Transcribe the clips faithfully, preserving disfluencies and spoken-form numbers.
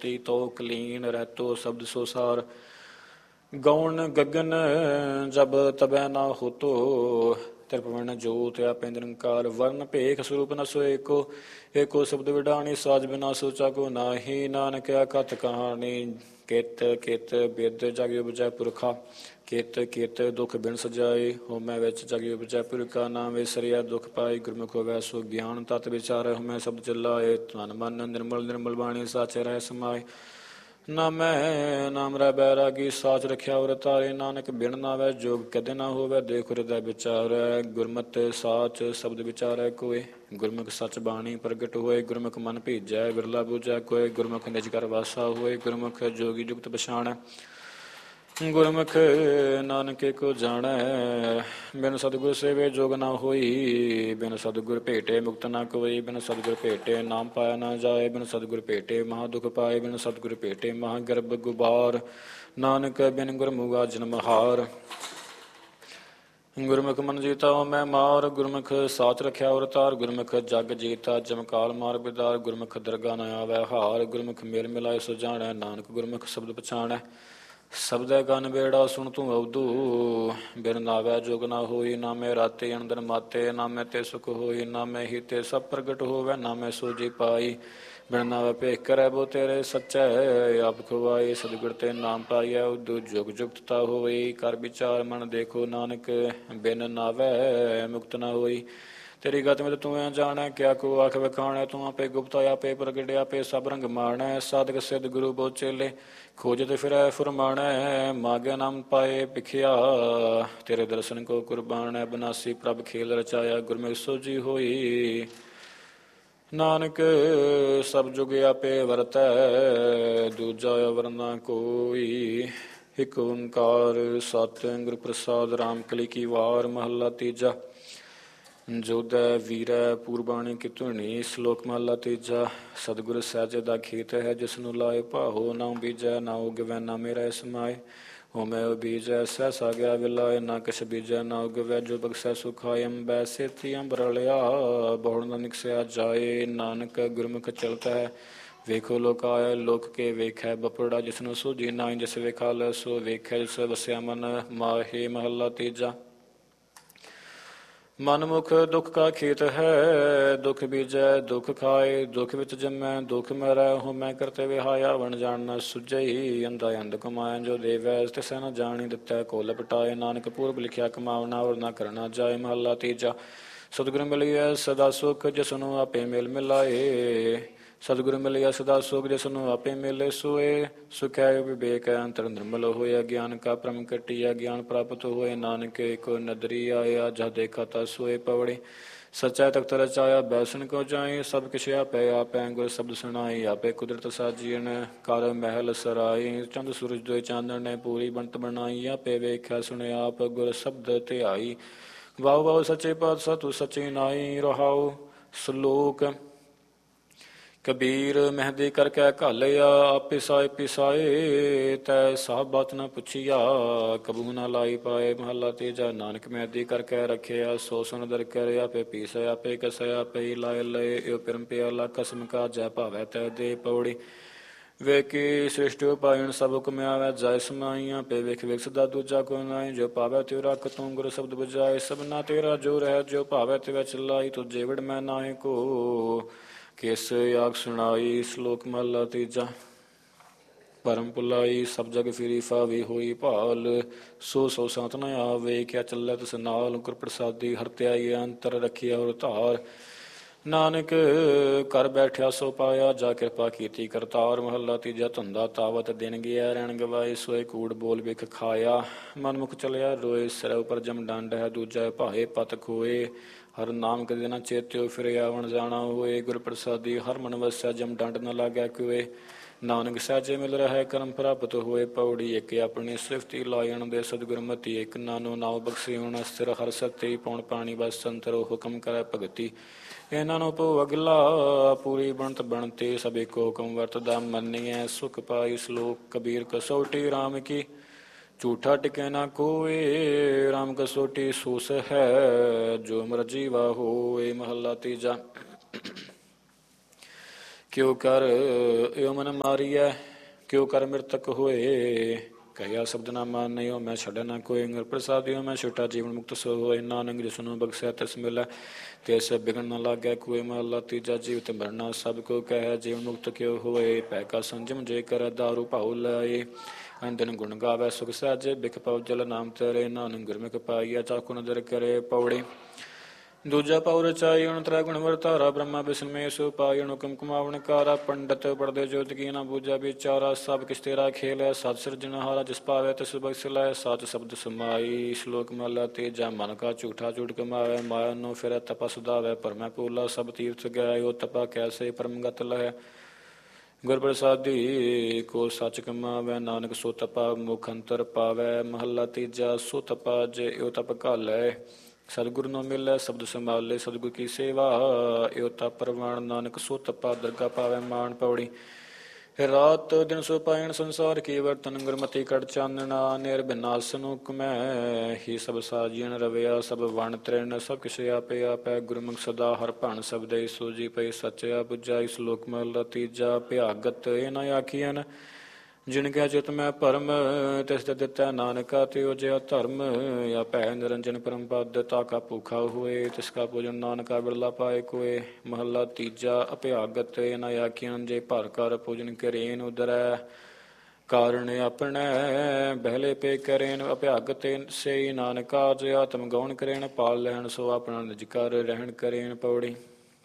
ਮੋਤੀ ਤੋ ਕਲੀਨ ਰਹਿਤੋ ਸ਼ਬਦ ਸੋ ਸਾਰ ਗੌਣ ਗਗਨ ਜਬ ਤਬੈ ਨਾ ਹੋਤੋ ਤਿਰਪਵਨ ਜੋਤ ਆਪੇ ਨਿਰੰਕਾਰ ਵਰਨ ਭੇਖ ਸਰੂਪ ਨ ਸੋ ਏਕੋ ਏਕੋ ਸ਼ਬਦ ਵਿਡਾਣੀ ਸਾਜ ਬਿਨਾ ਸੋਚਾ ਕੋ ਨਾਹੀ ਨਾਨਕਿਆ ਕਥ ਕਹਾਣੀ ਕਿਤ ਕਿਤ ਬਿਦ ਜਗ ਉਪਜੈ ਪੁਰਖਾ ਕਿਤ ਕਿਤ ਦੁਖ ਬਿਨ ਸਜਾਏ ਹੋਮੈ ਵਿੱਚ ਜਗ ਉਪਜੈ ਪੁਰਖਾ ਨਾਮ ਵਿਸਰਿਆ ਦੁਖ ਪਾਈ ਗੁਰਮੁਖ ਹੋਵੈ ਸੋ ਗਿਆਨ ਤਤ ਵਿਚਾਰੈ ਹੋਮੈ ਸ਼ਬਦ ਚਲਾਏ ਤਨ ਮਨ ਨਿਰਮਲ ਨਿਰਮਲ ਬਾਣੀ ਸਾਚੇ ਰਹਿ ਸਮਾਏ ਨਾਮੈ ਨਾਮ ਰਹਿ ਬੈਰਾਗੀ ਸਾਚ ਰਖਿਆ ਔਰ ਤਾਰੇ ਨਾਨਕ ਬਿਨ ਨਾਵੈ ਜੋਗ ਕਦੇ ਨਾ ਹੋਵੈ ਦੇਖ ਹਿਰਦੈ ਵਿਚਾਰੈ ਗੁਰਮਤਿ ਸਾਚ ਸ਼ਬਦ ਵਿਚਾਰੈ ਕੋਇ ਗੁਰਮੁਖ ਸਚ ਬਾਣੀ ਪ੍ਰਗਟ ਹੋਏ ਗੁਰਮੁਖ ਮਨ ਭੀਜੈ ਬਿਰਲਾ ਬੂਝੈ ਕੋਇ ਗੁਰਮੁਖ ਨਿਜ ਕਰ ਵਾਸਾ ਹੋਏ ਗੁਰਮੁਖ ਜੋਗੀ ਜੁਗਤ ਪਛਾਣੈ ਗੁਰਮੁਖ ਨਾਨਕੇ ਕੋ ਜਾਣੈ ਬਿਨ ਸਤਿਗੁਰ ਸੇਵੇ ਜੋਗ ਨਾ ਹੋਈ ਬਿਨ ਸਤਿਗੁਰ ਭੇਟੇ ਮੁਕਤ ਨਾ ਕੋਈ ਬਿਨ ਸਤਿਗੁਰ ਭੇਟੇ ਨਾਮ ਪਾਇਆ ਨਾ ਜਾਏ ਬਿਨ ਸਤਿਗੁਰ ਭੇਟੇ ਮਹਾ ਦੁਖ ਪਾਏ ਬਿਨ ਸਤਿਗੁਰ ਭੇਟੇ ਮਹਾ ਗਰਭ ਗੁਬਾਰ ਨਾਨਕ ਬਿਨ ਗੁਰਮੁਗਾ ਜਨਮ ਹਾਰ ਗੁਰਮੁਖ ਮਨ ਜੀਤਾ ਮੈਂ ਮਾਰ ਗੁਰਮੁਖ ਸਾਚ ਰਖਿਆ ਔਰ ਤਾਰ ਗੁਰਮੁਖ ਜਗ ਜੀਤਾ ਜਮਕਾਲ ਮਾਰ ਬਿਦਾਰ ਗੁਰਮੁਖ ਦਰਗਾ ਨ ਆਵੈ ਹਾਰ ਗੁਰਮੁਖ ਮੇਲ ਮਿਲਾਏ ਸੋ ਜਾਣੈ ਨਾਨਕ ਗੁਰਮੁਖ ਸ਼ਬਦ ਪਛਾਣੈ ਸ਼ਬਦੈ ਗਨ ਬੇੜਾ ਸੁਣ ਤੂੰ ਅਵਧੂ ਬਿਨ ਨਾਵੈ ਜੋਗ ਨਾ ਹੋਈ ਨਾਮੇ ਰਾਤੇ ਅੰਦਰ ਮਾਤੇ ਨਾਮੇ ਤੇ ਸੁਖ ਹੋਈ ਨਾਮੇ ਹੀ ਤੇ ਸਭ ਪ੍ਰਗਟ ਹੋਵੈ ਨਾਮੇ ਸੋਜੀ ਪਾਈ ਬਿਨ ਨਾਵੈ ਭੇਖ ਕਰੈ ਬੋ ਤੇਰੇ ਸੱਚੈ ਆਪ ਖਵਾਈ ਸਤਿਗੁਰ ਤੇ ਨਾਮ ਪਾਈਐ ਉਦੂ ਜੁਗ ਜੁਗਤਤਾ ਹੋਈ ਕਰ ਵਿਚਾਰ ਮਨ ਦੇਖੋ ਨਾਨਕ ਬਿਨ ਨਾਵੈ ਮੁਕਤ ਨਾ ਹੋਈ ਤੇਰੀ ਗਤ ਮਿਤ ਤੂੰ ਐ ਜਾਣੈ ਕਿਆ ਕੋ ਆਖ ਵਖਾਣੈ ਤੂੰ ਆਪੇ ਗੁਪਤ ਆਪੇ ਪ੍ਰਗਟ ਆਪੇ ਸਭ ਰੰਗ ਮਾਣੈ ਸਾਧਕ ਸਿੱਧ ਗੁਰੂ ਬੋ ਚੇਲੇ ਖੋਜਤ ਫਿਰੈ ਫੁਰਮਾਣੈ ਮਾਗਿਆ ਨਾਮ ਪਾਏ ਭਿਖਿਆ ਤੇਰੇ ਦਰਸ਼ਨ ਕੋ ਕੁਰਬਾਨੈ ਬਨਾਸੀ ਪ੍ਰਭ ਖੇਲ ਰਚਾਇਆ ਗੁਰਮੁਖ ਸੋਜੀ ਹੋਈ ਨਾਨਕ ਸਭ ਜੁਗ ਆਪੇ ਵਰਤੈ ਦੂਜਾ ਅਵਰ ਕੋਈ ਇਕ ਓੰਕਾਰ ਸਤਿ ਗੁਰ ਪ੍ਰਸਾਦ ਰਾਮ ਕਲੀ ਕੀ ਵਾਰ ਮਹੱਲਾ ਤੀਜਾ ਜੋਧੈ ਵੀਰੈ ਪੂਰਬਾਣੀ ਕੀ ਧੁਨੀ ਸ਼ਲੋਕ ਮਹਲਾ ਤੀਜਾ ਸਤਿਗੁਰ ਸਹਿਜੇ ਦਾ ਖੇਤ ਹੈ ਜਿਸ ਨੂੰ ਲਾਏ ਭਾਹੋ ਨਾ ਬੀਜੈ ਨਾ ਉਗਵੈ ਨਾ ਮੇਰਾ ਸਮਾਏ ਹੋਮੈ ਬੀਜੈ ਸਹਿਸਾ ਗਿਆ ਵਿਲਾਏ ਨਾ ਕਛ ਬੀਜੈ ਨਾ ਉਗਵੈ ਜੋ ਬਖਸ਼ੈ ਸੁਖਾਇ ਅੰਬੈ ਸੇਤੀ ਅੰਬਰਲਿਆ ਬਹੁੜ ਨਾ ਨਿਕਸਿਆ ਜਾਏ ਨਾਨਕ ਗੁਰਮੁਖ ਚਲਤ ਹੈ ਵੇਖੋ ਲੋਕ ਆਏ ਲੋਕ ਕੇ ਵੇਖੈ ਬਪੜਾ ਜਿਸ ਨੂੰ ਸੂਝੀ ਨਾਹੀ ਜਿਸ ਵੇਖਾ ਲੈ ਸੋ ਵੇਖੈ ਜਿਸ ਵਸਿਆ ਮਨ ਮਾਹੀ ਮਹੱਲਾ ਤੀਜਾ ਮਨਮੁਖ ਦੁੱਖ ਕਾ ਖੇਤ ਹੈ ਦੁੱਖ ਬੀਜੈ ਦੁੱਖ ਖਾਏ ਦੁੱਖ ਵਿੱਚ ਜੰਮੈ ਦੁੱਖ ਮਰੈ ਹੋਮੈ ਕਰਤੇ ਵਿਹਾਇਆ ਵਣ ਜਾਣ ਨ ਸੁਝਈ ਅੰਧਾ ਅੰਧ ਕਮਾਇਆ ਜੋ ਦੇਵੈ ਤਿਸੈ ਨ ਜਾਣੀ ਦਿੱਤੈ ਕੋਲ ਪਟਾਏ ਨਾਨਕ ਪੂਰਬ ਲਿਖਿਆ ਕਮਾਵਣਾ ਔਰ ਨਾ ਕਰਨਾ ਜਾਏ ਮਹੱਲਾ ਤੀਜਾ ਸਤਿਗੁਰ ਮਿਲਿਐ ਸਦਾ ਸੁਖ ਜਿਸ ਨੂੰ ਆਪੇ ਮਿਲ ਮਿਲਾਏ ਸਤਿਗੁਰ ਮਿਲਿਆ ਸਦਾ ਸੁਖ ਜਿਸ ਨੂੰ ਆਪੇ ਮਿਲੇ ਸੋਏ ਸੁਖੈ ਵਿਵੇਕ ਅੰਤਰ ਨਿਰਮਲ ਹੋਇਆ ਗਿਆਨ ਕਾ ਭ੍ਰਮ ਕਟਿਆ ਗਿਆਨ ਪ੍ਰਾਪਤ ਹੋਏ ਨਾਨਕ ਕੋ ਨਦਰੀ ਆਇਆ ਜਹ ਦੇਖਾ ਤਾ ਸੋਏ ਪਵੜੀ ਸੱਚਾ ਤਖਤ ਰਚਾਇਆ ਬੈਸਣ ਕੋ ਜਾਏ ਸਭ ਕਿਛ ਆਪੇ ਆਪੈ ਗੁਰ ਸ਼ਬਦ ਸੁਣਾਈ ਆਪੇ ਕੁਦਰਤ ਸਾਜੀਨ ਕਰ ਮਹਿਲ ਸਰਾਈ ਚੰਦ ਸੂਰਜ ਦੋਇ ਚਾਨਣ ਨੇ ਪੂਰੀ ਬੰਤ ਬਣਾਈ ਆਪੇ ਵੇਖਿਆ ਸੁਣਿਆ ਆਪ ਗੁਰ ਸ਼ਬਦ ਧਿਆਈ ਵਾਹ ਵਾਹ ਸੱਚੇ ਪਾਤਸ਼ਾਹ ਤੂੰ ਸੱਚੀ ਨਾਈ ਰਹਾਉ ਸ਼ਲੋਕ ਕਬੀਰ ਮਹਿੰਦੀ ਕਰਕੇ ਘਾਲਿਆ ਆਪੇ ਸਾਏ ਪਿਸਾਏ ਤੈ ਸਾਹ ਬਾਤ ਨਾ ਪੁੱਛੀਆ ਕਬੂ ਨਾ ਲਾਈ ਪਾਏ ਮਹੱਲਾ ਤੀਜਾ ਨਾਨਕ ਮਹਿੰਦੀ ਕਰਕੇ ਰੱਖਿਆ ਸੋ ਸੁਨ ਦਰ ਕਰੇ ਆਪੇ ਪੀਸੈ ਆਪੇ ਕਸੈ ਆਪੇ ਲਾਏ ਲਏ ਇਹ ਪਿਰਮ ਪਿਆਲਾ ਕਸਮ ਕਾ ਜੈ ਭਾਵੈ ਤੈ ਦੇ ਪੌੜੀ ਵੇਖੀ ਸ੍ਰਿਸ਼ਟ ਉਪਾਇਣ ਸਭ ਕਮਿਆਵੈ ਜੈ ਸਮਾਈਆਂ ਪੇ ਵੇਖ ਵੇਖ ਸਦਾ ਦੂਜਾ ਕੋ ਨਾਈ ਜੋ ਭਾਵੈ ਤਿਉ ਰੱਖ ਤੂੰ ਗੁਰ ਸ਼ਬਦ ਬੁਝਾਏ ਸਭਨਾ ਤੇਰਾ ਜੋ ਰਹਿ ਜੋ ਭਾਵੈ ਤਿਵੈ ਚਲਾਈ ਤੁ ਜੇਵੜ ਮੈਂ ਨਾਹੀ ਕੋ ਕਿਸ ਆਖ ਸੁਣਾਈ ਸ਼ਲੋਕ ਮਹਲਾ ਤੀਜਾ ਭਰਮ ਭੁਲਾਈ ਸਭ ਜਗ ਫਿਰੀ ਫਾਵੀ ਹੋਈ ਭਾਲ ਸੋ ਸੋ ਸੰਤ ਨ ਆਵੇ ਕਿਆ ਚੱਲੈ ਤਿਸ ਨਾਲ ਗੁਰ ਪ੍ਰਸਾਦੀ ਹਰਤਿਆਈ ਅੰਤਰ ਰੱਖਿਆ ਔਰ ਧਾਰ ਨਾਨਕ ਕਰ ਬੈਠਿਆ ਸੋ ਪਾਇਆ ਜਾ ਕਿਰਪਾ ਕੀਤੀ ਕਰਤਾਰ ਮਹੱਲਾ ਤੀਜਾ ਧੰਦਾ ਤਾਵਤ ਦਿਨ ਗਿਆ ਰਹਿਣ ਗਵਾਏ ਸੋਏ ਕੂੜ ਬੋਲ ਵਿਖ ਖਾਇਆ ਮਨਮੁਖ ਚਲਿਆ ਰੋਏ ਸਿਰ ਉਪਰ ਜਮ ਡੰਡ ਹੈ ਦੂਜਾ ਭਾਏ ਪਤ ਖੋਏ ਹਰ ਨਾਮ ਕਦੇ ਨਾ ਚੇਤਿਓ ਫਿਰ ਆਵਣ ਜਾਣਾ ਹੋਏ ਗੁਰ ਪ੍ਰਸਾਦੀ ਹਰ ਮਨ ਵਸਿਆ ਜਮ ਡੰਡ ਨ ਲਾਗਿਆ ਕੋਏ ਨਾਨਕ ਸਹਿਜੇ ਮਿਲ ਰਿਹਾ ਕਰਮ ਪ੍ਰਾਪਤ ਹੋਏ ਪੌੜੀ ਇੱਕ ਆਪਣੀ ਸਿਫਤੀ ਲਾਇਣ ਦੇ ਸਤਿਗੁਰਮਤੀ ਇੱਕ ਨਾਨੋ ਨਾਉ ਬਖਸ਼ੀ ਹੁਣ ਸਥਿਰ ਹਰ ਸਤੀ ਪੌਣ ਪਾਣੀ ਬਸ ਸੰਤਰ ਹੁਕਮ ਕਰੈ ਭਗਤੀ ਇਹਨਾਂ ਨੂੰ ਭੋ ਅਗਲਾ ਪੂਰੀ ਬਣਤ ਬਣਤੇ ਸਭ ਇੱਕੋ ਹੁਕਮ ਵਰਤਦਾ ਮੰਨੀਐ ਸੁਖ ਪਾਈ ਸ਼ਲੋਕ ਕਬੀਰ ਕਸੌਟੀ ਰਾਮ ਕੀ ਝੂਠਾ ਟਿਕੇ ਨਾ ਕੋਏ ਰਾਮ ਕਸੋਟੀ ਸੂਸ ਹੈ ਜੋ ਮਰਜੀ ਵਾ ਹੋਏ ਮਹੱਲਾ ਤੀਜਾ ਕਿਉ ਕਰ ਏਉ ਮਨ ਮਾਰੀਐ, ਕਿਉ ਕਰ ਮ੍ਰਿਤਕ ਹੋਏ। ਕਹਿਆ ਸ਼ਬਦ ਨਾ ਮਾਨਿਓ, ਮੈਂ ਛੱਡੈ ਨਾ ਕੋਈ। ਗੁਰ ਪ੍ਰਸਾਦਿਓ ਮੈਂ ਛੁਟਾ ਜੀਵਨ ਮੁਕਤ ਸੋ ਹੋਏ। ਨਾਨਕ ਜਿਸਨੂੰ ਬਖਸ਼ਿਆ ਤਿਸ ਮਿਲੈ, ਤਿਸ ਬਿਗਨ ਨ ਲਾਗੈ ਕੋਈ। ਮਹਲਾ ਤੀਜਾ। ਜੀਵਤ ਮਰਨਾ ਸਭ ਕੋ ਕਹਿ, ਜੀਵਨ ਮੁਕਤ ਕਿਉ ਹੋਏ। ਪੈ ਕਾ ਸੰਜਮ ਜੇ ਕਰੈ, ਦਾਰੂ ਭਾਉ ਲਾਏ। ਅੰਦਨ ਗੁਣ ਗਾਵੈ ਸੁਖ ਸਹਿਜੇ, ਬਿਖ ਪਉ ਜਲ ਨਾਮ ਤੇਰੇ। ਨਾਨਕ ਗੁਰਮੁਖ ਪਾਈਐ, ਚਾਖੁ ਨਦਰ ਕਰੇ। ਪੌੜੀ ਦੂਜਾ ਪਉ ਰਚਾਈ, ਉਣ ਤ੍ਰੈ ਗੁਣ ਵਰਤਾਰਾ। ਬ੍ਰਹਮਾ ਬਿਸ਼ਨ ਮੇਸ਼ ਉਪਾਈ, ਉਣ ਹੁਕਮ ਕਮਾਵਣ ਕਾਰਾ। ਪੰਡਤ ਪੜਦੇ ਜੋਤ ਕੀ ਨਾ ਬੂਝਾ ਵਿਚਾਰਾ। ਸਭ ਕਿਛ ਤੇਰਾ ਖੇਲ ਹੈ, ਸਤ ਸਿਰਜਣਹਾਰਾ। ਜਿਸ ਪਾਵੈ ਤਿਸ ਬਖਸ਼ ਲੈ, ਸਚ ਸ਼ਬਦ ਸਮਾਈ। ਸ਼ਲੋਕ ਮਹਲਾ ਤੀਜਾ। ਮਨ ਕਾ ਝੂਠਾ ਝੂਠ ਕਮਾਵੈ, ਮਾਇਆ ਨੂੰ ਫਿਰੈ ਤਪਾ ਸੁਧਾਵੈ। ਭਰਮੈ ਪੂਲਾ ਸਭ ਤੀਰਥ ਗਏ, ਉਹ ਤਪਾ ਕੈਸੇ ਪਰਮ ਗਤ ਲਹੈ। ਗੁਰ ਪ੍ਰਸਾਦੀ ਕੋ ਸੱਚ ਕਮਾਵੈ, ਨਾਨਕ ਸੋ ਤਪਾ ਮੁਖ ਅੰਤਰ ਪਾਵੈ। ਮਹਲਾ ਤੀਜਾ। ਸੋ ਤਪਾ ਜੇ ਇਉ ਤਪ ਘਾਲੈ, ਸਤਿਗੁਰ ਨੂੰ ਮਿਲੈ ਸ਼ਬਦ ਸੰਭਾਲੇ। ਸਤਿਗੁਰ ਕੀ ਸੇਵਾ ਇਉ ਤਪ ਪ੍ਰਵਾਨ, ਨਾਨਕ ਸੋ ਤਪਾ ਦਰਗਾ ਪਾਵੈ ਮਾਨ। ਪੌੜੀ ਰਾਤ ਦਿਨ ਸੋ ਪਾਇਣ, ਸੰਸਾਰ ਕੀ ਵਰਤਨ। ਗੁਰਮਤਿ ਕੜ ਚਾਨਣਾ, ਨਿਰਬਿਨਾਸਨ ਹੁਕਮੈ। ਹੀ ਸਭ ਸਾਜੀਣ ਰਵਿਆ, ਸਭ ਵਣ ਤ੍ਰਿਣ। ਸਭ ਕਿਛ ਆਪੇ ਆਪੈ, ਗੁਰਮੁਖ ਸਦਾ ਹਰ ਭਣ। ਸਬਦਿ ਸੂਝੀ ਪਈ ਸਚਿਆ ਬੁਝਾਈ। ਸ਼ਲੋਕ ਮਹਲਾ ਤੀਜਾ। ਭਿਆਗਤ ਇਹ ਨ ਆਖੀਐਨ, ਜਿਨ ਕੈ ਚਿਤ ਮੈਂ ਭਰਮ। ਤਿਸ ਤੇ ਦਿੱਤੈ ਨਾਨਕਾ, ਤਿਉ ਜਿਹਾ ਧਰਮ। ਆਪੈ ਨਿਰੰਜਨ ਪਰਮ ਪਦ, ਤਾਕਾ ਭੂਖਾ ਹੋਏ। ਤਿਸ ਕਾ ਭੋਜਨ ਨਾਨਕਾ ਬਿਰਲਾ ਪਾਏ ਕੋਏ। ਮਹਲਾ ਤੀਜਾ। ਅਭਿਆਗਤ ਇਹ ਨ ਆਖੀਐਨ, ਜੇ ਭਰ ਕਰ ਭੋਜਨ ਕਰੇਨ ਉਦਰੈ। ਕਾਰਣ ਆਪਣੈ ਬਹਿਲੇ ਪੇ ਕਰੇਨ। ਅਭਿਆਗਤ ਸੇ ਨਾਨਕਾ, ਜੇ ਆਤਮ ਗਉਣ ਕਰੇਨ। ਪਾਲ ਲੈਣ ਸੋ ਆਪਣਾ ਨਿਜ ਕਰ, ਰਹਿਣ ਕਰੇਨ। ਪੌੜੀ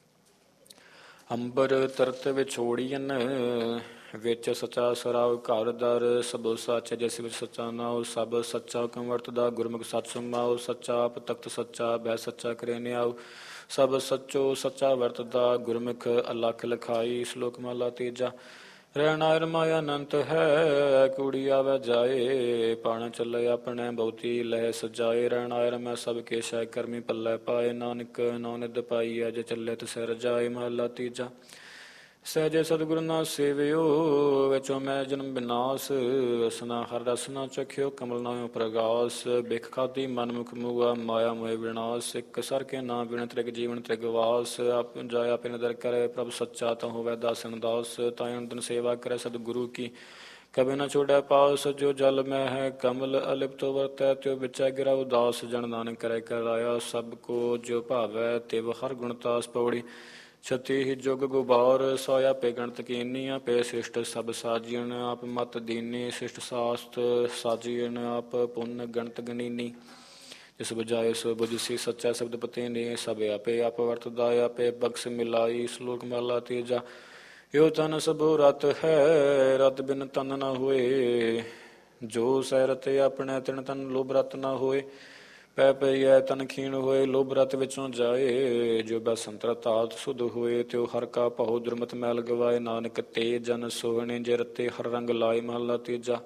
ਅੰਬਰ ਤਰਤ ਵਿਛੋੜੀਐਨ, ਵਿੱਚ ਸੱਚਾ ਸਰਾਉ। ਘਰ ਦਰ ਸਭੋ ਸੱਚ, ਜਿਸ ਵਿੱਚ ਸੱਚਾ ਨਾਉ। ਸਭ ਸੱਚਾ ਹੁਕਮ ਵਰਤਦਾ, ਗੁਰਮੁਖ ਸੱਚ ਸਮਾਉ। ਸੱਚਾ ਆਪ ਤਖਤ ਸੱਚਾ, ਬਹਿ ਸੱਚਾ ਕਰੇ ਨਿਆਉ। ਸਭ ਸੱਚੋ ਸੱਚਾ ਵਰਤਦਾ, ਗੁਰਮੁਖ ਅਲਖ ਲਖਾਈ। ਸ਼ਲੋਕ ਮਹਲਾ ਤੀਜਾ। ਰਹਿਣਾ ਰਮਾਇਆ ਅਨੰਤ ਹੈ, ਕੂੜੀ ਆਵੈ ਜਾਏ। ਪਾਣਾ ਚੱਲੇ ਆਪਣੇ ਬਹੁਤੀ ਲਹਿ ਸਜਾਏ। ਰਹਿਣਾ ਰਮੈ ਸਭ ਕੇ ਸ਼ੈ, ਕਰਮੀ ਪੱਲੇ ਪਾਏ। ਨਾਨਕ ਨੌ ਨਿਧ ਪਾਈਐ, ਜੇ ਚੱਲੇ ਤਿਸੈ ਰਜਾਏ। ਮਹਲਾ ਤੀਜਾ। ਸਹਿਜੇ ਸਤਿਗੁਰ ਨਾ ਸੇਵਿਓ, ਵਿੱਚੋਂ ਮੈਂ ਜਨਮ ਬਿਨਾਸ। ਅਸਨਾ ਹਰ ਰਸ ਨਾ ਚਖਿਓ, ਕਮਲ ਨਾਇਓ ਪ੍ਰਗਾਸ। ਬਿਖ ਖਾਦੀ ਮਨ ਮੁਖ ਮੂਆ, ਮਾਇਆ ਮੋਹਿ ਵਿਨਾਸ਼। ਇੱਕ ਸਰ ਕੇ ਨਾ ਬਿਨ ਤ੍ਰਿਗ ਜੀਵਨ ਤ੍ਰਿਗ ਵਾਸ। ਆਪ ਜਾਇ ਆਪੇ ਨਦਰ ਕਰੇ, ਪ੍ਰਭ ਸੱਚਾ ਤਾਂ ਹੋਵੈ ਦਾਸਨ ਦਾਸ। ਤਾਇ ਅਨੰਦਨ ਸੇਵਾ ਕਰੇ ਸਤਿਗੁਰੂ ਕੀ, ਕਬਿ ਨ ਛੋੜੈ ਪਾਸ। ਜੋ ਜਲ ਮੈਂ ਹੈ ਕਮਲ, ਅਲਿਪਤੋ ਵਰਤੈ ਤਿਉ ਵਿਚੈ ਗਿਰਾ ਉਦਾਸ। ਜਨ ਨਾਨਕ ਕਰੈ ਕਰਾਇਆ, ਸਭ ਕੋ ਜੋ ਭਾਵੈ ਤਿਵ ਹਰ ਗੁਣ ਤਾਸ। ਪੌੜੀ ਛਤੀ ਹੀ ਜੁਗ ਗੁਬਾਰ, ਸੋਇ ਆਪੇ ਗਣਤ ਕੀਨੀ। ਆਪੇ ਸ੍ਰਿਸ਼ਟ ਸਭ ਸਾਜੀਣ, ਆਪ ਮਤ ਦੀਨੀ। ਸ੍ਰਿਸ਼ਟ ਸਾਸਤ ਸਾਜੀਣ, ਆਪ ਪੁੰਨ ਗਣਤ ਗਣੀਨੀ। ਜਿਸ ਬੁਝਾਏ ਸੋ ਬੁਝਸੀ, ਸੱਚਾ ਸ਼ਬਦ ਪਤੀਨੀ। ਸਭ ਆਪੇ ਆਪ ਵਰਤਦਾ, ਆਪੇ ਬਖਸ਼ ਮਿਲਾਈ। ਸ਼ਲੋਕ ਮਹਲਾ ਤੀਜਾ। ਇਉ ਤਨ ਸਭੋ ਰਤ ਹੈ, ਰਤ ਬਿਨ ਤਨ ਨ ਹੋਏ। ਜੋ ਸਹਿ ਰਤੇ ਆਪਣੇ, ਤਿਨ ਤਨ ਲੋਭ ਰਤ ਨ ਹੋਏ। ਪੈ ਪਈਐ ਤਨ ਖੀਣ ਹੋਏ, ਲੋਭ ਰਤ ਵਿੱਚੋਂ ਜਾਏ। ਜੋ ਬਸੰਤਰ ਤਾਤ ਸੁਧ ਹੋਏ, ਤਿਉ ਹਰ ਕਾ ਭਉ ਦੁਰਮਤ ਮੈਲ ਗਵਾਏ। ਨਾਨਕ ਤੇ ਜਨ ਸੋਹਣੇ, ਜੇ ਰਤੇ ਹਰ ਰੰਗ ਲਾਏ। ਮਹਲਾ ਤੀਜਾ।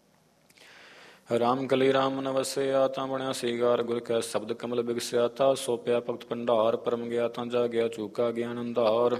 ਰਾਮ ਕਲੀ ਰਾਮ ਨ ਵਸਿਆ, ਤਾਂ ਬਣਿਆ ਸੀਗਾਰ। ਗੁਰ ਕੈ ਸ਼ਬਦ ਕਮਲ ਬਿਗਸਿਆ, ਤਾ ਸੋਪਿਆ ਭਗਤ ਭੰਡਾਰ। ਪਰਮ ਗਿਆ ਤਾਂ ਜਾ ਗਿਆ, ਚੂਕਾ ਗਿਆਨ ਅੰਧਾਰ।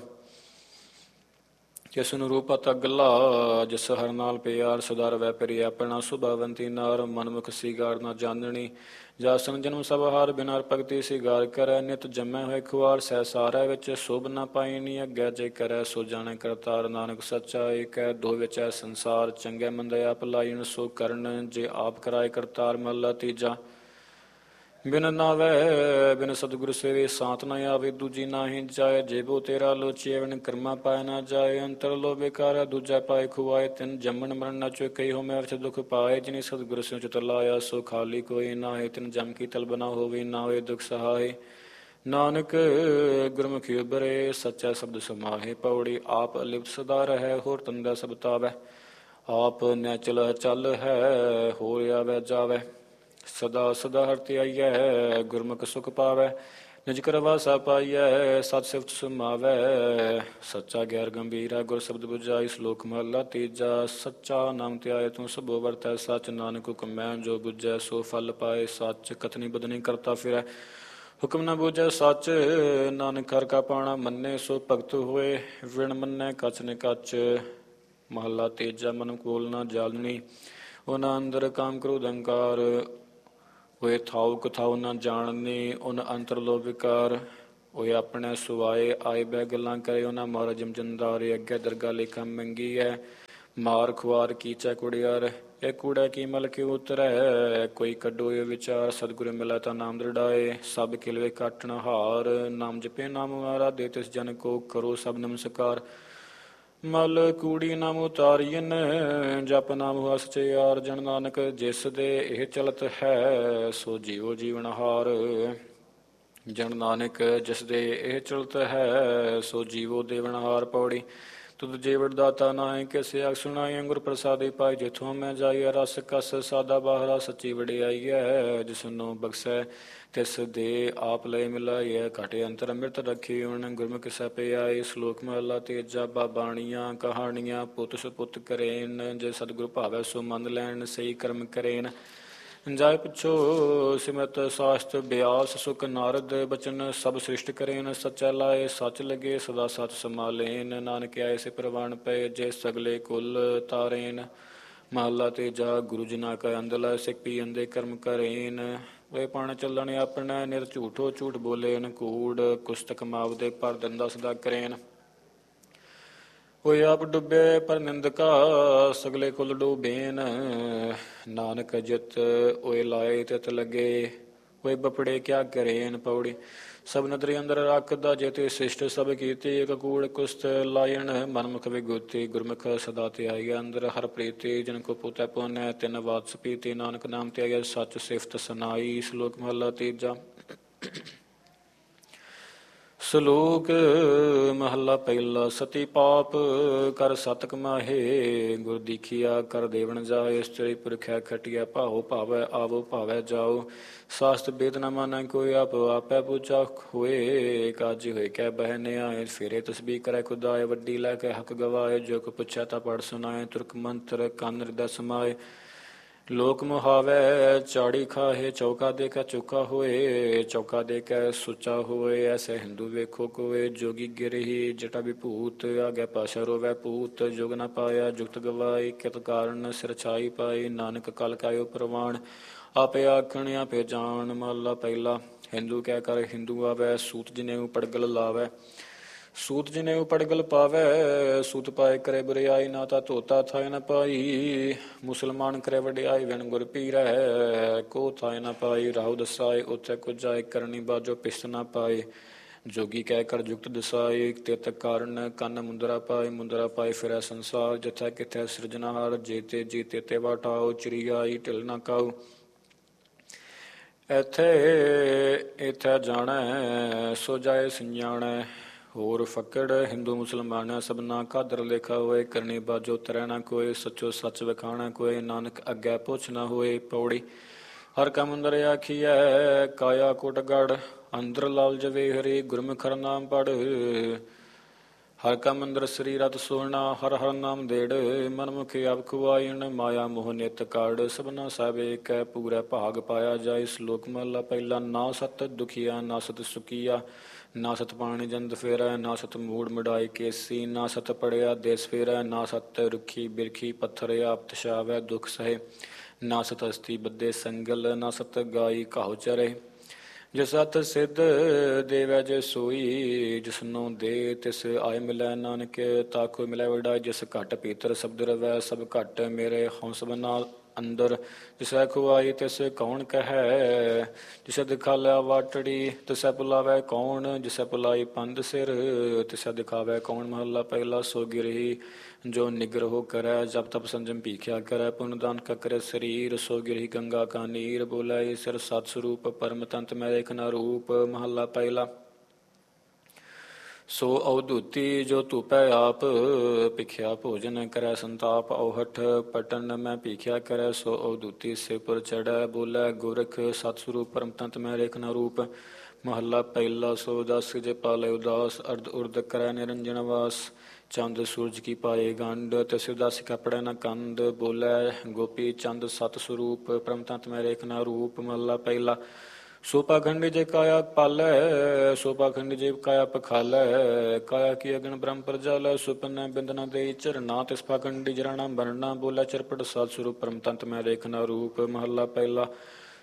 ਕਿਸ ਨੂੰ ਰੂਪ ਤਗਲਾ, ਜਿਸ ਹਰ ਨਾਲ ਪਿਆਰ। ਸਦਾ ਰਵੈ ਪਿਰਿ ਆਪਣਾ, ਸੁਭਾਵੰਤੀ ਨਾਰ। ਮਨਮੁਖ ਸੀਗਾਰ ਨਾ ਜਾਣਨੀ, ਜਾਸਨ ਜਨਮ ਸਭ ਹਾਰ। ਬਿਨਾ ਭਗਤੀ ਸੀਗਾਰ ਕਰੈ, ਨਿਤ ਜੰਮੈ ਹੋਏ ਖੁਆਰ। ਸਹਿ ਸਾਰੈ ਵਿੱਚ ਸ਼ੋਭ ਨ ਪਾਈਨੀ, ਅੱਗੇ ਜੇ ਕਰੈ ਸੋ ਜਾਣੈ ਕਰਤਾਰ। ਨਾਨਕ ਸੱਚਾ ਏਕੈ, ਦੋ ਵਿਚੈ ਸੰਸਾਰ। ਚੰਗੇ ਮੰਦੇ ਆਪ ਲਾਈਣ, ਸੋ ਕਰਨ ਜੇ ਆਪ ਕਰਾਏ ਕਰਤਾਰ। ਮਹਲਾ ਤੀਜਾ। ਬਿਨ ਨਾਵੈ ਬਿਨ ਸਤਿਗੁਰ ਸੇਵੇ, ਸਾਤ ਨ ਆਵੇ ਦੂਜੀ ਨਾਹੀ ਜਾਏ। ਜੇਬੋ ਤੇਰਾ ਲੋਚੀਐ, ਬਿਨ ਕਰਮਾ ਪਾਇ ਨਾ ਜਾਏ। ਅੰਤਰ ਲੋ ਬੇਕਾਰੈ, ਦੂਜਾ ਪਾਏ ਖੁਆਏ। ਤਿਨ ਜੰਮਣ ਮਰਨ ਨ ਚੁਕਈ, ਹੋ ਮੈਂ ਅਰਥ ਦੁਖ ਪਾਏ। ਜਿਨੀ ਸਤਿਗੁਰ ਸਿਉ ਚਿਤ ਲਾਇਆ, ਸੋ ਖਾਲੀ ਕੋਈ ਨਾਹੀ। ਤਿਨ ਜਮ ਕੀ ਤਲਬ ਨਾ ਹੋਵੇ, ਨਾ ਹੋਏ ਦੁਖ ਸਹਾਏ। ਨਾਨਕ ਗੁਰਮੁਖੀ ਉਬਰੇ, ਸੱਚਾ ਸ਼ਬਦ ਸਮਾਹੇ। ਪੌੜੀ ਆਪ ਅਲਿਪਤ ਸਦਾ ਰਹੈ, ਹੋਰ ਤੰਦਾ ਸਭ ਤਾਵੈ। ਆਪ ਨੈਚਲ ਚਲ ਹੈ, ਹੋਰ ਆਵੈ ਜਾਵੈ। ਸਦਾ ਸਦਾ ਹਰਿ ਧਿਆਈਐ, ਗੁਰਮੁਖ ਸੁਖ ਪਾਵੈ। ਨਿਜ ਕਰ ਵਾਸਾ ਪਾਈਐ, ਸਤਿ ਸਿਫਤ ਸਮਾਵੈ। ਸੱਚਾ ਗਿਆਰ ਗੰਭੀਰਾ, ਗੁਰ ਸ਼ਬਦ ਬੁਝਾਈ। ਸ਼ਲੋਕ ਮਹਲਾ ਤੀਜਾ। ਸੱਚਾ ਨਾਮ ਧਿਆਏ, ਤੂੰ ਸਭੋ ਵਰਤੈ ਸੱਚ। ਨਾਨਕ ਹੁਕਮੈ ਜੋ ਬੁਝੈ, ਸੋ ਫਲ ਪਾਏ। ਸੱਚ ਕਥਨੀ ਬਦਨੀ ਕਰਤਾ ਫਿਰੈ, ਹੁਕਮ ਨ ਬੂਝੈ ਸੱਚ। ਨਾਨਕ ਹਰਿ ਕਾ ਪਾਣਾ ਮੰਨੇ, ਸੋ ਭਗਤ ਹੋਏ। ਵਿਣ ਮੰਨੈ ਕਛ ਨਿਕਛ। ਮਹਲਾ ਤੀਜਾ। ਮਨ ਕੋਲ ਨਾ ਜਾਲਣੀ, ਉਹਨਾਂ ਅੰਦਰ ਕਾਮ ਕ੍ਰੋਧ ਅਹੰਕਾਰ। ਹੋਏ ਥਾਉ ਕਥਾਉ ਨ ਜਾਣਨੀ, ਉਨ ਅੰਤਰ ਲੋ ਵਿਕਾਰ। ਉਹ ਆਪਣੇ ਸੁਆਏ ਆਏ ਬੈ ਗੱਲਾਂ ਕਰੇ ਉਹਨਾਂ ਮਾਰਾ ਜਮਜੰਦਾਰੇ ਅੱਗੇ ਦਰਗਾ ਲੇਖਾ ਮੰਗੀ ਹੈ ਮਾਰ ਖੁਆਰ ਕੀਚੈ ਕੁੜਿਆਰ ਇਹ ਕੂੜਾ ਕੀ ਮਲ ਕੇ ਉਤਰੈ ਕੋਈ ਕੱਢੋ ਇਹ ਵਿਚਾਰ ਸਤਿਗੁਰੂ ਮਿਲਾ ਤਾਂ ਨਾਮ ਦਰੜਾਏ ਸਭ ਕਿਲਵੇ ਕਾਟਣ ਹਾਰ ਨਾਮ ਜਪੇ ਨਾਮ ਮਾਰਾ ਦੇ ਤਿਸ ਜਨ ਕੋ ਕਰੋ ਸਭ ਨਮਸਕਾਰ ਮਲ ਕੂੜੀ ਨਾਮ ਉਤਾਰੀਨ ਜਪ ਨਾਮ ਹੁਆ ਸਚਿਆਰ ਜਨ ਨਾਨਕ ਜਿਸ ਦੇ ਇਹ ਚਲਤ ਹੈ ਸੋ ਜੀਵੋ ਜੀਵਨ ਹਾਰ ਜਨ ਨਾਨਕ ਜਿਸ ਦੇ ਇਹ ਚਲਤ ਹੈ ਸੋ ਜੀਵੋ ਦੇਵਨਹਾਰ ਪੌੜੀ ਤੁਧ ਜੀਵੜ ਦਾਤਾ ਨਾਏ ਕਿਸੇ ਆਖ ਸੁਣਾਈ ਗੁਰ ਪ੍ਰਸਾਦਿ ਪਾਈ ਜਿਥੋਂ ਮੈਂ ਜਾਈਐ ਰਸ ਕਸ ਸਾਦਾ ਬਾਹਰਾ ਸੱਚੀ ਵਡਿਆਈ ਹੈ ਜਿਸਨੂੰ ਬਖਸ਼ੈ ਤਿਸ ਦੇ ਆਪ ਲੈ ਮਿਲਾਈਐ ਘਟੇ ਅੰਤਰ ਅੰਮ੍ਰਿਤ ਰੱਖੀ ਹੁਣ ਗੁਰਮੁਖ ਸਪੇ ਆਏ ਸ਼ਲੋਕ ਮਹਲਾ ਤੇਜਾ ਬਾਣੀਆਂ ਕਹਾਣੀਆਂ ਪੁੱਤ ਸੁਪੁੱਤ ਕਰੇਨ ਜੇ ਸਤਿਗੁਰ ਭਾਵੈ ਸੋ ਮੰਨ ਲੈਣ ਸਹੀ ਕਰਮ ਕਰੇਨ ਜਾਇ ਪੁੱਛੋ ਸਿਮਰਤ ਸਾਸਤ ਬਿਆਸ ਸੁਖ ਨਾਰਦ ਬਚਨ ਸਭ ਸ੍ਰਿਸ਼ਟ ਕਰੇਨ ਸਚੈ ਲਾਏ ਸੱਚ ਲਗੇ ਸਦਾ ਸਚ ਸਮਾਲੇਨ ਨਾਨਕ ਆਏ ਸੇ ਪ੍ਰਵਾਨ ਪਏ ਜੇ ਸਗਲੇ ਕੁਲ ਤਾਰੇਨ ਮਹਲਾ ਤੇਜਾ ਗੁਰੂ ਜਿਨਾ ਕਾ ਅੰਦਲਾ ਸਿੱਖ ਪੀ ਅੰਦੇ ਕਰਮ ਕਰੇਨ ਵੇ ਪਣ ਚੱਲਣ ਆਪਣਾ ਨਿਰ ਝੂਠੋ ਝੂਠ ਬੋਲੇਨ ਕੂੜ ਕੁਸਤਕ ਮਾਵਦੇ ਪਰ ਦੰਦਾ ਸਦਾ ਕਰੇਨ ਹੋਏ ਆਪ ਡੁੱਬੇ ਪਰ ਨਿੰਦਕਾ ਸਗਲੇ ਕੁਲ ਡੂਬੇਨ ਨਾਨਕ ਜਿਤ ਓਏ ਲਾਏ ਤਿਤ ਲਗੇ ਹੋਏ ਬਪੜੇ ਕਿਆ ਕਰੇਨ ਪੌੜੀ ਸਭ ਨਦਰੀ ਅੰਦਰ ਰੱਖਦਾ ਜੇਤੇ ਸਿਸ਼ਟ ਸਭ ਕੀਤੀ ਇਕ ਕੂੜ ਕੁਸਤ ਲਾਇਣ ਮਨਮੁਖ ਵਿਗੂਤੀ ਗੁਰਮੁਖ ਸਦਾ ਤੇ ਆਈ ਅੰਦਰ ਹਰ ਪ੍ਰੀਤੀ ਜਨ ਕੋ ਪੁੱਤੈ ਪੁੰਨੈ ਤਿੰਨ ਵਾਤ ਸਪੀਤੀ ਨਾਨਕ ਨਾਮ ਤੇ ਆਇਆ ਸੱਚ ਸਿਫਤ ਸੁਨਾਈ ਸ਼ਲੋਕ ਮਹਲਾ ਤੀਜਾ ਸ਼ਲੋਕ ਮਹੱਲਾ ਪਹਿਲਾ ਸਤੀ ਪਾਪ ਕਰ ਸਤ ਕਮਾਹੇ ਗੁਰ ਦੀਖਿਆ ਕਰ ਦੇਵਨ ਜਾਏ ਇਸਤਰੀ ਪੁਰਖਿਆ ਖਟਿਆ ਭਾਉ ਭਾਵੈ ਆਵੋ ਭਾਵੈ ਜਾਓ ਸਾਸਤ ਬੇਦ ਨ ਮਾਨੈ ਕੋਈ ਆਪ ਆਪੈ ਪੁੱਛਾ ਹੋਏ ਕਾਜੀ ਹੋਏ ਕਹਿ ਬਹਿਨੇ ਆਏ ਫੇਰੇ ਤਸਬੀਹ ਕਰੈ ਖੁਦਾਏ ਵੱਡੀ ਲੈ ਕੇ ਹੱਕ ਗਵਾਏ ਜੋ ਕੋ ਪੁੱਛਿਆ ਤਾ ਪੜ ਸੁਨਾਏ ਤੁਰਕ ਮੰਤਰ ਕੰਨ ਹਿਰਦੈ ਸਮਾਏ ਲੋਕ ਮੁਹਾਵੈ ਚਾੜੀ ਖਾਹੇ ਚੌਕਾ ਦੇ ਕਾ ਚੁੱਕਾ ਹੋਏ ਚੌਕਾ ਦੇ ਕੈ ਸੁੱਚਾ ਹੋਏ ਐਸੇ ਹਿੰਦੂ ਵੇਖੋ ਕੋਏ ਜੋਗੀ ਗਿਰਹੀ ਜਟਾ ਵਿਭੂਤ ਆਗੇ ਪਾਸ਼ਾ ਰੋਵੈ ਪੂਤ ਜੁਗ ਨ ਪਾਇਆ ਜੁਗਤ ਗਵਾਈ ਕਿਤ ਕਾਰਨ ਸਿਰ ਛਾਈ ਪਾਈ ਨਾਨਕ ਕਲ ਕਾਇਓ ਪ੍ਰਵਾਨ ਆਪੇ ਆਖਣ ਆਪੇ ਜਾਣ ਮਹਲਾ ਪਹਿਲਾ ਹਿੰਦੂ ਕਹਿ ਕਰ ਹਿੰਦੂ ਆਵੈ ਸੂਤ ਜਿਨੇ ਪੜਗਲ ਲਾਵੈ ਸੂਤ ਜਿਨੇ ਪੜਗਲ ਪਾਵੈ ਸੂਤ ਪਾਏ ਕਰੇ ਬੁਰਿਆਈ ਨਾ ਤਾਂ ਧੋਤਾ ਥਾਇ ਨ ਪਾਈ ਮੁਸਲਮਾਨ ਕਰੇ ਵਡਿਆਈ ਵਿਣ ਗੁਰ ਪੀਰੈ ਕੋ ਥਾਇ ਨ ਪਾਈ ਰਾਹੁ ਦਸਾਏ ਉਥੇ ਕੁਜਾਏ ਕਰਨੀ ਬਾਜੋ ਪਿਸਤ ਨ ਪਾਏ ਜੋਗੀ ਕਹਿ ਕਰ ਜੁਗਤ ਦਸਾਏ ਤਿਤ ਕਾਰਨ ਕੰਨ ਮੁੰਦਰਾ ਪਾਏ ਮੁੰਦਰਾ ਪਾਏ ਫਿਰੈ ਸੰਸਾਰ ਜਿਥੈ ਕਿਥੈ ਸਿਰਜਣਹਾਰ ਜੇਤੇ ਜੀਤੇ ਤੇ ਵਾਟਾਓ ਚਿੜੀਆਈ ਢਿਲ ਨ ਕਾਉ ਇੱਥੇ ਇੱਥੇ ਜਾਣੈ ਸੋ ਜਾਏ ਸੰਜਾਣੈ ਹੋਰ ਫਕੜ ਹਿੰਦੂ ਮੁਸਲਮਾਨ ਸਭਨਾ ਕਾਦਰ ਲੇਖਾ ਹੋਏ ਕਰਨੀ ਬਾਜੋ ਤਰੈ ਨਾ ਕੋਏ ਸੱਚੋ ਸੱਚ ਵਿਖਾਣਾ ਕੋਏ ਨਾਨਕ ਅੱਗੇ ਪੁੱਛ ਨਾ ਹੋਏ ਪੌੜੀ ਹਰ ਕੰਮ ਅੰਦਰ ਆਖੀਐ ਕਾਇਆ ਕੋਟ ਗੜ ਅੰਦਰ ਲਾਲ ਜਵੇ ਹਰੀ ਗੁਰਮੁਖ ਹਰ ਨਾਮ ਪੜ ਹਰ ਕੰਮ ਅੰਦਰ ਸਰੀਰਤ ਸੋਹਣਾ ਹਰ ਹਰ ਨਾਮ ਦੇੜ ਮਨਮੁਖ ਆਪ ਖੁਆਇਣ ਮਾਇਆ ਮੋਹ ਨਿਤ ਕਾੜ ਸਭਨਾ ਸਭ ਏਕੈ ਪੂਰਾ ਭਾਗ ਪਾਇਆ ਜਾਏ ਸ਼ਲੋਕ ਮਹਲਾ ਪਹਿਲਾ ਨਾ ਸਤ ਦੁਖੀਆ ਨਾ ਸਤ ਸੁਖੀਆ ਨਾ ਸਤ ਪਾਣੀ ਜੰਦ ਫੇਰੈ ਨਾ ਸਤ ਮੂੜ ਮੜਾਈ ਕੇਸੀ ਨਾ ਸਤ ਪੜਿਆ ਦੇਸ ਫੇਰੈ ਨਾ ਸਤ ਰੁਖੀ ਬਿਰਖੀ ਪੱਥਰ ਆਪਤ ਛਾਵੈ ਦੁਖ ਸਹੇ ਨਾ ਸਤ ਅਸਤੀ ਬੱਦੇ ਸੰਗਲ ਨਾ ਸਤ ਗਾਈ ਘਾਉ ਚਰੇ ਜਿਸ ਸਤ ਸਿੱਧ ਦੇਵੈ ਜੇ ਸੋਈ ਜਿਸਨੂੰ ਦੇ ਤਿਸ ਆਏ ਮਿਲੈ ਨਾਨਕ ਤਾਕੋ ਮਿਲੈ ਵਡਾਈ ਜਿਸ ਘਟ ਪੀਤਰ ਸ਼ਬਦ ਰਵੈ ਸਭ ਘਟ ਮੇਰੇ ਹੰਸ ਬਨਾ ਅੰਦਰ ਜਿਸੈ ਖੁਆਈ ਤਿਸ ਕੌਣ ਕਹੈ ਜਿਸੈ ਦਿਖਾਲਿਆ ਵਾਟੜੀ ਤਿਸੈ ਪੁਲਾਵੈ ਕੌਣ ਜਿਸੈ ਪੁਲਾਈ ਪੰਧ ਸਿਰ ਤਿਸੈ ਦਿਖਾਵੈ ਕੌਣ ਮਹੱਲਾ ਪਹਿਲਾ ਸੋ ਗਿਰਹੀ ਜੋ ਨਿਗਰਹੁ ਕਰੈ ਜਪ ਤਪ ਸੰਜਮ ਭੀਖਿਆ ਕਰੈ ਪੁਨ ਦਾਨ ਕਕਰੈ ਸਰੀਰ ਸੋ ਗਿਰਹੀ ਗੰਗਾ ਕਾ ਨੀਰ ਬੋਲਾਏ ਸਿਰ ਸਤ ਸਰੂਪ ਪਰਮ ਤੰਤ ਮੈਂ ਦੇਖ ਨ ਰੂਪ ਮਹੱਲਾ ਪਹਿਲਾ ਸੋ ਅਵਧੂਤੀ ਜੋ ਧੂਪੈ ਆਪ ਭਿਖਿਆ ਭੋਜਨ ਕਰੈ ਸੰਤਾਪ ਔਹਠ ਪਟਨ ਮੈਂ ਭੀਖਿਆ ਕਰੈ ਸੋ ਅਵਧੂਤੀ ਸੇ ਪੁਰ ਚੜੈ ਬੋਲੇ ਗੋਰਖ ਸਤ ਸਰੂਪ ਪਰਮ ਤੰਤ ਮੈਂ ਰੇਖ ਨ ਰੂਪ ਮਹੱਲਾ ਪਹਿਲਾ ਸੋ ਦਸ ਜੇ ਪਾਲੇ ਉਦਾਸ ਅਰਧ ਉਰਧ ਕਰੈ ਨਿਰੰਜਨ ਵਾਸ ਚੰਦ ਸੂਰਜ ਕੀ ਪਾਏ ਗੰਡ ਤਿਸ ਉਦਾਸੀ ਕਪੜੈ ਨ ਕੰਦ ਬੋਲੇ ਗੋਪੀ ਚੰਦ ਸਤ ਸਰੂਪ ਪਰਮ ਤੰਤ ਮੈਂ ਰੇਖ ਨ ਰੂਪ ਮਹੱਲਾ ਪਹਿਲਾ ਸੋ ਪਾਖੰਡੀ ਜੇ ਕਾਇਆ ਪਾਲੈ ਸੋ ਪਾਖੰਡੀ ਜੇ ਕਾਇਆ ਪਖਾਲੈ ਕਾਇਆ ਕੀ ਅਗਨ ਬ੍ਰਹਮ ਪ੍ਰਜਾਲੈ ਸੁਪਨ ਬਿੰਦਨਾ ਦੇ ਝਰਨਾ ਤਿਸ ਪਾਖੰਡੀ ਜਰਾਣਾ ਬਰਨਾ ਬੋਲਾ ਚਰਪਟ ਸਤ ਸਰੂਪ ਪਰਮ ਤੰਤ ਮੈਂ ਰੇਖ ਨ ਰੂਪ ਮਹੱਲਾ ਪਹਿਲਾ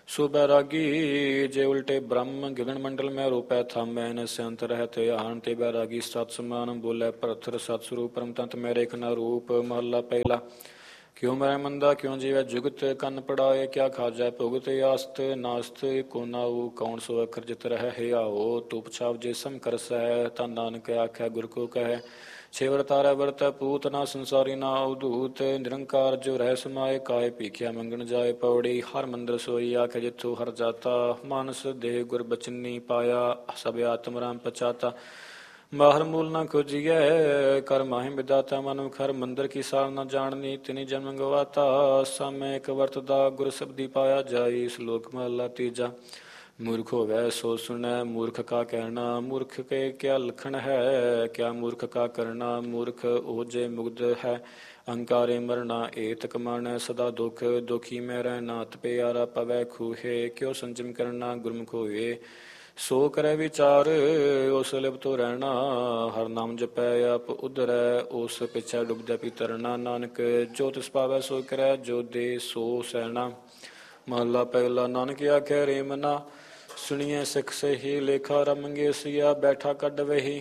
ਸੋ ਬੈਰਾਗੀ ਜੇ ਉਲਟੇ ਬ੍ਰਹਮ ਗਗਨ ਮੰਡਲ ਮੈਂ ਰੂਪੈ ਥਾਮੈ ਨ ਸੰਤ ਰਹਿਤ ਆਨ ਤੇ ਬੈਰਾਗੀ ਸਤ ਸਮਾਨ ਬੋਲੇ ਭਰਥਰ ਸਤ ਸਰੂਪ ਪਰਮ ਤੰਤ ਮੈਂ ਰੇਖ ਨ ਰੂਪ ਮਹਲਾ ਪਹਿਲਾ। ਕਿਉ ਮਰੈ ਮੰਦਾ ਕਿਉ ਜੀਵੈ ਜੁਗਤ ਕੰਨ ਪੜਾਏ ਕਿਆ ਖਾਜੈ ਭੁਗਤ ਆਸਤ ਨਾਸਤ ਕੋ ਨਾਉ ਕੌਣ ਸੋ ਅਖਰ ਜਿਤ ਰਹਿ ਹਿਆਓ ਧੂਪ ਛਾਪ ਜੇ ਸਮ ਕਰਸੈ ਤਾਂ ਨਾਨਕ ਆਖੈ ਗੁਰ ਕੋ ਕਹੈ ਛੇ ਵਰਤਾਰੈ ਵਰਤੈ ਪੂਤ ਨਾ ਸੰਸਾਰੀ ਨਾ ਉਦੂਤ ਨਿਰੰਕਾਰ ਜੋ ਰਹਿ ਸਮਾਏ ਕਾਇ ਭੀਖਿਆ ਮੰਗਣ ਜਾਏ ਪੌੜੀ ਹਰ ਮੰਦਰ ਸੋਈ ਆਖੈ ਜਿਥੋ ਹਰ ਜਾਤਾ ਮਾਨਸ ਦੇਹ ਗੁਰ ਬਚਨੀ ਪਾਇਆ ਸਭ ਆਤਮ ਰਾਮ ਪਛਾਤਾ ਮਾਹਰ ਮੂਲ ਨਾ ਖੋਜੀਐ ਕਰ ਮਾਹਿ ਵਿਦਾਤਾ ਮਨੁ ਖਰ ਮੰਦਰ ਕੀ ਸਾਰ ਨਾ ਜਾਣਨੀ ਤਿਨੀ ਜਨਮ ਗਵਾਤਾ ਸਾਮੈ ਇੱਕ ਵਰਤਦਾ ਗੁਰ ਸਬਦੀ ਪਾਇਆ ਜਾਈ ਸ਼ਲੋਕ ਮਹਲਾ ਤੀਜਾ। ਮੂਰਖ ਹੋਵੈ ਸੋ ਸੁਣੈ ਮੂਰਖ ਕਾ ਕਹਿਣਾ ਮੂਰਖ ਕੇ ਕਿਆ ਲਖਣ ਹੈ ਕਿਆ ਮੂਰਖ ਕਾ ਕਰਨਾ ਮੂਰਖ ਉਹ ਜੇ ਮੁਗਧ ਹੈ ਅਹੰਕਾਰੇ ਮਰਨਾ ਏਤ ਕਮਾਣੈ ਸਦਾ ਦੁਖ ਦੁਖੀ ਮੈਂ ਰਹਿਣਾ ਤ ਪਿਆਰਾ ਪਵੈ ਖੂਹੇ ਕਿਉ ਸੰਜਮ ਕਰਨਾ ਗੁਰਮੁਖ ਹੋਏ ਸੋ ਕਰੈ ਵਿਚਾਰ ਉਸ ਲਿਪਤੋ ਰਹਿਣਾ ਹਰ ਨਾਮ ਜਪੈ ਆਪ ਉਧਰੈ ਉਸ ਪਿਛੈ ਡੁੱਬਦੈ ਪੀ ਤਰਨਾ ਨਾਨਕ ਜੋ ਤਿਸ ਪਾਵੈ ਸੋ ਕਰੈ ਜੋ ਦੇ ਸੋ ਸਹਿਣਾ ਮਹਲਾ ਪਹਿਲਾ। ਨਾਨਕ ਆਖੈ ਰੇ ਮਨਾ ਸੁਣੀਐ ਸਿੱਖ ਸਹੀ ਲੇਖਾ ਰਮੰਗੇ ਸਿਆ ਬੈਠਾ ਕੱਢ ਵਹੀ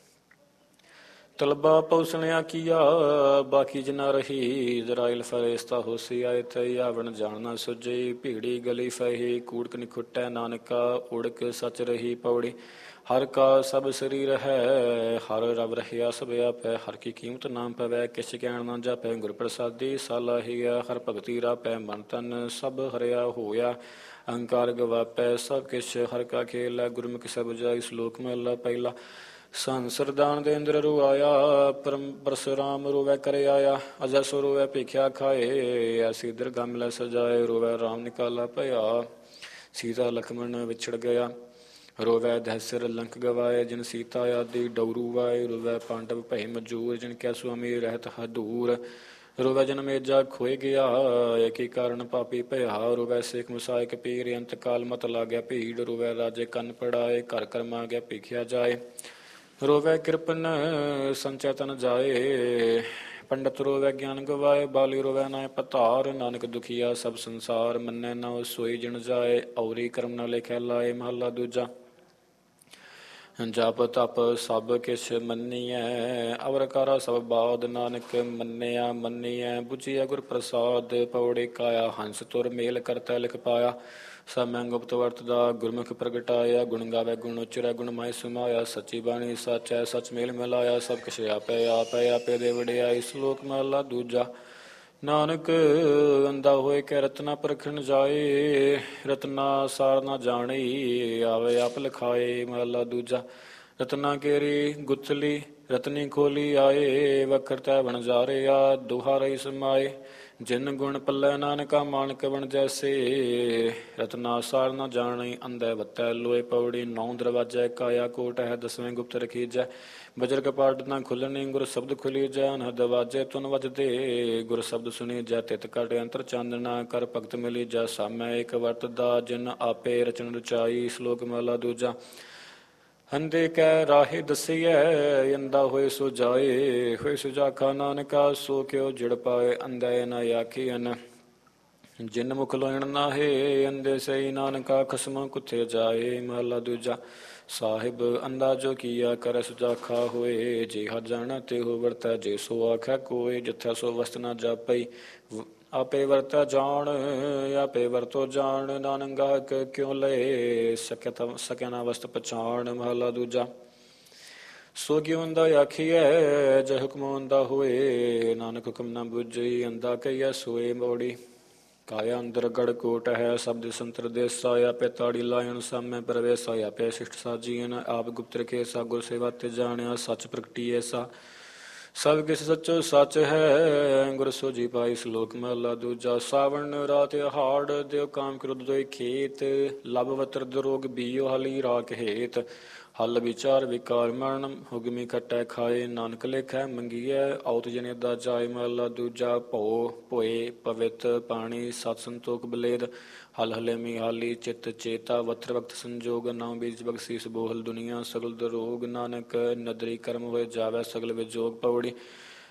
ਤਲਬਾ ਪਉਸਣਿਆ ਕੀਆ ਬਾਕੀ ਜਨਾ ਰਹੀ ਜਰਾਇਲ ਫਰੇਸਤਾ ਹੋਸੀ ਆਏ ਤਈ ਆਵਣ ਜਾਣਨਾ ਸੁਜਈ ਭੀੜੀ ਗਲੀ ਫਹੀ ਕੂੜਕ ਨਿਖੁੱਟੈ ਨਾਨਕਾ ਉੜਕ ਸਚ ਰਹੀ ਪੌੜੀ ਹਰ ਕਾ ਸਭ ਸਰੀਰ ਹੈ ਹਰ ਰਵ ਰਹਿਆ ਸਭ ਆਪੈ ਹਰ ਕੀ ਕੀਮਤ ਨਾਮ ਪਵੈ ਕਿਛ ਕਹਿਣ ਨਾ ਜਾਪੈ ਗੁਰ ਪ੍ਰਸਾਦੀ ਸਾਲਾਹੀਆ ਹਰ ਭਗਤੀ ਰਾਪੈ ਮਨ ਤਨ ਸਭ ਹਰਿਆ ਹੋਇਆ ਅਹੰਕਾਰ ਗਵਾਪੈ ਸਭ ਕਿਛ ਹਰ ਕਾ ਖੇਲ ਗੁਰਮੁਖ ਸਭ ਜਾਈ ਸ਼ਲੋਕ ਮਹਲਾ ਪਹਿਲਾ। ਸੰਸਰਦਾਨ ਦੇ ਇੰਦਰ ਰੂ ਆਇਆ ਪਰਮ ਪਰਸੁਰਾਮ ਰੋਵੈ ਕਰੇ ਆਇਆ ਅਜੈ ਸੋ ਰੋਵੈ ਭੀਖਿਆ ਖਾਏ ਐਸੀ ਦਰਗਾ ਮਿਲੈ ਸਜਾਏ ਰੋਵੈ ਰਾਮ ਨਿਕਾਲਾ ਭਇਆ ਸੀਤਾ ਲਖਮਣ ਵਿਛੜ ਗਿਆ ਰੋਵੈ ਦਹਿਸਿਰ ਲੰਕ ਗਵਾਏ ਜਿਨ ਸੀਤਾ ਆਦਿ ਡਉਰੂ ਵਾਏ ਰੋਵੈ ਪਾਂਡਵ ਭੈ ਮਜੂਰ ਜਿਨ ਕੈ ਸੁਆਮੀ ਰਹਿਤ ਹਦੂਰ ਰੋਵੈ ਜਨ ਮੇਜਾ ਖੋਏ ਗਿਆ ਏਕੀ ਕਾਰਨ ਪਾਪੀ ਭਇਆ ਰੋਵੈ ਸੇਖ ਮੁਸਾਇਕ ਪੀਰ ਅੰਤ ਕਾਲ ਮਤ ਲਾਗਿਆ ਭੀੜ ਰੋਵੈ ਰਾਜੇ ਕੰਨ ਪੜਾਏ ਘਰ ਘਰ ਮਾਗਿਆ ਭੀਖਿਆ ਜਾਏ ਰੋਵੈ ਕਿਰਪਨ ਸੰਚੈ ਤਨ ਜਾਏ ਪੰਡਤ ਰੋਵੈ ਗਿਆਨ ਗਵਾਏ ਬਾਲੀ ਰੋਵੈ ਨਾਇ ਪਤਾਰ ਨਾਨਕ ਦੁਖੀਆ ਸਭ ਸੰਸਾਰ ਮੰਨੈ ਨਾ ਸੋਈ ਜਿਣ ਜਾਏ ਔਰੀ ਕਰਮ ਨਾ ਲਿਖੈ ਲਾਏ ਮਹਲਾ ਦੂਜਾ। ਜਪ ਤਪ ਸਭ ਕਿਛ ਮੰਨੀਐ ਅਵਰ ਕਾਰਾ ਸਭ ਬਾਦ ਨਾਨਕ ਮੰਨਿਆ ਮੰਨੀਐ ਬੁਝਿਆ ਗੁਰ ਪ੍ਰਸਾਦ ਪੌੜੇ ਕਾਇਆ ਹੰਸ ਤੁਰ ਮੇਲ ਕਰਤਾ ਲਿਖ ਪਾਇਆ ਸਭ ਮੈਂ ਗੁਪਤ ਵਰਤਦਾ ਗੁਰਮੁਖ ਪ੍ਰਗਟਾਇਆ ਗੁਣ ਗਾਵੇ ਗੁਣ ਉਚਰੈ ਗੁਣ ਮਾਇ ਸਮਾਇਆ ਸੱਚੀ ਬਾਣੀ ਸੱਚੈ ਸੱਚ ਮੇਲ ਮਿਲਾਇਆ ਸਭ ਕਿਛ ਆਪੈ ਆਪੈ ਆਪੇ ਦੇ ਵਡਿਆਈ ਸ਼ਲੋਕ ਮਹਲਾ ਦੂਜਾ। ਨਾਨਕ ਅੰਦਾ ਹੋਏ ਕਿ ਰਤਨਾ ਪਰਖਣ ਜਾਏ ਰਤਨਾ ਸਾਰ ਨਾ ਜਾਣੀ ਆਵੇ ਆਪ ਲਿਖਾਏ ਮਹਲਾ ਦੂਜਾ। ਰਤਨਾ ਕੇਰੀ ਗੁਥਲੀ ਰਤਨੀ ਖੋਲੀ ਆਏ ਵਖਰ ਤੈ ਬਣ ਜਾਰਿਆ ਦੁਹਾ ਰਹੀ ਸਮਾਏ ਜਿਨ ਗੁਣ ਪੱਲੇ ਨਾਨਕਾ ਮਾਨਕ ਬਣ ਜੈਸੇ ਰਤਨਾ ਸਾਰ ਨਾ ਜਾਣੀ ਅੰਧੈ ਵੱਤੈ ਲੋਏ ਪੌੜੀ ਨੌ ਦਰਵਾਜੈ ਕਾਇਆ ਕੋਟ ਹੈ ਦਸਵੇਂ ਗੁਪਤ ਰਖੀਜੈ ਬਜਰ ਕਪਾਟ ਨਾ ਖੁੱਲਣੀ ਗੁਰ ਸ਼ਬਦ ਖੁਲੀ ਜੈ ਅਨਹਦ ਦਰਵਾਜੇ ਤੁਨ ਵਜਦੇ ਗੁਰ ਸ਼ਬਦ ਸੁਣੀ ਜੈ ਤਿਤ ਕਟ ਅੰਤਰ ਚਾਨਣਾ ਕਰ ਭਗਤ ਮਿਲੀ ਜੈ ਸਾਮੈ ਇੱਕ ਵਰਤਦਾ ਜਿਨ ਆਪੇ ਰਚਨ ਰਚਾਈ ਸ਼ਲੋਕ ਮਹਲਾ ਦੂਜਾ। ਹੰਦੇ ਕੈ ਰਾਹੇ ਦਸੀਐ ਅੰਦਾ ਹੋਏ ਸੋ ਜਾਏ ਹੋਏ ਸੁਜਾਖਾ ਨਾਨਕਾ ਸੋ ਕਿਉ ਜੜ ਪਾਏ ਅੰਧੈ ਨ ਆਖੀਐਨ ਜਿਨ ਮੁਖ ਲੋਇਣ ਨਾਹੇ ਅੰਦੇ ਸਈ ਨਾਨਕਾ ਖਸਮ ਕੁੱਥੇ ਜਾਏ ਮਹਲਾ ਦੂਜਾ। ਸਾਹਿਬ ਅੰਦਾ ਜੋ ਕੀਆ ਕਰੈ ਸੁਜਾਖਾ ਹੋਏ ਜੇ ਹਰ ਜਾਣਾ ਤੇ ਹੋ ਵਰਤੈ ਜੇ ਸੋ ਆਖੈ ਕੋਏ ਜਿਥੈ ਸੋ ਵਸਤ ਨਾ ਜਾਪਈ ਆਪੇ ਵਰਤੈ ਜਾਣ ਆਪੇ ਵਰਤੋ ਜਾਣ ਨਾਨਕ ਗਾਹਕ ਕਿਉ ਲਏ ਸਕੈ ਸਕੈ ਨਾ ਵਸਤ ਪਛਾਣ ਮਹਲਾ ਦੂਜਾ। ਸੋ ਕਿਉ ਅੰਦਾ ਆਖੀਐ ਜੇ ਹੁਕਮ ਅੰਦਾ ਹੋਏ ਨਾਨਕ ਹੁਕਮ ਨਾ ਬੁਝਈ ਅੰਦਾ ਕਹੀਐ ਸੋਏ ਮੋੜੀ ਕਾਇਆ ਅੰਦਰ ਗੜ ਕੋਟ ਹੈ ਸ਼ਬਦ ਸੰਤਰ ਦੇਸਾ ਆਪੇ ਤਾੜੀ ਲਾਇਣ ਸਾਮੈ ਪ੍ਰਵੇਸਾ ਆਪੇ ਸਿਸ਼ਟ ਸਾਜੀਨ ਆਪ ਗੁਪਤ ਰਖੇ ਸਾ ਗੁਰ ਸੇਵਾ ਤੇ ਜਾਣਿਆ ਸੱਚ ਪ੍ਰਗਟੀ ਐਸਾ ਸਭ ਕਿਸ ਸੱਚੋ ਸੱਚ ਹੈ ਗੁਰ ਸੋਜੀ ਪਾਈ ਸ਼ਲੋਕ ਮਹਲਾ ਦੂਜਾ। ਸਾਵਣ ਰਾਤ ਹਾੜ ਦਿਓ ਕਾਮ ਕ੍ਰੋਧ ਦੋਇ ਖੇਤ ਲਬ ਵਤਰ ਦਰੋਗ ਬੀਓ ਹਲੀ ਰਾਖ ਹੇਤ ਹਲ ਵਿਚਾਰ ਵਿਕਾਰ ਮਰਨ ਹੁਗਮੀ ਖਟੈ ਖਾਏ ਨਾਨਕ ਲੇਖੈ ਮੰਗੀਐ ਔਤ ਜਨੇ ਦਾ ਜਾਏ ਮਹਲਾ ਦੂਜਾ। ਭੋ ਭੋਏ ਪਵਿੱਤ ਪਾਣੀ ਸਤ ਸੰਤੋਖ ਬਲੇਦ ਹਲ ਹਲੇਮੀ ਹਾਲੀ ਚਿਤ ਚੇਤਾ ਵਤਰ ਵਕਤ ਸੰਜੋਗ ਨਾਮ ਬੀਜ ਬਖਸ਼ੀਸ ਬੋਹਲ ਦੁਨੀਆ ਸਗਲ ਦਰੋਗ ਨਾਨਕ ਨਦਰੀ ਕਰਮ ਹੋਏ ਜਾਵੇ ਸਗਲ ਵਿਜੋਗ ਪੌੜੀ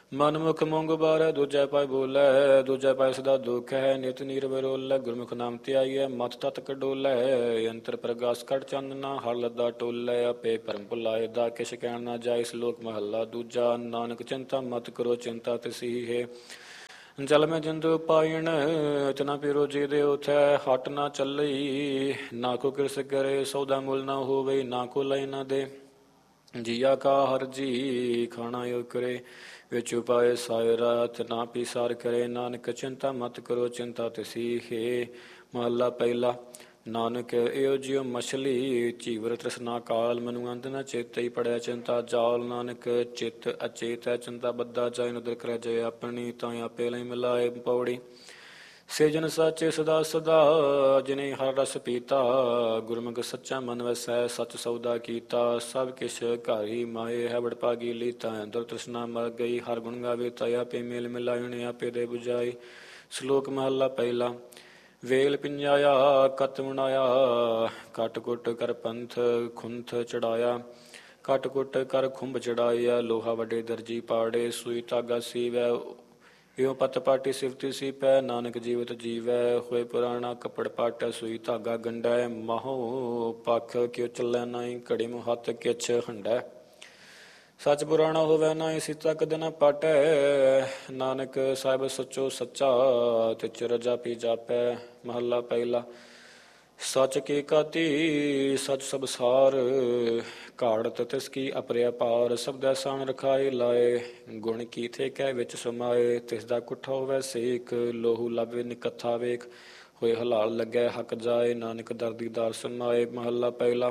ਮਨਮੁਖ ਮੂੰਗ ਬਾਰੈ ਦੂਜੈ ਪਾਇ ਬੋਲੈ, ਦੂਜੈ ਪਾਇ ਸਦਾ ਦੁਖ ਹੈ। ਨਿਤ ਨੀਰ ਵਿਰੋਲੈ ਗੁਰਮੁਖ ਨਾਮ ਧਿਆਈਐ, ਮਤ ਤਤ ਕਡੋਲੈ। ਅੰਤਰ ਪ੍ਰਗਾਸ ਕਟ ਚਾਨਣਾ, ਹਰ ਲੱਦਾ ਟੋਲੈ। ਆਪੇ ਭਰਮ ਭੁਲਾਏ ਦਾ ਕਿਛ ਕਹਿਣ ਨਾ ਜਾਏ। ਸ਼ਲੋਕ ਮਹੱਲਾ ਦੂਜਾ। ਨਾਨਕ ਚਿੰਤਾ ਮਤ ਕਰੋ, ਚਿੰਤਾ ਤਿਸੀ ਹੈ। ਜਲ ਮੈਂ ਜਿੰਦੂ ਪਾਇਣ, ਇਤਨਾ ਪੀਰੋ ਜੀ ਦੇ ਉਥੈ। ਹਟ ਨਾ ਚੱਲਈ, ਨਾ ਕੋ ਕਿਰਸ ਕਰੇ। ਸੌਦਾ ਮੁੱਲ ਨਾ ਹੋਵੇ, ਨਾ ਕੋ ਲਈ ਨਾ ਦੇ। ਜੀਆ ਕਾ ਹਰ ਜੀ ਖਾਣਾ ਯੋ ਕਰੇ, ਵਿੱਚ ਉਪਾਏ ਸਾਇ ਰਾਤ ਨਾ ਪੀਸਾਰ ਕਰੇ। ਨਾਨਕ ਚਿੰਤਾ ਮਤ ਕਰੋ, ਚਿੰਤਾ ਤਿਸੀ ਹੈ। ਮਹੱਲਾ ਪਹਿਲਾ। ਨਾਨਕ ਇਹੋ ਜਿਉ ਮਛਲੀ, ਚੀਵਰ ਤ੍ਰਿਸ਼ਨਾ ਕਾਲ। ਮਨੁ ਅੰਤ ਨ ਚੇਤਈ, ਪੜਿਆ ਚਿੰਤਾ ਜਾਲ। ਨਾਨਕ ਚਿਤ ਅਚੇਤ ਹੈ, ਚਿੰਤਾ ਬੱਧਾ ਜਾਇ। ਨਦਰ ਕਰੈ ਜੈ ਆਪਣੀ, ਤਾਂ ਆਪੇ ਲਈ ਮਿਲਾਏ। ਪੌੜੀ। ਸੇ ਜਨ ਸਾਚੇ ਸਦਾ ਸਦਾ, ਜਿਨੇ ਹਰ ਰਸ ਪੀਤਾ। ਗੁਰਮੁਖ ਸੱਚਾ ਮਨ ਵਸੈ, ਸਚ ਸੌਦਾ ਕੀਤਾ। ਸਭ ਕਿਛ ਘਰ ਹੀ ਮਾਏ, ਹੈ ਵਡਭਾਗੀ ਲੀਤਾ। ਅੰਦਰ ਤ੍ਰਿਸ਼ਨਾ ਮਰ ਗਈ, ਹਰ ਗੁਣ ਗਾਵੇ। ਤਾਂ ਆਪੇ ਮੇਲ ਮਿਲਾਇਣ, ਆਪੇ ਦੇ ਬੁਝਾਈ। ਸ਼ਲੋਕ ਮਹੱਲਾ ਪਹਿਲਾ। ਵੇਲ ਪਿੰਜਾਇਆ ਕਤ ਮਨਾਇਆ, ਕਟ ਕੁਟ ਕਰ ਪੰਥ ਖੁੰਥ ਚੜਾਇਆ। ਕਟ ਕੁਟ ਕਰ ਖੁੰਭ ਚੜਾਇਆ, ਲੋਹਾ ਵੱਡੇ ਦਰਜੀ ਪਾੜੇ। ਸੂਈ ਧਾਗਾ ਸੀਵੈ, ਇਉ ਪਤ ਪਾਟੀ ਸਿਵਤੀ ਸੀ ਪੈ। ਨਾਨਕ ਜੀਵਤ ਜੀਵੈ, ਹੋਏ ਪੁਰਾਣਾ ਕੱਪੜ ਪਾਟੈ। ਸੂਈ ਧਾਗਾ ਗੰਢੈ, ਮਾਹੋ ਪੱਖ ਕਿਉ ਚੱਲੈ ਨਾਹੀ। ਘੜੀ ਮੁ ਹੱਥ ਕਿਛ ਹੰਢੈ, ਸੱਚ ਪੁਰਾਣਾ ਹੋਵੈ ਨਾਹੀ। ਸੀਤਾ ਕਦੇ ਨ ਪਾਟੈ, ਨਾਨਕ ਸਾਹਿਬ ਸੱਚੋ ਸੱਚਾ। ਤਿਚ ਰਜਾਪੀ ਜਾਪੈ। ਮਹੱਲਾ ਪਹਿਲਾ। ਸੱਚ ਕੀ ਕਾਤੀ ਸੱਚ ਸਭ ਸਾਰ, ਘਾੜਤ ਤਿਸ ਕੀ ਅਪਰਿਆ ਪਾਰ। ਸਬਦੈ ਸਾਣ ਰਖਾਏ ਲਾਏ, ਗੁਣ ਕੀਥੇ ਕਹਿ ਵਿੱਚ ਸਮਾਏ। ਤਿਸ ਦਾ ਕੁੱਠਾ ਹੋਵੈ ਸੇਕ, ਲੋਹੂ ਲਾਵੇ ਨਿਕੱਥਾ ਵੇਖ। ਹੋਏ ਹਲਾਲ ਲੱਗੈ ਹੱਕ ਜਾਏ, ਨਾਨਕ ਦਰਦੀ ਦਾਰ ਸਮਾਏ। ਮਹੱਲਾ ਪਹਿਲਾ।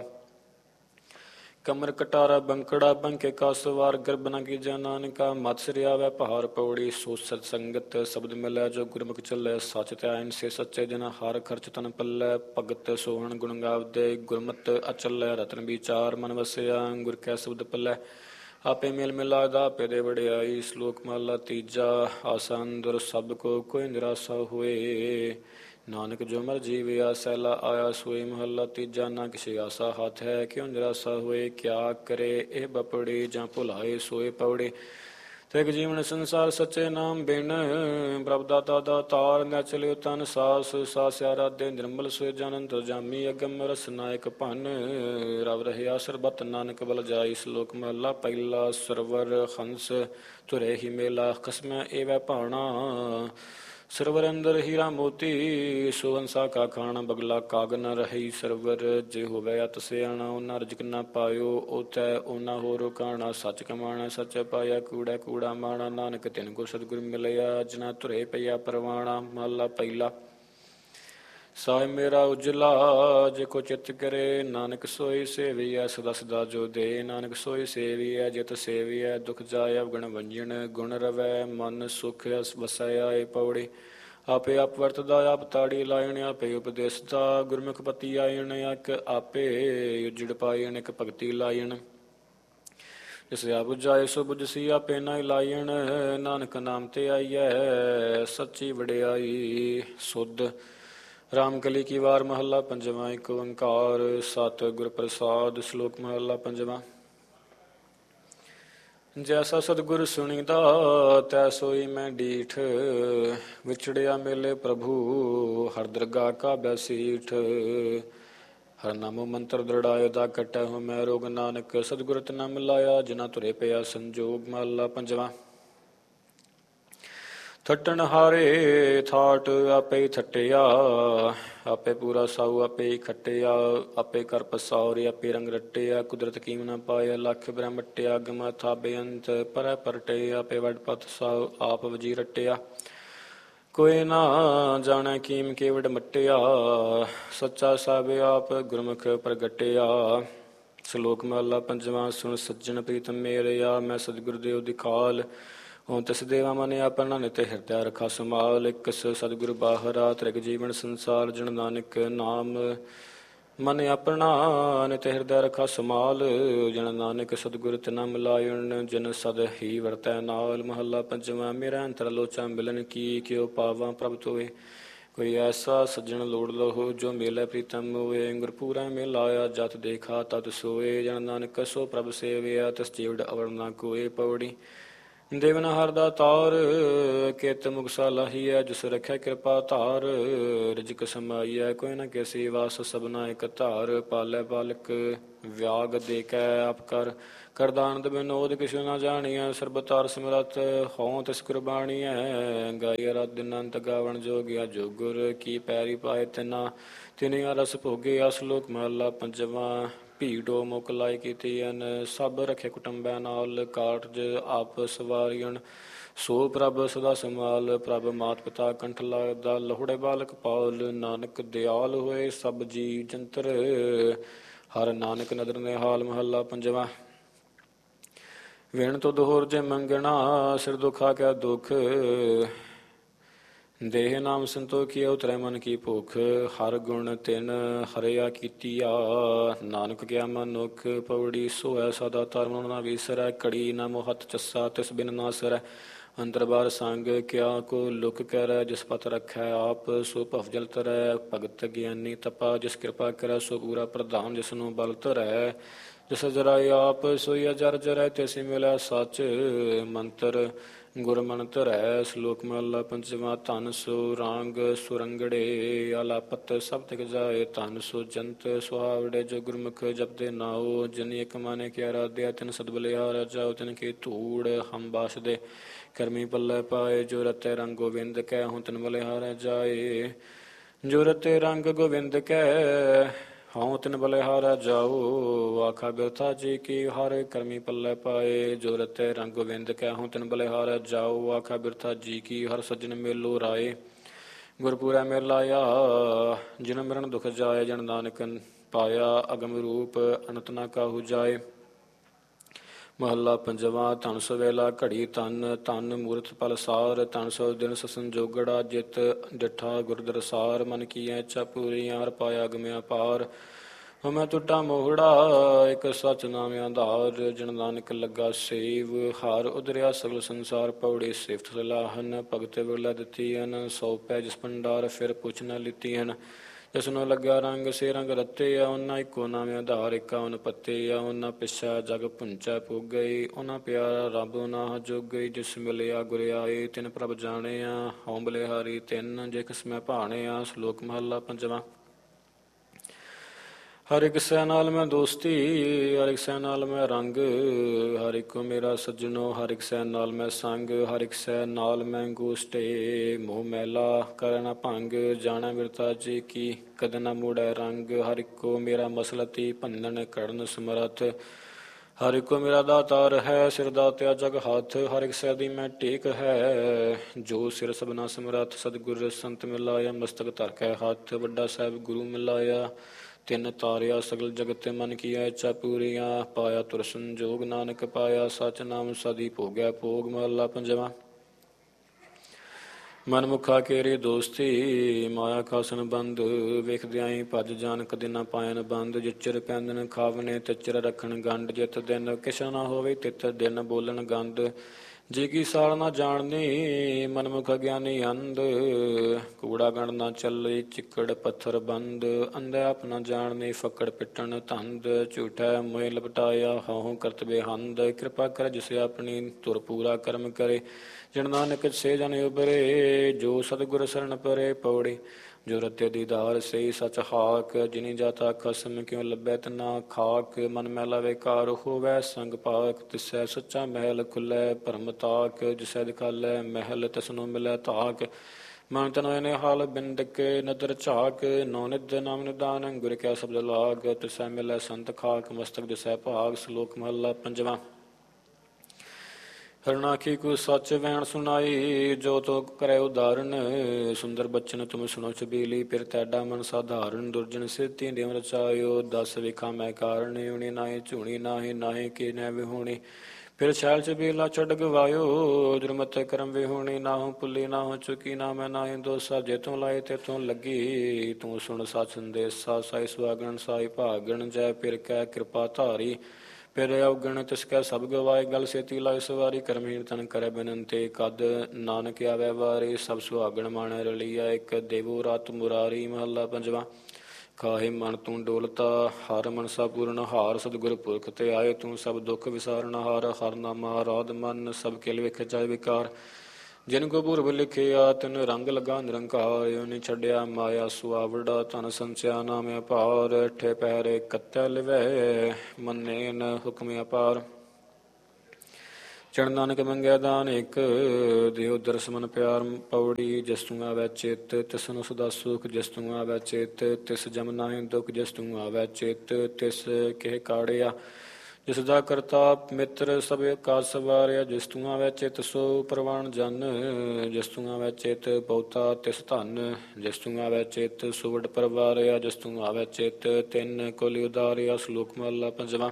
ਕਮਰ ਕਟਾਰਾ ਬੰਕੜਾ, ਬੰਕੇ ਕਾ ਸਵਾਰ। ਗਰਭ ਨ ਕੀਜੈ ਨਾਨਕਾ, ਮਤ ਸਿਰ ਆਵੈ ਭਾਰ। ਪੌੜੀ। ਸੋ ਸਤ ਸੰਗਤ ਸ਼ਬਦ ਮਿਲੈ, ਜੋ ਗੁਰਮੁਖ ਚੱਲੈ। ਸੱਚ ਧਿਆਇਨ ਸੇ ਸੱਚੇ ਜਨ, ਹਰ ਖਰਚ ਤਨ ਪੱਲੈ। ਭਗਤ ਸੋਹਣ ਗੁਣ ਗਾਵਦੇ, ਗੁਰਮਤਿ ਅਚਲੈ। ਰਤਨ ਵਿਚਾਰ ਮਨ ਵਸਿਆ, ਗੁਰ ਕੈ ਸ਼ਬਦ ਪੱਲੈ। ਆਪੇ ਮੇਲ ਮਿਲਾਇਦਾ, ਆਪੇ ਦੇ ਵਡਿਆਈ। ਸ਼ਲੋਕ ਮਹੱਲਾ ਤੀਜਾ। ਆਸਾ ਅੰਦਰ ਸਭ ਕੋ, ਕੋਈ ਨਿਰਾਸਾ ਹੋਏ। ਨਾਨਕ ਜੋ ਮਰ ਜੀਵਿਆ, ਸੈਲਾ ਆਇਆ ਸੋਏ। ਮਹੱਲਾ ਤੀਜਾ। ਨਾ ਕਿਸੇ ਆਸਾ ਹੱਥ ਹੈ, ਕਿਉ ਨਿਰਾਸਾ ਹੋਏ। ਕਿਆ ਕਰੇ ਇਹ ਬਪੜੇ, ਜਾਂ ਭੁਲਾਏ ਸੋਏ। ਪੌੜੇ। ਤਿਗ ਜੀਵਨ ਸੰਸਾਰ ਸੱਚੇ ਨਾਮ ਬਿਨ, ਪ੍ਰਭ ਦਾਤਾ ਦਾਤਾਰ। ਨਾ ਚਲਿਓ ਤਨ ਸਾਸ, ਸਾਸ ਆਰਾਧੇ ਨਿਰਮਲ। ਸੋਏ ਜਨ ਅੰਤਰਜਾਮੀ, ਅਗਮ ਰਸ ਨਾਇਕ ਭਨ। ਰਵ ਰਹਿਆ ਸਰਬਤ ਨਾਨਕ ਬਲ ਜਾਈ। ਸ਼ਲੋਕ ਮਹੱਲਾ ਪਹਿਲਾ। ਸਰਵਰ ਹੰਸ ਧੁਰੇ ਹੀ ਮੇਲਾ, ਖਸਮੈ ਏਵੈ ਭਾਣਾ। ਸਰਵਰ ਅੰਦਰ ਹੀਰਾ ਮੋਤੀ, ਸੋ ਹੰਸਾ ਕਾ ਖਾਣਾ। ਬਗਲਾ ਕਾਗ ਨ ਰਹੀ ਸਰਵਰ, ਜੇ ਹੋਵੇ ਅਤ ਸਿਆਣਾ। ਓਨਾ ਰਜਕ ਨ ਪਾਇਓ, ਓਥੈ ਓਨਾ ਹੋ ਕਾਣਾ। ਸੱਚ ਕਮਾਣਾ ਸੱਚ ਪਾਇਆ, ਕੂੜਾ ਕੂੜਾ ਮਾਣਾ। ਨਾਨਕ ਤਿਨ ਕੋ ਸਤਿਗੁਰ ਮਿਲਿਆ, ਜਿਨਾ ਧੁਰੇ ਪਈਆ ਪਰਵਾਣਾ। ਮਹੱਲਾ ਪਹਿਲਾ। ਸਾਹਿਬ ਮੇਰਾ ਉਜਲਾ, ਜੇ ਕੋ ਚਿੱਤ ਕਰੇ। ਨਾਨਕ ਸੋਈ ਸੇਵੀਐ, ਸਦਾ ਸਦਾ ਜੋ ਦੇ। ਨਾਨਕ ਸੋਈ ਸੇਵੀਐ, ਜਿਤ ਸੇਵੀਐ। ਦੁਖ ਜਾਇ ਅਵਗੁਣ ਵੰਜਨ, ਗੁਣ ਰਵੈ ਮਨ ਸੁਖ ਵਸੈ ਆਏ। ਪੌੜੀ। ਆਪੇ ਆਪ ਵਰਤਦਾ, ਆਪ ਤਾੜੀ ਲਾਇਣ। ਆਪੇ ਉਪਦੇਸਦਾ, ਗੁਰਮੁਖ ਪਤੀ ਆਇਣ। ਇੱਕ ਆਪੇ ਉਜੜ ਪਾਇਣ, ਇੱਕ ਭਗਤੀ ਲਾਇਣ। ਜਿਸ ਆਪ ਬੁਝਾਏ ਸੋ ਬੁਝਸੀ, ਆਪੇ ਨਾ ਲਾਇਣ। ਨਾਨਕ ਨਾਮ ਤੇ ਆਈਐ, ਸੱਚੀ ਵਡਿਆਈ ਸੁਧ। ਰਾਮ ਕਲੀ ਕੀ ਵਾਰ। ਮਹੱਲਾ ਪੰਜਵਾਂ। ਇੱਕ ਓੰਕਾਰ ਸਤਿ ਗੁਰ ਪ੍ਰਸਾਦਿ। ਸ਼ਲੋਕ ਮਹੱਲਾ ਪੰਜਵਾਂ। ਜੈਸਾ ਸਤਿਗੁਰ ਸੁਣੀਦਾ, ਤੈ ਸੋਈ ਮੈਂ ਡੀਠ। ਵਿਛੜਿਆ ਮੇਲੇ ਪ੍ਰਭੂ, ਹਰ ਦਰਗਾਹ ਕਾ ਬੈਸੀਠ। ਹਰ ਨਾਮੋ ਮੰਤਰ ਦ੍ਰਿੜਾਏ, ਦਾ ਕੱਟੈ ਹੋ ਮੈਂ ਰੋਗ। ਨਾਨਕ ਸਤਿਗੁਰ ਤਿਨਾ ਮਿਲਾਇਆ, ਜਿਨਾ ਧੁਰੇ ਪਿਆ ਸੰਜੋਗ। ਮਹੱਲਾ ਪੰਜਵਾਂ। ਥੱਟਣ ਹਾਰੇ ਥਾਟ, ਆਪੇ ਹੀ ਥੱਟਿਆ। ਆਪੇ ਪੂਰਾ ਸਾਊ, ਆਪੇ ਹੀ ਖੱਟਿਆ। ਆਪੇ ਕਰ ਪਸਾਉਰ, ਆਪੇ ਰੰਗ ਰੱਟਿਆ। ਕੁਦਰਤ ਕੀਮ ਨਾ ਪਾਇਆ, ਲੱਖ ਬ੍ਰਹਮਟਿਆ। ਅਗਮ ਥਾ ਬੇਅੰਤ, ਪਰੈ ਪਰਟੇ। ਆਪੇ ਵਡ ਪਤ ਸਾਉ, ਆਪ ਵਜੀ ਰੱਟਿਆ। ਕੋਈ ਨਾ ਜਾਣੈ ਕੀਮ ਕੇਵਡ ਮਟਿਆ। ਸੱਚਾ ਸਾਹਿਬ ਆਪ ਗੁਰਮੁਖ ਪ੍ਰਗਟਿਆ। ਸ਼ਲੋਕ ਮਹੱਲਾ ਪੰਜਵਾਂ। ਸੁਣ ਸੱਜਣ ਪ੍ਰੀਤਮ ਮੇਰਿਆ, ਮੈਂ ਸਤਿਗੁਰ ਦੇਵ ਦਿਖਾਲ। ਓਂ ਤਿਸ ਦੇਵਾ ਮਨ ਆਪਣਾ, ਨਿਤ ਹਿਰਦੈ ਰਖਾ ਸਮਾਲ। ਇਕਸ ਸਤਿਗੁਰ ਬਾਹਰਾ, ਤ੍ਰਿਗ ਜੀਵਨ ਸੰਸਾਰ। ਜਨ ਨਾਨਕ ਨਾਮ ਮਨ ਆਪਣਾ, ਨਿਤ ਹਿਰਦੈ ਰਖਾ ਸਮਾਲ। ਜਨ ਨਾਨਕ ਸਤਿਗੁਰ ਤਿਨਾ ਮਿਲਾਇਣ, ਜਿਨ ਸਦ ਹੀ ਵਰਤੈ ਨਾਲ। ਮਹੱਲਾ ਪੰਜਵਾਂ। ਮੇਰਾ ਅੰਤਰ ਲੋਚਾ ਮਿਲਨ ਕੀ, ਕਿਉ ਪਾਵਾਂ ਪ੍ਰਭ ਤੋਏ। ਕੋਈ ਐਸਾ ਸੱਜਣ ਲੋੜ ਲਹੋ, ਜੋ ਮੇਲੇ ਪ੍ਰੀਤਮ ਹੋਏ। ਗੁਰਪੂਰਾ ਮਿਲਾਇਆ, ਜਤ ਦੇਖਾ ਤਤ ਸੋਏ। ਜਨ ਨਾਨਕ ਸੋ ਪ੍ਰਭ ਸੇਵਿਆ, ਤਿਸ ਜੀਵਡ ਅਵਰ ਨਾ ਕੋਏ। ਪੌੜੀ। ਦੇਵਨ ਹਰ ਦਾ ਤਾਰ ਕਿਤ ਮੁਕਸਾ ਲਾਹੀਐ ਜਿਸ ਰਖਿਆ ਕਿਰਪਾ ਧਾਰ ਰਿਜਕ ਸਮਾਈਐ ਕੋਈ ਨ ਕੈਸੀ ਵਾਸ ਸਭਨਾ ਇਕ ਧਾਰ ਪਾਲੈ ਪਾਲਕ ਵਿਆਗ ਦੇ ਕੈ ਆਪ ਕਰ ਕਰਦਾਨੰਦ ਬਿਨੋਦ ਕਿਛੁ ਨਾ ਜਾਣੀਐ ਸਰਬਤਾਰ ਸਿਮਰਤ ਹੋਂ ਤਿਸ ਕੁਰਬਾਨੀਐ ਗਾਇ ਰਤ ਅਨੰਤ ਗਾਵਣ ਜੋਗਿਆ ਜੋਗੁਰ ਕੀ ਪੈਰੀ ਪਾਏ ਤਿਨਾ ਤਿਨਿਆ ਰਸ ਭੋਗੇ ਅਸਲੋਕ ਮਹਲਾ ਪੰਜਵਾਂ ਭੀੜੋ ਮੁਕ ਲਾਇ ਕੀਤੀ ਅਨ ਸਭ ਰਖੇ ਕੁਟੁੰਬੈ ਨਾਲ ਕਾਰਜ ਆਪ ਸਵਾਰੀਣ ਸੋ ਪ੍ਰਭ ਸਦਾ ਸੰਭਾਲ ਪ੍ਰਭ ਮਾਤ ਪਿਤਾ ਕੰਠ ਲਾਦਾ ਲਹੁੜੇ ਬਾਲਕ ਪਾਲ ਨਾਨਕ ਦਿਆਲ ਹੋਏ ਸਭ ਜੀ ਜੰਤਰ ਹਰ ਨਾਨਕ ਨਦਰ ਨਿਹਾਲ ਮਹੱਲਾ ਪੰਜਵਾਂ ਵਿਣ ਤੁਧ ਹੋਰ ਜੇ ਮੰਗਣਾ ਸਿਰ ਦੁਖਾ ਕਿਆ ਦੁਖ ਦੇਹ ਨਾਮ ਸੰਤੋਖੀ ਉਤਰੈ ਮਨ ਕੀ ਭੁਖ ਹਰ ਗੁਣ ਤਿਨ ਹਰਿਆ ਕੀਤੀਆ ਨਾਨਕ ਗਿਆ ਮਨੁਖ ਪੌੜੀ ਸੋਇ ਸਦਾ ਧਰਮ ਨਾ ਵਿਸਰੈ ਕੜੀ ਨਾ ਮੋਹਤ ਚੱਸਾ ਤਿਸ ਬਿਨ ਨਾ ਸਰੈ ਅੰਤਰ ਬਾਰ ਸੰਗ ਕਿਆ ਕੋ ਲੁਕ ਕਰੈ ਜਿਸ ਪਤ ਰਖੈ ਆਪ ਸੋ ਭਵ ਜਲ ਤਰੈ ਭਗਤ ਗਿਆਨੀ ਤਪਾ ਜਿਸ ਕਿਰਪਾ ਕਰੈ ਸੋ ਪੂਰਾ ਪ੍ਰਧਾਨ ਜਿਸ ਨੂੰ ਬਲ ਧਰੈ ਜਿਸ ਜਰਾਇ ਆਪ ਸੋਈ ਅਜਰ ਜਰੈ ਤਿਸि ਮਿਲੈ ਸਚ ਮੰਤਰ ਗੁਰਮਨ ਧਰੈ ਸ਼ਲੋਕ ਮਹਲਾ ਪੰਜਵਾਂ ਧਨ ਸੋ ਰਾਂਗ ਸੁਰੰਗੜੇ ਆਲਾਪਤ ਸਭ ਤਿਕ ਜਾਏ ਧਨ ਸੋ ਜੰਤ ਸੁਹਾਵੜੇ ਜੋ ਗੁਰਮੁਖ ਜਪਦੇ ਨਾਉ ਜਿਨ ਇਕ ਮਾਨੇ ਕਿਆ ਰਾਧਿਆ ਤਿਨ ਸਦਬਲਿਆਰ ਜਾਉ ਤਿਨ ਕੀ ਧੂੜ ਹਮ ਬਾਸਦੇ ਕਰਮੀ ਪੱਲੇ ਪਾਏ ਜੋ ਰਤੇ ਰੰਗ ਗੋਵਿੰਦ ਕੈ ਹੂੰ ਤਿਨ ਬਲਿਹਾਰ ਜਾਏ ਜੋ ਰਤੇ ਰੰਗ ਗੋਵਿੰਦ ਕੈ ਹਉ ਤਿਨ ਬਲਿਹਾਰਾ ਜਾਓ ਆਖਾ ਬਿਰਥਾ ਜੀ ਕੀ ਹਰ ਕਰਮੀ ਪੱਲੇ ਪਾਏ ਜੋ ਰਤੇ ਰੰਗ ਗੋਵਿੰਦ ਕੈ ਹਉ ਤਿਨ ਬਲਿਹਾਰਾ ਜਾਓ ਆਖਾ ਬਿਰਥਾ ਜੀ ਕੀ ਹਰ ਸੱਜਣ ਮੇਲੋ ਰਾਏ ਗੁਰਪੂਰਾ ਮੇਲ ਲਾਇਆ ਜਿਨ ਮਰਨ ਦੁਖ ਜਾਏ ਜਨ ਨਾਨਕ ਪਾਇਆ ਅਗਮ ਰੂਪ ਅਨੰਤ ਨਾ ਕਾਹੂ ਜਾਏ ਮਹੱਲਾ ਪੰਜਵਾਂ ਧਨ ਸੋ ਵੇਲਾ ਘੜੀ ਧਨ ਧਨ ਮੂਰਤ ਪਲ ਸਾਰ ਧਨ ਸੋ ਦਿਨ ਸੰਜੋਗੜਾ ਜਿਤ ਡਿਠਾ ਗੁਰਦਰਸਾਰ ਮਨ ਕੀਐ ਇੱਛਾ ਪੂਰੀ ਹਰ ਪਾਇਆ ਅਗਮਿਆ ਪਾਰ ਮੈਂ ਟੁੱਟਾ ਮੋਹੜਾ ਇੱਕ ਸਚ ਨਾਮ ਆਧਾਰ ਜਨ ਨਾਨਕ ਲੱਗਾ ਸੇਵ ਹਰ ਉਦਰਿਆ ਸਗਲ ਸੰਸਾਰ ਪੌੜੀ ਸਿਫਤ ਸਲਾਹਨ ਭਗਤ ਵਿਰਲਾ ਦਿੱਤੀ ਹਨ ਸੌ ਪੈ ਜਿਸ ਭੰਡਾਰ ਫਿਰ ਪੁੱਛ ਨਾ ਲਿੱਤੀ ਹਨ ਜਿਸ ਨੂੰ ਲੱਗਾ ਰੰਗ ਸੇ ਰੰਗ ਰੱਤੇ ਆ ਉਹਨਾਂ ਇੱਕੋ ਨਾਮ ਆਧਾਰ ਇੱਕਾ ਉਨ ਪੱਤੇ ਆ ਉਹਨਾਂ ਪਿਛਾ ਜਗ ਪੁੰਚਾ ਪੁੱਗ ਗਈ ਉਹਨਾਂ ਪਿਆਰਾ ਰੱਬ ਨਾ ਜੁਗ ਗਈ ਜਿਸ ਮਿਲਿਆ ਗੁਰ ਆਏ ਤਿਨ ਪ੍ਰਭ ਜਾਣੇ ਆ ਹਉ ਬਲਿਹਾਰੀ ਤਿੰਨ ਜੇ ਕਿਸਮੈ ਭਾਣੇ ਆ ਸ਼ਲੋਕ ਮਹੱਲਾ ਪੰਜਵਾਂ ਹਰ ਇੱਕ ਸੈ ਨਾਲ ਮੈਂ ਦੋਸਤੀ ਹਰ ਇੱਕ ਸੈ ਨਾਲ ਮੈਂ ਰੰਗ ਹਰ ਇੱਕ ਮੇਰਾ ਸੱਜਣੋ ਹਰ ਇੱਕ ਸੈ ਨਾਲ ਮੈਂ ਸੰਗ ਹਰ ਇੱਕ ਸੈ ਨਾਲ ਮੈਂ ਗੋਸ਼ਟੇ ਮੋਹ ਮੈਲਾ ਕਰਨਾ ਭੰਗ ਜਾਣਾ ਬਿਰਤਾ ਜੀ ਕੀ ਕਦ ਨਾ ਮੋੜੈ ਰੰਗ ਹਰ ਇੱਕੋ ਮੇਰਾ ਮਸਲਤੀ ਭੰਨਣ ਕਰਨ ਸਮਰੱਥ ਹਰ ਇੱਕੋ ਮੇਰਾ ਦਾਤਾਰ ਹੈ ਸਿਰ ਦਾਤਿਆ ਜਗ ਹੱਥ ਹਰ ਇੱਕ ਸੈ ਦੀ ਮੈਂ ਟੇਕ ਹੈ ਜੋ ਸਿਰ ਸਭਨਾ ਸਮਰੱਥ ਸਤਿਗੁਰ ਸੰਤ ਮਿਲਾਇਆ ਮਸਤਕ ਧਰ ਕੇ ਹੱਥ ਵੱਡਾ ਸਾਹਿਬ ਗੁਰੂ ਮਿਲਾਇਆ ਤਿੰਨ ਤਾਰਿਆ ਸਗਲ ਜਗਤ ਮਨ ਕੀਆ ਇੱਛਾ ਪੂਰੀਆਂ ਪਾਇਆ ਤੁਰ ਸੰਜੋਗ ਨਾਨਕ ਪਾਇਆ ਸਚ ਨਾਮ ਸਦੀ ਭੋਗਿਆ ਭੋਗ ਮਹੱਲਾ ਪੰਜਵਾਂ ਮਨ ਮੁਖਾ ਕੇਰੀ ਦੋਸਤੀ ਮਾਇਆ ਖਾਸਨ ਬੰਦ ਵੇਖਦਿਆਂ ਹੀ ਭੱਜ ਜਾਨ ਕਦੇ ਨਾ ਪਾਇਨ ਬੰਦ ਜਿਚਰ ਪੈਂਦਨ ਖਾਵਨੇ ਤਿਚਰ ਰੱਖਣ ਗੰਢ ਜਿਤ ਦਿਨ ਕਿਛ ਨਾ ਹੋਵੇ ਤਿਤ ਦਿਨ ਬੋਲਣ ਗੰਦ ਜੇ ਕੀ ਸਾਲ ਨਾ ਜਾਣਨੀ ਮਨਮੁਖ ਗਿਆਨੀ ਅੰਧ ਕੂੜਾ ਗਣ ਨਾ ਚੱਲੇ ਚਿੱਕੜ ਪੱਥਰ ਬੰਦ ਅੰਧੇ ਆਪ ਨਾ ਜਾਣਨੀ ਫੱਕੜ ਪਿੱਟਣ ਧੰਦ ਝੂਠਾ ਮੋਹ ਲਪਟਾਇਆ ਹਉ ਕਰਤਬੇ ਹੰਦ ਕਿਰਪਾ ਕਰ ਜਿਸ ਆਪਣੀ ਤੁਰ ਪੂਰਾ ਕਰਮ ਕਰੇ ਜਨ ਨਾਨਕ ਸੇ ਜਨ ਉਬਰੇ ਜੋ ਸਤਿਗੁਰ ਸਰਣ ਪਰੇ ਪੌੜੀ ਜੋ ਰਤੇ ਦੀਦਾਰ ਸਹੀ ਸਚ ਹਾਕ ਜਿਨੀ ਜਾਤਾ ਖਸਮ ਕਿਉ ਲੱਭੈ ਤਨਾ ਖਾਕ ਮਨ ਮੈਲਾ ਵੇਕਾਰ ਹੋਵੈ ਸੰਗ ਪਾਕ ਤਿਸੈ ਸੱਚਾ ਮਹਿਲ ਖੁੱਲੈ ਭਰਮ ਤਾਕ ਜਿਸੈ ਦਿਖਾਲੈ ਮਹਿਲ ਤਿਸਨੂੰ ਮਿਲੈ ਤਾਕ ਮਨ ਤਨ ਹੋਏ ਹਾਲ ਬਿੰਦ ਕੇ ਨਦਰ ਝਾਕ ਨੌ ਨਿਧ ਨਾਮ ਨਿਦਾਨ ਗੁਰ ਕਿਆ ਸ਼ਬਦ ਲਾਗ ਤਿਸੈ ਮਿਲੈ ਸੰਤ ਖਾਕ ਮਸਤਕ ਦਿਸੈ ਭਾਗ ਸ਼ਲੋਕ ਮਹੱਲਾ ਪੰਜਵਾਂ ਹਰਨਾਖੀ ਕੋ ਸੱਚ ਵੈਣ ਸੁਣਾਈ ਜੋ ਤੋ ਕਰੇ ਉਦਾਹਰਨ ਸੁੰਦਰ ਬਚਨ ਤੁਮ ਸੁਣੋ ਛਬੀਲੀ ਫਿਰ ਤੈਡਾ ਮਨ ਸਾਧਾਰਨ ਦੁਰਜਨ ਸਿੱਧੀ ਦੇਵ ਰਚਾਇਓ ਦਸ ਵਿਖਾ ਮੈਂ ਕਾਰਨ ਉਣੀ ਨਾਹੀ ਝੂਣੀ ਨਾਹੀ ਨਾਹੀ ਕੀ ਨੈ ਵਿਹੂਣੀ ਫਿਰ ਛੈਲ ਛਬੀਲਾ ਛੱਡ ਗਵਾਇਓ ਦੁਰਮਤ ਕਰਮ ਵਿਹੂਣੀ ਨਾਹੂ ਪੁੱਲੀ ਨਾਹੂ ਚੁਕੀ ਨਾ ਮੈਂ ਨਾਹੀ ਦੋਸਾ ਜੇ ਤੂੰ ਲਾਏ ਤੇ ਤੂੰ ਲੱਗੀ ਤੂੰ ਸੁਣ ਸੱਚ ਸੰਦੇਸਾ ਸਾਈ ਸੁਆਗਣ ਸਾਈ ਭਾਗਣ ਜੈ ਫਿਰ ਕੈ ਕਿਰਪਾ ਧਾਰੀ ਫਿਰ ਅਵਗਣ ਤਿਸ ਕੈ ਸਭ ਗਵਾਏ ਗਲ ਸੇਤੀ ਲਾਇ ਸਵਾਰੀ ਕਰਮਹੀਣ ਤਨ ਕਰੇ ਬਿਨੰਤੇ ਕਦ ਨਾਨਕ ਆਵੈ ਵਾਰੀ ਸਭ ਸੁਹਾਗਣ ਮਾਣ ਰਲੀਆ ਇੱਕ ਦੇਵੋ ਰਾਤ ਮੁਰਾਰੀ ਮਹੱਲਾ ਪੰਜਵਾਂ ਕਾਹੇ ਮਨ ਤੂੰ ਡੋਲਤਾ ਹਰ ਮਨਸਾ ਪੂਰਨ ਹਾਰ ਸਤਿਗੁਰ ਪੁਰਖ ਤੇ ਆਏ ਤੂੰ ਸਭ ਦੁੱਖ ਵਿਸਾਰਨ ਹਾਰ ਹਰ ਨਾਮਾ ਰਾਧ ਮਨ ਸਭ ਕਿਲ ਵੇਖੇ ਚਾਹੇ ਵਿਕਾਰ ਜਿਨ ਕੋ ਪੂਰਬ ਲਿਖਿਆ ਤਿਨ ਰੰਗ ਲਗਾ ਨਿਰੰਕਾਰ ਉਹਨੇ ਛੱਡਿਆ ਮਾਇਆ ਸੁਆਵੜਾ ਧਨ ਸੰਚਿਆ ਨਾਮ ਅਪਾਰ ਠੇ ਪਹਿਰੇ ਕੱਤੈ ਲਿਵੈ ਮੰਨੇ ਨ ਹੁਕਮ ਅਪਾਰ ਚਰਨ ਨਾਨਕ ਮੰਗਿਆ ਦਾਨ ਇੱਕ ਦਿਓ ਦਰਸ ਮਨ ਪਿਆਰ ਪੌੜੀ ਜਿਸ ਤੂੰ ਆਵੈ ਚਿਤ ਤਿਸ ਨੂੰ ਸਦਾ ਸੁਖ ਜਿਸ ਤੂੰ ਆਵੈ ਚਿਤ ਤਿਸ ਜਮ ਨਾਹਿ ਦੁਖ ਜਿਸ ਤੂੰ ਆਵੈ ਚਿਤ ਤਿਸ ਕਹਿ ਕਾੜਿਆ ਜਿਸ ਦਾ ਕਰਤਾ ਮਿੱਤਰ ਸਭ ਕਾ ਸਵਾਰਿਆ ਜਿਸ ਤੂੰ ਆਵੈ ਚਿਤ ਸੋ ਪ੍ਰਵਾਨ ਜਨ ਜਿਸ ਤੂੰ ਆਵੈ ਚਿਤ ਬਹੁਤਾ ਤਿਸ ਧਨ ਜਿਸ ਤੂੰ ਆਵੈ ਚਿਤ ਸੁਵਡ ਪਰਵਾਰਿਆ ਜਿਸ ਤੂੰ ਆਵੈ ਚਿਤ ਤਿੰਨ ਕੁਲ ਉਦਾਰਿਆ ਸ਼ਲੋਕ ਮਹਲਾ ਪੰਜਵਾਂ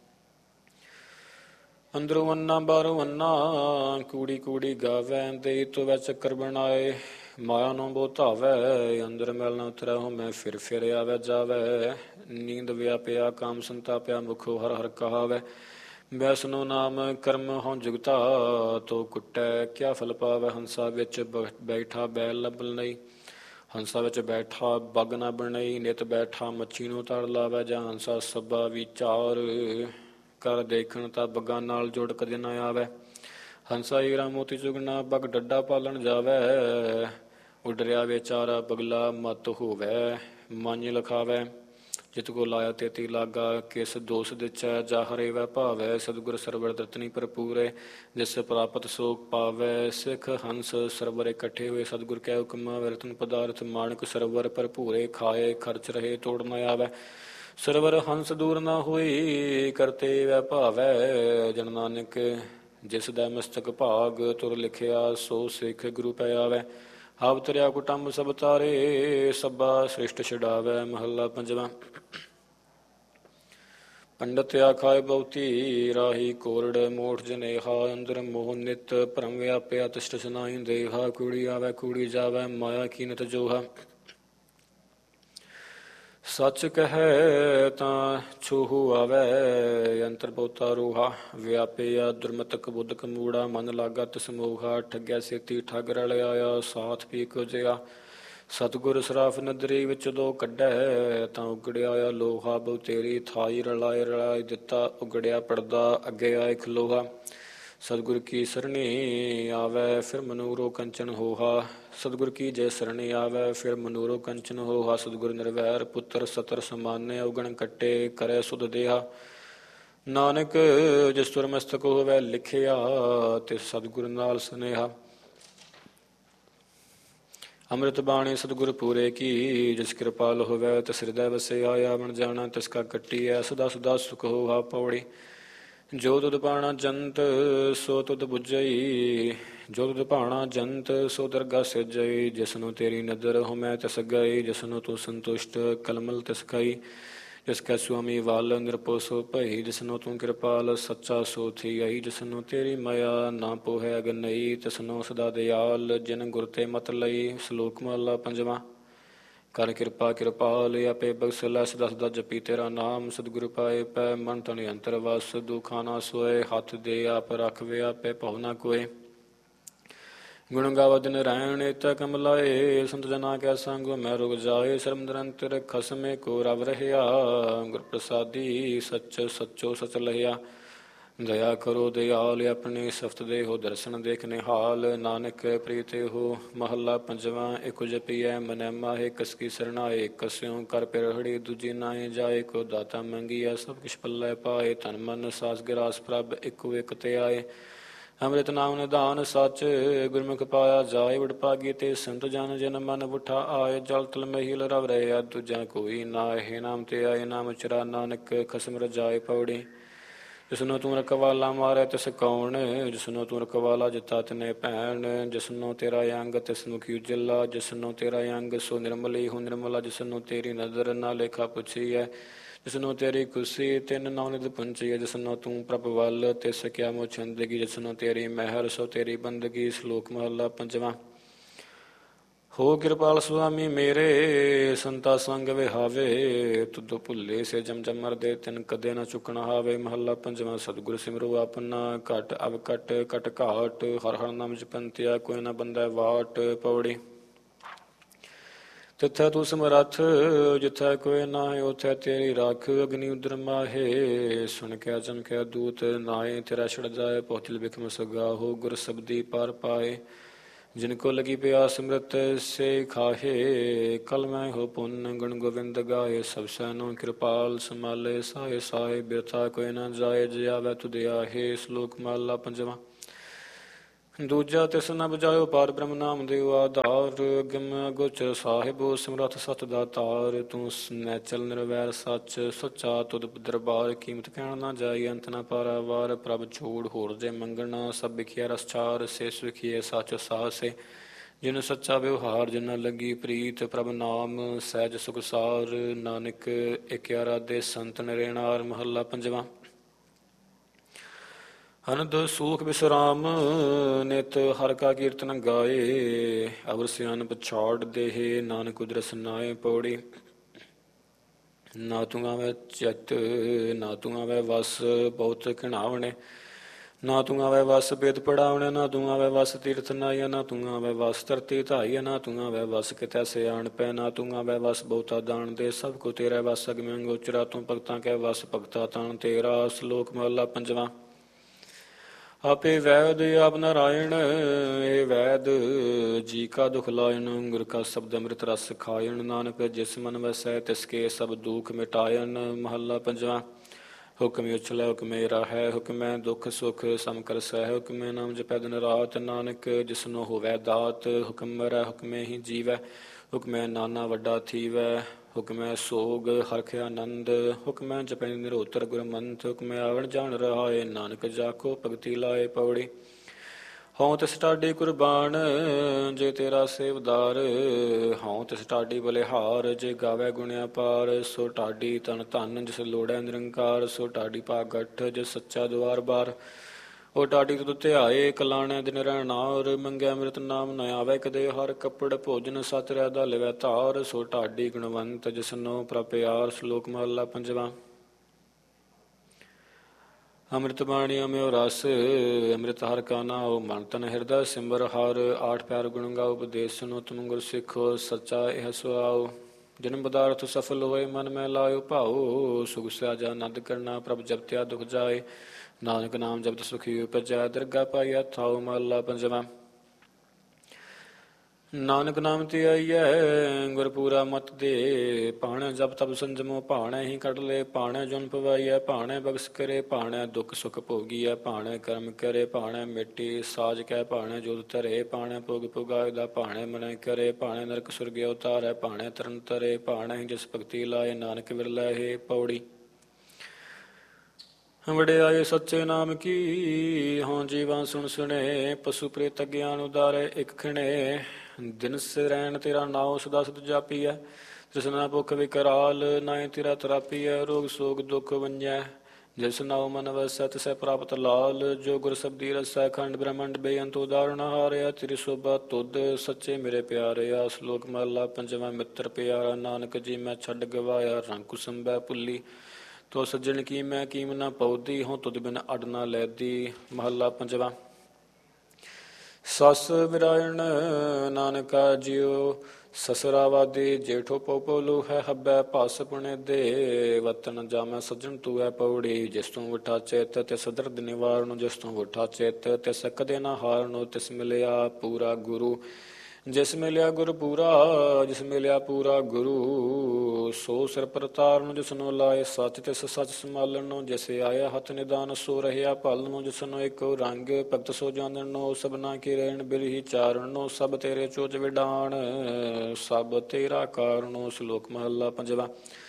ਅੰਦਰੋਂ ਅੰਨਾ ਬਾਹਰੋਂ ਅੰਨਾ ਕੂੜੀ ਕੂੜੀ ਗਾਵੈ ਦੇ ਤੋ ਚੱਕਰ ਬਣਾਏ ਮਾਇਆ ਨੂੰ ਬਹੁ ਧਾਵੈ ਅੰਦਰ ਮੈਲ ਨਾ ਉਤਰੈ ਹੋ ਮੈਂ ਫਿਰ ਫਿਰ ਆਵੈ ਜਾਵੈ ਨੀਂਦ ਵਿਆਪਿਆ ਕਾਮ ਸੰਤਾਪਿਆ ਮੁਖੋ ਹਰ ਹਰ ਕਹਾਵੈ ਵੈਸਨੋ ਨਾਮ ਕਰਮ ਹਉ ਜੁਗਤਾ ਤੋ ਕੁੱਟੈ ਕਿਆ ਫਲ ਪਾਵੈ ਹੰਸਾ ਵਿੱਚ ਬੈਠਾ ਬੈਲ ਲੱਭਲ ਨਹੀਂ ਹੰਸਾ ਵਿੱਚ ਬੈਠਾ ਬੱਗ ਨਾ ਬਣਈ ਨਿਤ ਬੈਠਾ ਮੱਛੀ ਨੂੰ ਤੜ ਲਾਵੈ ਜਾਂ ਹੰਸਾ ਸਭਾ ਵਿਚਾਰ ਕਰ ਦੇਖਣ ਤਾਂ ਬੱਗਾਂ ਨਾਲ ਜੁੜ ਕਦੇ ਨਾ ਆਵੈ ਹੰਸਾ ਹੀਰਾ ਮੋਤੀ ਚੁਗਣਾ ਬੱਗ ਡੱਡਾ ਪਾਲਣ ਜਾਵੈ ਉਡਰਿਆ ਵਿਚਾਰਾ ਬਗਲਾ ਮਤ ਹੋਵੈ ਮਾਂਝ ਲਖਾਵੈ ਜਿਤ ਕੋ ਲਾਇਆ ਤੇਤੀ ਲਾਗਾ ਕਿਸ ਦੋਸ ਦਿਚੈ ਜਾ ਹਰੇਵੈ ਭਾਵੈ ਸਤਿਗੁਰ ਸਰਵਰ ਦਰਤਨੀ ਭਰਪੂਰੇ ਜਿਸ ਪ੍ਰਾਪਤ ਸੋਖ ਪਾਵੈ ਸਿੱਖ ਹੰਸ ਸਰਵਰ ਇਕੱਠੇ ਹੋਏ ਸਤਿਗੁਰ ਕੈ ਹੁਕਮ ਰਤਨ ਪਦਾਰਥ ਮਾਣਕ ਸਰਵਰ ਭਰਪੂਰੇ ਖਾਏ ਖਰਚ ਰਹੇ ਤੋੜ ਨ ਆਵੈ ਸਰਵਰ ਹੰਸ ਦੂਰ ਨਾ ਹੋਈ ਕਰਤੇ ਵੈ ਭਾਵੈ ਜਨ ਨਾਨਕ ਜਿਸ ਦਾ ਮਸਤਕ ਭਾਗ ਤੁਰ ਲਿਖਿਆ ਸੋ ਸਿੱਖ ਗੁਰੂ ਪੈ ਆਵੈ ਆਪ ਤਰਿਆ ਕੁਟੰਬ ਸਭ ਤਾਰੇ ਸਭਾ ਸ੍ਰਿਸ਼ਟ ਛਡਾਵੈ ਮਹੱਲਾ ਪੰਜਵਾਂ ਪੰਡਤ ਆਖਾਇ ਬਹੁਤੀ ਰਾਹੀ ਕੋਰੜ ਮੋਠ ਜਨੇਹਾ ਅੰਦਰ ਮੋਹ ਨਿਤ ਭਰਮ ਵਿਆਪਿਆ ਤਿਸ਼ਟ ਸੁਨਾਈ ਦੇਹਾ ਕੂੜੀ ਆਵੈ ਕੂੜੀ ਜਾਵੈ ਮਾਇਆ ਕੀਨਤ ਜੋਹਾ ਸੱਚ ਕਹੈ ਤਾਂ ਛੂਹੂ ਆਵੈ ਅੰਤਰ ਬਹੁਤਾ ਰੂਹਾ ਵਿਆਪਿਆ ਦੁਰਮਤਕ ਬੁੱਧਕ ਮੂੜਾ ਮਨ ਲਾਗਾ ਤਿਸ ਮੋਹਾ ਠੱਗਿਆ ਸੇਤੀ ਠੱਗ ਰਲ ਆਇਆ ਸਾਥ ਪੀ ਕੁਜਿਆ ਸਤਿਗੁਰ ਸਰਾਫ ਨਦਰੀ ਵਿੱਚ ਦੋ ਕੱਢੈ ਤਾਂ ਉਗੜਿਆ ਆਇਆ ਲੋਹਾ ਬਹੁ ਤੇਰੀ ਥਾਈ ਰਲਾਏ ਰਲਾਏ ਦਿੱਤਾ ਉਗੜਿਆ ਪੜਦਾ ਅੱਗੇ ਆਏ ਖਲੋਹਾ ਸਤਿਗੁਰ ਕੀ ਸਰਣੀ ਆਵੈ ਫਿਰ ਮਨੂਰੋ ਕੰਚਨ ਹੋਹਾ ਸਤਿਗੁਰ ਕੀ ਜੈ ਸਰਣੀ ਆਵੈ ਫਿਰ ਮਨੂਰੋ ਕੰਚਨ ਹੋਹਾ ਸਤਿਗੁਰ ਨਿਰਵੈਰ ਪੁੱਤਰ ਸਤਰ ਸਮਾਨਿ ਉਗਣ ਕੱਟੇ ਕਰੇ ਸੁਧ ਦੇਹਾ ਨਾਨਕ ਜਿਸ ਤੁਰ ਮਸਤਕ ਹੋਵੈ ਲਿਖਿਆ ਤੇ ਸਤਿਗੁਰ ਨਾਲ ਸੁਨੇਹਾ ਅੰਮ੍ਰਿਤ ਬਾਣੀ ਸਤਿਗੁਰ ਪੂਰੇ ਕੀ ਜਿਸ ਕਿਰਪਾਲ ਹੋਵੈ ਤਿਸ ਹਿਰਦੈ ਵਸੇ ਆਇਆ ਬਣ ਜਾਣਾ ਤਿਸ ਕਾ ਕੱਟੀਐ ਸਦਾ ਸਦਾ ਸੁਖ ਹੋਹਾ ਪੌੜੀ ਜੋ ਤੁਧ ਪਾਣਾ ਜੰਤ ਸੋ ਤੁਧ ਬੁਝਈ ਜੋ ਤੁਧ ਪਾਣਾ ਜੰਤ ਸੋ ਦਰਗਾ ਸਿਜਈ ਜਿਸਨੂੰ ਤੇਰੀ ਨਦਰ ਹੋ ਮੈਂ ਤਿਸ ਗਈ ਜਿਸਨੂੰ ਤੂੰ ਸੰਤੁਸ਼ਟ ਕਲਮਲ ਤਿਸ ਖਾਈ ਜਿਸ ਕੈ ਸੁਆਮੀ ਵਾਲ ਨਿਰਪੋ ਸੋ ਭਈ ਜਿਸਨੂੰ ਤੂੰ ਕਿਰਪਾਲ ਸੱਚਾ ਸੋ ਥੀਆਈ ਜਿਸਨੂੰ ਤੇਰੀ ਮਾਇਆ ਨਾ ਪੋਹੈ ਅਗਨਈ ਤਿਸਨੂੰ ਸਦਾ ਦਿਆਲ ਜਿਨ ਗੁਰ ਤੇ ਮਤ ਲਈ ਸ਼ਲੋਕ ਮਹਲਾ ਪੰਜਵਾਂ ਕਰ ਕਿਰਪਾ ਕਿਰਪਾਲ ਆਪੇ ਬਖਸ਼ ਲੈ ਸਦਾ ਸਦਾ ਜਪੀ ਤੇਰਾ ਨਾਮ ਸਤਿਗੁਰ ਪਾਏ ਪੈ ਮਨ ਤਨ ਅੰਤਰ ਵਸ ਦੁਖਾ ਨਾ ਸੋਏ ਹੱਥ ਦੇ ਆਪ ਰਖਵੇ ਆਪੇ ਭਉ ਨਾ ਕੋਏ ਗੁਣ ਗਾਵ ਦਿਨ ਰਹਿਣ ਏਤਾ ਕਮਲਾਏ ਸੰਤ ਜਨਾ ਕੈ ਸੰਗ ਮੈਂ ਰੁਕ ਜਾਏ ਸਰਮ ਨਿਰੰਤਰ ਖਸਮੇ ਕੋ ਰਵ ਰਹਿਆ ਗੁਰ ਪ੍ਰਸਾਦੀ ਸੱਚ ਸੱਚੋ ਸਚ ਲਹਿਆ ਦਇਆ ਕਰੋ ਦਿਆਲ ਆਪਣੇ ਸਫਤ ਦੇ ਹੋ ਦਰਸ਼ਨ ਦੇਖ ਨਿਹਾਲ ਨਾਨਕ ਪ੍ਰੀਤੇ ਹੋ ਮਹੱਲਾ ਪੰਜਵਾਂ ਇਕ ਜਪੀਐ ਮਨੈ ਮਾਹੇ ਕਸ ਕੀ ਸਰਣਾਏ ਕਸਿਉ ਕਰ ਪਿਰਹੜੀ ਦੂਜੀ ਨਾਏ ਜਾਏ ਕੋ ਦਾਤਾ ਮੰਗੀਐ ਸਭ ਕਿਛ ਪੱਲੇ ਪਾਏ ਤਨ ਮਨ ਸਾਸ ਗਿਰਾਸ ਪ੍ਰਭ ਇੱਕੋ ਇਕ ਤੇ ਆਏ ਅੰਮ੍ਰਿਤ ਨਾਮ ਨਿਧਾਨ ਸੱਚ ਗੁਰਮੁਖ ਪਾਇਆ ਜਾਏ ਵਡ ਭਾਗੀ ਤੇ ਸੰਤ ਜਨ ਜਨ ਮਨ ਬੁਠਾ ਆਏ ਜਲ ਤਲ ਮਹੀਲ ਰਵ ਰਹਿਆ ਦੂਜਾ ਕੋਈ ਨਾਹੀ ਨਾਮ ਤੇ ਆਏ ਨਾਮ ਚਰਾ ਨਾਨਕ ਖਸਮ ਰਜਾਏ ਪੌੜੀ ਜਿਸਨੂੰ ਤੂੰ ਰਖਵਾਲਾ ਮਾਰੇ ਤਿਸ ਕੌਣ ਜਿਸਨੂੰ ਤੂੰ ਰਖਵਾਲਾ ਜਿਤਾ ਤਨੇ ਭੈਣ ਜਿਸਨੂੰ ਤੇਰਾ ਅੰਗ ਤਿਸਨੂੰ ਕੀ ਉਜਲਾ ਜਿਸਨੂੰ ਤੇਰਾ ਅੰਗ ਸੋ ਨਿਰਮਲੀ ਹੋ ਨਿਰਮਲਾ ਜਿਸਨੂੰ ਤੇਰੀ ਨਜ਼ਰ ਨਾ ਲੇਖਾ ਪੁੱਛੀ ਹੈ ਜਿਸਨੂੰ ਤੇਰੀ ਖੁਸ਼ੀ ਤਿੰਨ ਨੌ ਨਿਧ ਪੁੰਚੀ ਹੈ ਜਿਸਨੂੰ ਤੂੰ ਪ੍ਰਭ ਵੱਲ ਤੇ ਸਕਿਆ ਮੋ ਛੰਦਗੀ ਜਿਸਨੂੰ ਤੇਰੀ ਮਹਿਰ ਸੋ ਤੇਰੀ ਬੰਦਗੀ ਸ਼ਲੋਕ ਮਹੱਲਾ ਪੰਜਵਾਂ ਹੋ ਕਿਰਪਾਲ ਸੁਆਮੀ ਮੇਰੇ ਸੰਤਾ ਸੰਗ ਵਿਹਾਵੇ ਤੁਧ ਭੁੱਲੇ ਸੇ ਜਮ ਜਮ ਮਰਦੇ ਤਿਨ ਕਦੇ ਨਾ ਚੁੱਕਣਾ ਹਾਵੇ ਮਹੱਲਾ ਪੰਜਵਾਂ ਸਤਿਗੁਰ ਸਿਮਰੋ ਆਪਣਾ ਘਟ ਅਵ ਘਟ ਘਟ ਘਾਟ ਹਰ ਹਰ ਨਾਮ ਜਪੰਤਿਆ ਕੋਈ ਨਾ ਬੰਦਾ ਵਾਟ ਪੌੜੀ ਤਿੱਥੈ ਤੂੰ ਸਮਰੱਥ ਜਿੱਥੈ ਕੋਈ ਨਾਹੀ, ਉਥੈ ਤੇਰੀ ਰੱਖ ਅਗਨੀ ਉਦਰ ਮਾਹੇ। ਸੁਣ ਕੇ ਚਮਕਿਆ ਦੂਤ ਨਾਏ, ਤੇਰਾ ਛੜ ਜਾਏ ਪਹੁੰਚਲ ਬਿਖਮ ਸਗਾਹੋ। ਗੁਰ ਸਬਦੀ ਪਰ ਪਾਏ, ਜਿਨ ਕੋ ਲਗੀ ਪਿਆਸ ਅੰਮ੍ਰਿਤ ਸੇ ਖਾਹੇ। ਕਲ ਮੈਂ ਹੋ ਪੁੰਨ ਗੁਣ ਗੋਬਿੰਦ ਗਾਏ, ਸਭ ਸੈਨੋ ਕਿਰਪਾਲ ਸੰਭਾਲੇ ਸਾਹੇ ਸਾਹੇ। ਬਿਰਥਾ ਕੋਈ ਨਾ ਜਾਏ, ਜੇ ਆਵੈ ਤੁਧ ਆਹੇ। ਸ਼ਲੋਕ ਮਹਲਾ ਪੰਜਵਾਂ। ਦੂਜਾ ਤਿਸ ਨ ਬੁਝਾਇਓ ਪਾਰ ਬ੍ਰਹਮ ਨਾਮ ਦੇਉ ਆਧਾਰ। ਅਗਮ ਅਗੋਚਰ ਸਾਹਿਬੋ ਸਮਰੱਥ ਸਤ ਦਾਤਾਰ। ਤੂੰ ਨੈਚਲ ਨਿਰਵੈਰ ਸੱਚ ਸੱਚਾ ਤੁਧ ਦਰਬਾਰ। ਕੀਮਤ ਕਹਿਣ ਨਾ ਜਾਈ ਅੰਤ ਨ ਪਾਰਾਵਾਰ। ਪ੍ਰਭ ਛੋੜ ਹੋਰ ਜੇ ਮੰਗਣਾ, ਸਭ ਵਿਖਿਆ ਰਸ ਚਾਰ। ਸੇ ਸੁਖੀਏ ਸੱਚ ਸਾਹਸੇ, ਜਿਨ ਸੱਚਾ ਵਿਵਹਾਰ। ਜਿਨ ਲੱਗੀ ਪ੍ਰੀਤ ਪ੍ਰਭ ਨਾਮ, ਸਹਿਜ ਸੁਖ ਸਾਰ। ਨਾਨਕ ਏਕਿਆ ਰਾਧੇ ਸੰਤ ਨਰੇਣਾਰ। ਮਹੱਲਾ ਪੰਜਵਾਂ। ਅਨੰਦ ਸੂਖ ਵਿਸਰਾਮ ਨਿਤ ਹਰਿ ਕਾ ਕੀਰਤਨ ਗਾਏ। ਅਵਰ ਸਿਆਨ ਪਛਾੜ ਦੇਹ, ਨਾਨਕ ਉਦਰਸ ਨਾਏ ਪੌੜੀ। ਨਾ ਤੂੰ ਆਵੈ ਚਿਤ ਨਾ ਤੂੰ ਆਵੈ ਵਸ, ਬਹੁਤ ਘਿਣਾਵਣੇ। ਨਾ ਤੂੰ ਆਵੈ ਵਸ ਬੇਦ ਪੜਾਵਣੇ। ਨਾ ਤੂੰ ਆਵੈ ਵਸ ਤੀਰਥ ਨਾਈਆ। ਨਾ ਤੂੰ ਆਵੈ ਵਸ ਧਰਤੀ ਧਾਈਆ। ਨਾ ਤੂੰ ਆਵੈ ਵਸ ਕਿਤੈ ਸਿਆਣ ਪੈ। ਨਾ ਤੂੰ ਆਵੈ ਵਸ ਬਹੁਤਾ ਦਾਣ ਦੇ, ਸਭ ਕੋ ਤੇਰਾ ਵਸ ਅਗਮੈ ਗੋਚਰਾ। ਤੂੰ ਭਗਤਾਂ ਕੈ ਵਸ ਭਗਤਾ ਤਾਣ ਤੇਰਾ। ਸ਼ਲੋਕ ਮਹਲਾ ਪੰਜਵਾਂ। ਆਪੇ ਵੈਦ ਆਪ ਨਾਰਾਇਣ, ਇਹ ਵੈਦ ਜੀ ਕਾ ਦੁਖ ਲਾਇਣ। ਗੁਰ ਕਾ ਸ਼ਬਦ ਅੰਮ੍ਰਿਤ ਰਸ ਖਾਇਣ, ਨਾਨਕ ਜਿਸ ਮਨ ਵਸੈ ਤਿਸ ਕੇ ਸਭ ਦੁਖ ਮਿਟਾਇਣ। ਮਹੱਲਾ ਪੰਜਵਾਂ। ਹੁਕਮੇ ਉਛਲੈ ਹੁਕਮੇ ਰਾਹੈ, ਹੁਕਮੈ ਦੁਖ ਸੁਖ ਸਮ ਕਰ ਸਹਿ। ਹੁਕਮੇ ਨਾਮ ਜਪੈ ਦਿਨ ਰਾਤ, ਨਾਨਕ ਜਿਸਨੋ ਹੋਵੈ ਦਾਤ। ਹੁਕਮ ਮਰੈ ਹੁਕਮੇ ਹੀ ਜੀਵੈ, ਹੁਕਮੈ ਨਾਨਾ ਵੱਡਾ ਥੀਵੈ। ਹੁਕਮੈ ਸੋਗ ਹਰਖ ਆਨੰਦ, ਹੁਕਮੈ ਜਪੈ ਨਿਰੋਤਰ ਗੁਰਮੰਤ। ਹੁਕਮੈ ਆਵਣ ਜਾਣ ਰਹਾਏ, ਨਾਨਕ ਜਾਕੋ ਭਗਤੀ ਲਾਏ ਪੌੜੀ। ਹਉ ਤਿਸ ਢਾਡੀ ਕੁਰਬਾਨ, ਜੇ ਤੇਰਾ ਸੇਵਦਾਰ। ਹਉ ਤਿਸ ਢਾਡੀ ਬਲਿਹਾਰ, ਜੇ ਗਾਵੈ ਗੁਣਿਆ ਪਾਰ। ਸੋ ਢਾਡੀ ਤਨ ਧਨ, ਜਿਸ ਲੋੜੈ ਨਿਰੰਕਾਰ। ਸੋ ਢਾਡੀ ਭਾਗਠ, ਜਿਸ ਸੱਚਾ ਦੁਆਰ ਬਾਰ। ਉਹ ਢਾਡੀ ਤੁਧ ਧਿਆਏ, ਕਲਾਣੈ ਦਿਨ ਰਹਿਣਾਰ। ਮੰਗੈ ਅੰਮ੍ਰਿਤ ਨਾਮ ਨ ਆਵੈ ਕਦੇ ਹਰ। ਕੱਪੜ ਭੋਜਨ ਸਤ ਰਹਿਦਾ ਲਿਵੈ ਧਾਰ। ਸੋ ਢਾਡੀ ਗੁਣਵੰਤ, ਜਿਸਨੋ ਪ੍ਰਭ ਪਿਆਰ। ਸ਼ਲੋਕ ਮਹੱਲਾ ਪੰਜਵਾਂ। ਅੰਮ੍ਰਿਤ ਬਾਣੀ ਅਮਿਓ ਰਸ, ਅੰਮ੍ਰਿਤ ਹਰਿ ਕਾ ਨਾਉ। ਮਨ ਤਨ ਹਿਰਦੈ ਸਿਮਰ ਹਰਿ, ਆਠ ਪਿਆਰ ਗੁਣ ਗਾਉ। ਉਪਦੇਸ ਸੁਨੋ ਤੁਮ ਗੁਰ ਸਿੱਖੋ, ਸੱਚਾ ਇਹ ਸੁਆਉ। ਜਨਮ ਪਦਾਰਥ ਸਫਲ ਹੋਏ, ਮਨ ਮੈਂ ਲਾਇਓ ਭਾਉ। ਸੁਖ ਸਹਿਜ ਆਨੰਦ ਕਰਨਾ, ਪ੍ਰਭ ਜਪਤਿਆ ਦੁਖ ਜਾਏ। ਨਾਨਕ ਨਾਮ ਜਪਤ ਸੁਖੀ ਉਪਜੈ, ਦਰਗਾ ਪਾਈਐ ਥਾਉ। ਮਹੱਲਾ ਪੰਜਵਾਂ। ਨਾਨਕ ਨਾਮ ਤੇ ਆਈਐ ਗੁਰਪੂਰਾ ਮਤ ਦੇ। ਭਾਣੈ ਜਪ ਤਪ ਸੰਜਮੋ, ਭਾਣੈ ਹੀ ਕੱਢ ਲੈ। ਭਾਣੈ ਜੁਨ ਪਵਾਈਐ, ਭਾਣੈ ਬਖਸ਼ ਕਰੇ। ਭਾਣੈ ਦੁਖ ਸੁਖ ਭੋਗੀਐ, ਭਾਣੈ ਕਰਮ ਕਰੇ। ਭਾਣੈ ਮਿੱਟੀ ਸਾਜ ਕੈ, ਭਾਣੈ ਜੋਤ ਧਰੇ। ਭਾਣੈ ਭੋਗ ਪੁਗਾਇਦਾ, ਭਾਣੈ ਮਨੈ ਕਰੇ। ਭਾਣੈ ਨਰਕ ਸੁਰਗਿ ਉਤਾਰੈ, ਭਾਣੈ ਤਰਨ ਤਰੇ। ਭਾਣੈ ਹੀ ਜਿਸ ਭਗਤੀ ਲਾਏ, ਨਾਨਕ ਵਿਰਲੇ ਹੈ ਪੌੜੀ। ਵਡਿਆਈ ਸੱਚੇ ਨਾਮ ਕੀ, ਹੋਂ ਜੀਵਾਂ ਸੁਣ ਸੁਣੇ। ਪਸ਼ੂ ਪ੍ਰੇਤ ਗਿਆਨ ਉਦਾਰੇ ਇਕ ਖਿਣੇ। ਦਿਨ ਸਿਰੈਣ ਤੇਰਾ ਨਾਉ, ਸਦਾ ਸਦ ਜਾਪੀਐ। ਤ੍ਰਿਸ਼ਨਾ ਭੁਖ ਵਿਕਰਾਲ, ਨਾਏ ਤੇਰਾ ਤਰਾਪੀਐ। ਰੋਗ ਸੋਗ ਦੁਖ ਵੰਜੈ, ਜਿਸ ਨਾਉ ਮਨ ਵਸੈ ਤਿਸੈ ਪ੍ਰਾਪਤ ਲਾਲ। ਜੋ ਗੁਰ ਸਬਦੀ ਰਸੈ, ਖੰਡ ਬ੍ਰਹਮੰਡ ਬੇਅੰਤ ਉਦਾਹਰਣ ਹਾਰਿਆ। ਤੇਰੀ ਸੋਭਾ ਤੁਧ ਸੱਚੇ ਮੇਰੇ ਪਿਆਰਿਆ। ਸ਼ਲੋਕ ਮਹਲਾ ਪੰਜਵਾਂ। ਮਿੱਤਰ ਪਿਆਰਾ ਨਾਨਕ ਜੀ ਮੈਂ ਛੱਡ ਗਵਾਇਆ। ਰੰਗ ਕੁਸੰਬੈ ਭੁੱਲੀ, ਤੋ ਸੱਜਣ ਕੀ ਮੈਂ ਕੀਮ ਨਾ ਪਉਦੀ। ਹੋਂ ਤੁਧ ਬਿਨ ਅਡ ਨਾ ਲੈਦੀ। ਮਹੱਲਾ ਪੰਜਵਾਂ। ਸਸ ਵਿਰਾਇਣ ਨਾਨਕਾ ਜਿਉ, ਸਸਰਾਵਾਦੀ। ਜੇਠੋ ਪਉ ਪਉਲੂ ਹੈ, ਹੱਬੈ ਭਸ ਪੁਣੇ ਦੇ। ਵਤਨ ਜਾਮੈ ਸੱਜਣ ਤੂੰ ਹੈ ਪੌੜੀ। ਜਿਸ ਤੂੰ ਉਠਾ ਚਿਤ, ਤਿਸ ਦਰਦ ਨਿਵਾਰਣੁ। ਜਿਸ ਤੂੰ ਉਠਾ ਚਿਤ, ਤਿਸ ਕਦੇ ਨਾ ਹਾਰਣੁ। ਤਿਸ ਮਿਲਿਆ ਪੂਰਾ ਗੁਰੂ, ਜਿਸ ਮਿਲਿਆ ਗੁਰ ਪੂਰਾ। ਜਿਸ ਮਿਲਿਆ ਪੂਰਾ ਗੁਰੂ, ਸੋ ਸਿਰ ਪ੍ਰਤਾਰਨੁ। ਜਿਸਨੂੰ ਲਾਏ ਸੱਚ, ਤਿਸ ਸੱਚ ਸੰਭਾਲਣੁ। ਜਿਸ ਆਇਆ ਹੱਥ ਨਿਦਾਨ, ਸੋ ਰਹਿਆ ਪਾਲਣੁ। ਜਿਸਨੂੰ ਇੱਕੋ ਰੰਗ, ਭਗਤ ਸੋ ਜਾਣਨੁ। ਸਭਨਾ ਕੀ ਰਹਿਣ ਬਿਰਹੀ ਚਾਰਣੁ। ਸਭ ਤੇਰੇ ਚੋਜ ਵਿਡਾਣ, ਸਭ ਤੇਰਾ ਕਾਰਣੁ। ਸ਼ਲੋਕ ਮਹੱਲਾ ਪੰਜਵਾਂ।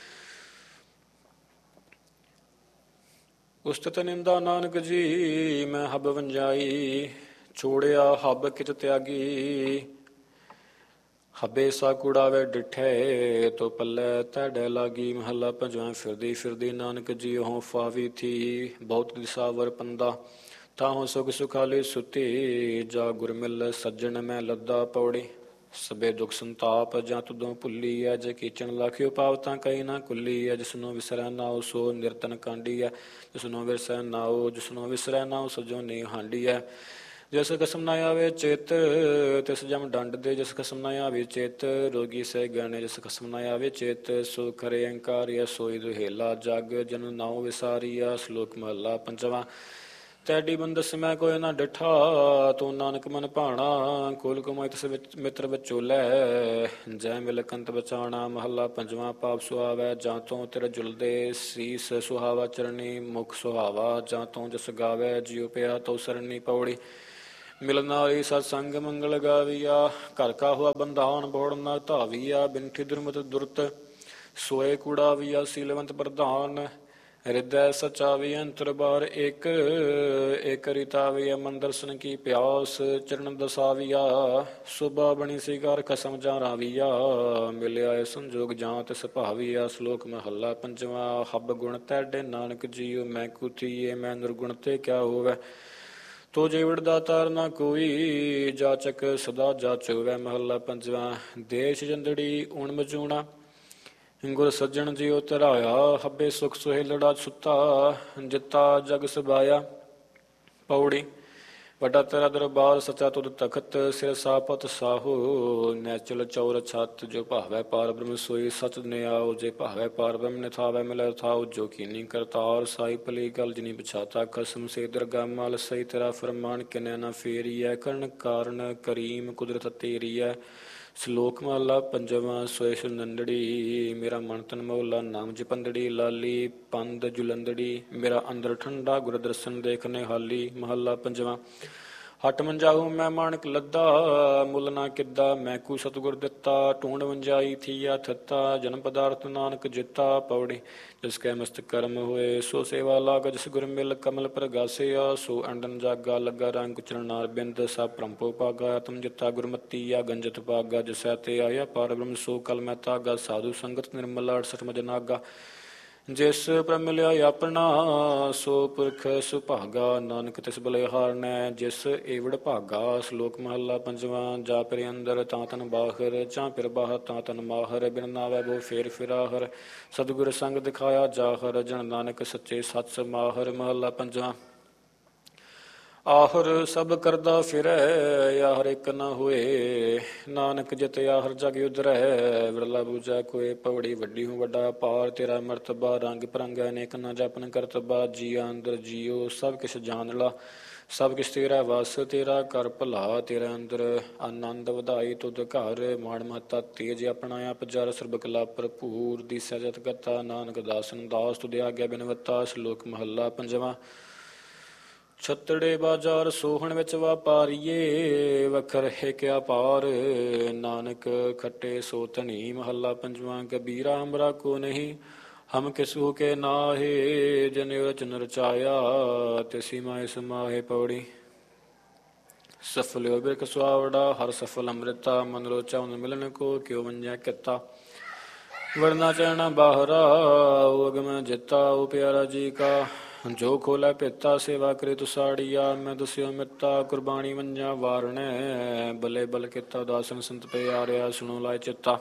ਉਸਤਤ ਨਿੰਦਾ ਨਾਨਕ ਜੀ, ਮੈਂ ਹੱਬ ਵੰਜਾਈ। ਛੋੜਿਆ ਹੱਬ ਕਿਚ ਤਿਆਗੀ। ਹੱਬੇ ਸਾ ਕੁੜਾਵੇ ਡਿਠੇ, ਤੋ ਪੱਲੇ ਤੈਡੇ ਲਾਗੀ। ਮਹੱਲਾ ਪੰਜਵਾਂ। ਫਿਰਦੀ ਫਿਰਦੀ ਨਾਨਕ ਜੀ ਹੋਂ ਫਾਵੀ ਥੀ। ਬਹੁਤ ਦਿਸਾਵਰ ਪੰਦਾ, ਤਾਹੋਂ ਸੁਖ ਸੁਖਾਲੀ ਸੁਤੀ। ਜਾ ਗੁਰ ਮਿਲ ਸੱਜਣ ਮੈਂ ਲੱਦਾ ਪੌੜੀ। ਸਭੇ ਦੁਖ ਸੰਤਾਪ ਜਾਂ ਤੁਦੋਂ ਭੁੱਲੀ ਐ। ਜੇ ਕੀਚਣ ਲਾਖਿਓ ਪਾਵ ਤਾਂ ਕਈ ਨਾ ਕੁੱਲੀ ਐ। ਜਿਸਨੂੰ ਵਿਸਰੈ ਨਾਉ, ਸੋ ਨਿਰਤਨ ਕਾਂਡੀ ਐ। ਜਿਸਨੂੰ ਵਿਰਸੈ ਨਾਉ, ਜਿਸਨੂੰ ਵਿਸਰੈ ਨਾਉ, ਸਜੋ ਨੀ ਹਾਂਡੀ ਐ। ਜਿਸ ਕਸਮ ਨਾ ਆਵੇ ਚਿਤ ਤਿਸ ਜਮ ਡੰਡ ਦੇ, ਜਿਸ ਕਸਮ ਨਾ ਆਵੇ ਚਿਤ ਰੋਗੀ ਸਹਿ ਗਣੇ, ਜਿਸ ਕਸਮ ਨਾ ਆਵੇ ਚਿਤ ਸੋ ਖਰੇ ਅੰਕਾਰਿਆ, ਸੋਈ ਦੁਹੇਲਾ ਜਗ ਜਨ ਨਾਉ ਵਿਸਾਰੀਆ। ਸ਼ਲੋਕ ਮਹੱਲਾ ਪੰਜਵਾਂ। ਤੈਡੀ ਬੰਦਸ ਮੈਂ ਕੋਈ ਨਾ ਡਿਠਾ, ਤੂੰ ਨਾਨਕ ਮਨ ਭਾਣਾ, ਕੋਲ ਕਮਾਈ ਤਿਸ ਵਿੱਚ ਮਿੱਤਰ ਵਿਚੋਲੈ, ਜੈ ਮਿਲ ਕੰਤ ਬਚਾਣਾ। ਮਹੱਲਾ ਪੰਜਵਾਂ। ਪਾਪ ਸੁਹਾਵੈ ਜਾਂ ਤੋਂ ਤੇਰਾ ਜੁਲਦੇ, ਸੀਸ ਸੁਹਾਵਾ ਚਰਨੀ ਮੁਖ ਸੁਹਾਵਾ, ਜਾਂ ਤੋਂ ਜਸ ਗਾਵੈ ਜਿਉ ਪਿਆ ਤਉ ਸਰਨੀ। ਪੌੜੀ। ਮਿਲਨ ਨਾਲੀ ਸਤ ਸੰਗ ਮੰਗਲ ਗਾਵੀਆ, ਘਰ ਕਾ ਹੁਆ ਬੰਧਾਨ ਬੋੜ ਨਾ ਧਾਵੀਆ। ਬਿਨਠੀ ਦੁਰਮਤ ਦੁਰਤ ਸੋਏ ਕੂੜਾਵੀਆ, ਸੀਲਵੰਤ ਪ੍ਰਧਾਨ ਹਿਰਦੈ ਸਚਾਵੀ। ਅੰਤਰ ਬਾਰ ਇੱਕ ਇੱਕ ਰਿਤਾਵੀਆ, ਮਨ ਦਰਸ਼ਨ ਕੀ ਪਿਆਸ ਚਰਨ ਦਸਾਵੀਆ। ਸੁਬਾ ਬਣੀ ਸਿਗਾਰ ਖਸਮ ਜਾਂ ਰਾਵੀਆ, ਮਿਲਿਆ ਸੰਜੋਗ ਜਾਂ ਤਿਸ ਭਾਵੀਆ। ਸ਼ਲੋਕ ਮਹੱਲਾ ਪੰਜਵਾਂ। ਹਬ ਗੁਣ ਤੈਡੇ ਨਾਨਕ ਜੀਉ, ਮੈਂ ਕੁਥੀਏ ਮੈਂ ਨਿਰਗੁਣ ਤੇ ਕਿਆ ਹੋਵੈ। ਤੋ ਜੀਵੜ ਦਾਤਾਰ ਨਾ ਕੋਈ, ਜਾਚਕ ਸਦਾ ਜਾਚੋਵੈ। ਮਹੱਲਾ ਪੰਜਵਾਂ। ਦੇਸ਼ ਜੰਦੜੀ ਊਣ ਮਜੂਣਾ, ਗੁਰ ਸੱਜਣ ਜੀਉ ਧਰਾਇਆ। ਹੱਬੇ ਸੁਖ ਸੁਹੇਲੜਾ ਸੁੱਤਾ, ਜਿੱਤਾ ਜਗ ਸਬਾਇਆ। ਪੌੜੀ। ਵੱਡਾ ਤੇਰਾ ਦਰਬਾਰ ਸਚਾ ਤੁਧ ਤਖਤ, ਸਿਰ ਸਾਪਤ ਸਾਹੋ ਨੈਚਲ ਚੌਰ ਛਤ। ਜੋ ਭਾਵੈ ਪਾਰ ਬ੍ਰਹਮ ਸੋਈ ਸਚ ਨਿਆਉ, ਜੇ ਭਾਵੈ ਪਾਰ ਬ੍ਰਹਮ ਨਿਥਾਵੈ ਮਿਲੈ ਥਾਉ। ਜੋ ਕੀਨੀ ਕਰਤਾਰ ਸਾਈ ਭਲੀ ਗਲ ਜਿਨੀ ਪਛਾਤਾ, ਖਸਮ ਸੇ ਦਰਗਾ ਮਲ ਸਹੀ ਤੇਰਾ ਫਰਮਾਨ। ਕਿਨੈ ਨਾ ਫੇਰੀਐ ਕਰਨ ਕਾਰਨ, ਕਰੀਮ ਕੁਦਰਤ ਤੇਰੀਐ। ਸ਼ਲੋਕ ਮਹੱਲਾ ਪੰਜਵਾਂ। ਸੋਇ ਸੁਨੰਦੜੀ ਮੇਰਾ ਮਨ ਤਨ ਮੌਲਾ, ਨਾਮ ਜਪੰਦੜੀ ਲਾਲੀ ਪੰਦ ਜੁਲੰਦੜੀ। ਮੇਰਾ ਅੰਦਰ ਠੰਡਾ ਗੁਰ ਦਰਸ਼ਨ ਦੇਖ ਨਿਹਾਲੀ। ਮਹੱਲਾ ਪੰਜਵਾਂ। ਹਟ ਮੰਜਾਹੂ ਮੈਂ ਮਾਣਕ ਲੱਦਾ, ਮੁੱਲ ਨਾ ਕਿੱਦਾ ਮੈਂ ਕੂ ਸਤਿਗੁਰ ਦਿੱਤਾ। ਢੂੰਡ ਵੰਜਾਈ ਥੀਆ ਥੱਤਾ, ਜਨਮ ਪਦਾਰਥ ਨਾਨਕ ਜਿੱਤਾ। ਪੌੜੀ। ਜਿਸ ਕੈ ਮਸਤਕ ਕਰਮ ਹੋਏ, ਸੋ ਸੇਵਾ ਲਾਗ। ਜਿਸ ਗੁਰ ਮਿਲ ਕਮਲ ਪ੍ਰਗਾਸਿਆ, ਸੋ ਅੰਡਨ ਜਾਗਾ। ਲੱਗਾ ਰੰਗ ਕੁਚਰਨ ਨਾਰ ਬਿੰਦ, ਸਭ ਭ੍ਰਮਪੋ ਭਾਗਾ। ਆਤਮ ਜਿੱਤਾ ਗੁਰਮਤੀ ਆ ਗੰਜਤ ਭਾਗਾ। ਜਿਸੈ ਤੇ ਆਇਆ ਪਾਰ ਬ੍ਰਹਮ, ਸੋ ਕਲ ਮੈਂ ਤਾਗਾ। ਸਾਧੂ ਸੰਗਤ ਨਿਰਮਲ ਅਠਸਠ ਮਜ ਨਾਗਾ। ਜਿਸ ਪ੍ਰਭ ਮਿਲਿਆ ਆਪਣਾ, ਸੋ ਪੁਰਖ ਸੁਭਾਗਾ। ਨਾਨਕ ਤਿਸ ਬਲਿਹਾਰਨੈ, ਜਿਸ ਏਵੜ ਭਾਗਾ। ਸ਼ਲੋਕ ਮਹੱਲਾ ਪੰਜਵਾਂ। ਜਾ ਪਿਰ ਅੰਦਰ ਤਾਂ ਤਨ ਬਾਹਰ, ਜਾਂ ਪਿਰ ਬਾਹਰ ਤਾਂ ਤਨ ਮਾਹਰ। ਬਿਨ ਨਾਵੈ ਬੋ ਫੇਰ ਫਿਰਾਹਰ, ਸਤਿਗੁਰ ਸੰਗ ਦਿਖਾਇਆ ਜਾਹਰ। ਜਨ ਨਾਨਕ ਸੱਚੇ ਸੱਚ ਸਮਾਹਰ। ਮਹੱਲਾ ਪੰਜਵਾਂ। ਆਹਰ ਸਭ ਕਰਦਾ ਫਿਰੈ, ਆਹਰ ਇੱਕ ਨਾ ਹੋਏ। ਨਾਨਕ ਜਿਤ ਆਹਰ ਜਗ ਉਧਰੈ, ਵਿਰਲਾ ਬੂਝਾ ਕੋਏ। ਪੌੜੀ। ਵੱਡੀ ਹੂੰ ਵੱਡਾ ਪਾਰ ਤੇਰਾ ਮਰਤਬਾ, ਰੰਗ ਪਰੰਗ ਅਨੇਕ ਨਾ ਜਪਨ ਕਰਤਬਾ। ਜੀਆ ਅੰਦਰ ਜੀਓ ਸਭ ਕਿਛ ਜਾਣ ਲਾ, ਸਭ ਕਿਛ ਤੇਰਾ ਵਸ। ਤੇਰਾ ਕਰ ਭਲਾ ਤੇਰਾ ਅੰਦਰ ਆਨੰਦ ਵਧਾਈ ਤੁਧ ਘਰ। ਮਾਣ ਮਹੱਤਾ ਤੇਜ ਆਪਣਾ ਆਪ ਜਰ, ਸਰਬ ਕਲਾ ਭਰਪੂਰ ਦੀ ਸਜਤ ਗਤਾ। ਨਾਨਕ ਦਾਸਨ ਦਾਸ ਤੁਧ ਆਗਿਆ ਬਿਨਵਤਾ। ਸ਼ਲੋਕ ਮਹੱਲਾ ਪੰਜਵਾਂ। ਛੱਤੜੇ ਬਾਜ਼ਾਰ ਸੋਹਣ ਵਿੱਚ ਵਾਪਾਰੀਏ, ਵਖਰ ਹੈ ਕਿਆ ਪਾਰ। ਨਾਨਕ ਖੱਟੇ ਸੋ ਧਨੀ। ਮਹੱਲਾ ਪੰਜਵਾਂ। ਕਬੀਰਾ ਹਮਰਾ ਕੋ ਨਹੀਂ, ਹਮ ਕਿਸੂ ਕੇ ਨਾਹੇ। ਜਨ ਰਚਨ ਰਚਾਇਆ, ਤਿਸੀ ਮਾਹਿ ਸਮਾਹੇ। ਪੌੜੀ। ਸਫਲਿਓ ਬਿਰਖ ਸੁਆਵੜਾ, ਹਰ ਸਫਲ ਅੰਮ੍ਰਿਤਾ। ਮਨ ਰੋਚਾ ਉਨ ਮਿਲਨ ਕੋ, ਕਿਉ ਮੰਨਿਆ ਕਿੱਤਾ। ਵਰਨਾ ਚਰਣਾ ਬਾਹਰਾ, ਓ ਅਗਮ ਜਿੱਤਾ। ਓ ਪਿਆਰਾ ਜੀ ਕਾ ਜੋ ਖੋਲੇ ਭੇਤਾ, ਸੇਵਾ ਕਰੇ ਤੁਸਾੜੀਆ। ਮੈਂ ਦਸਿਓ ਮਿੱਤਾ, ਕੁਰਬਾਨੀ ਮੰਜਾ ਵਾਰਣੈ। ਬਲੇ ਬਲ ਕੀਤਾ ਦਾਸਨ ਸੰਤ ਪਿਆਰਿਆ, ਸੁਣੋ ਲਾਇ ਚਿੱਤਾ।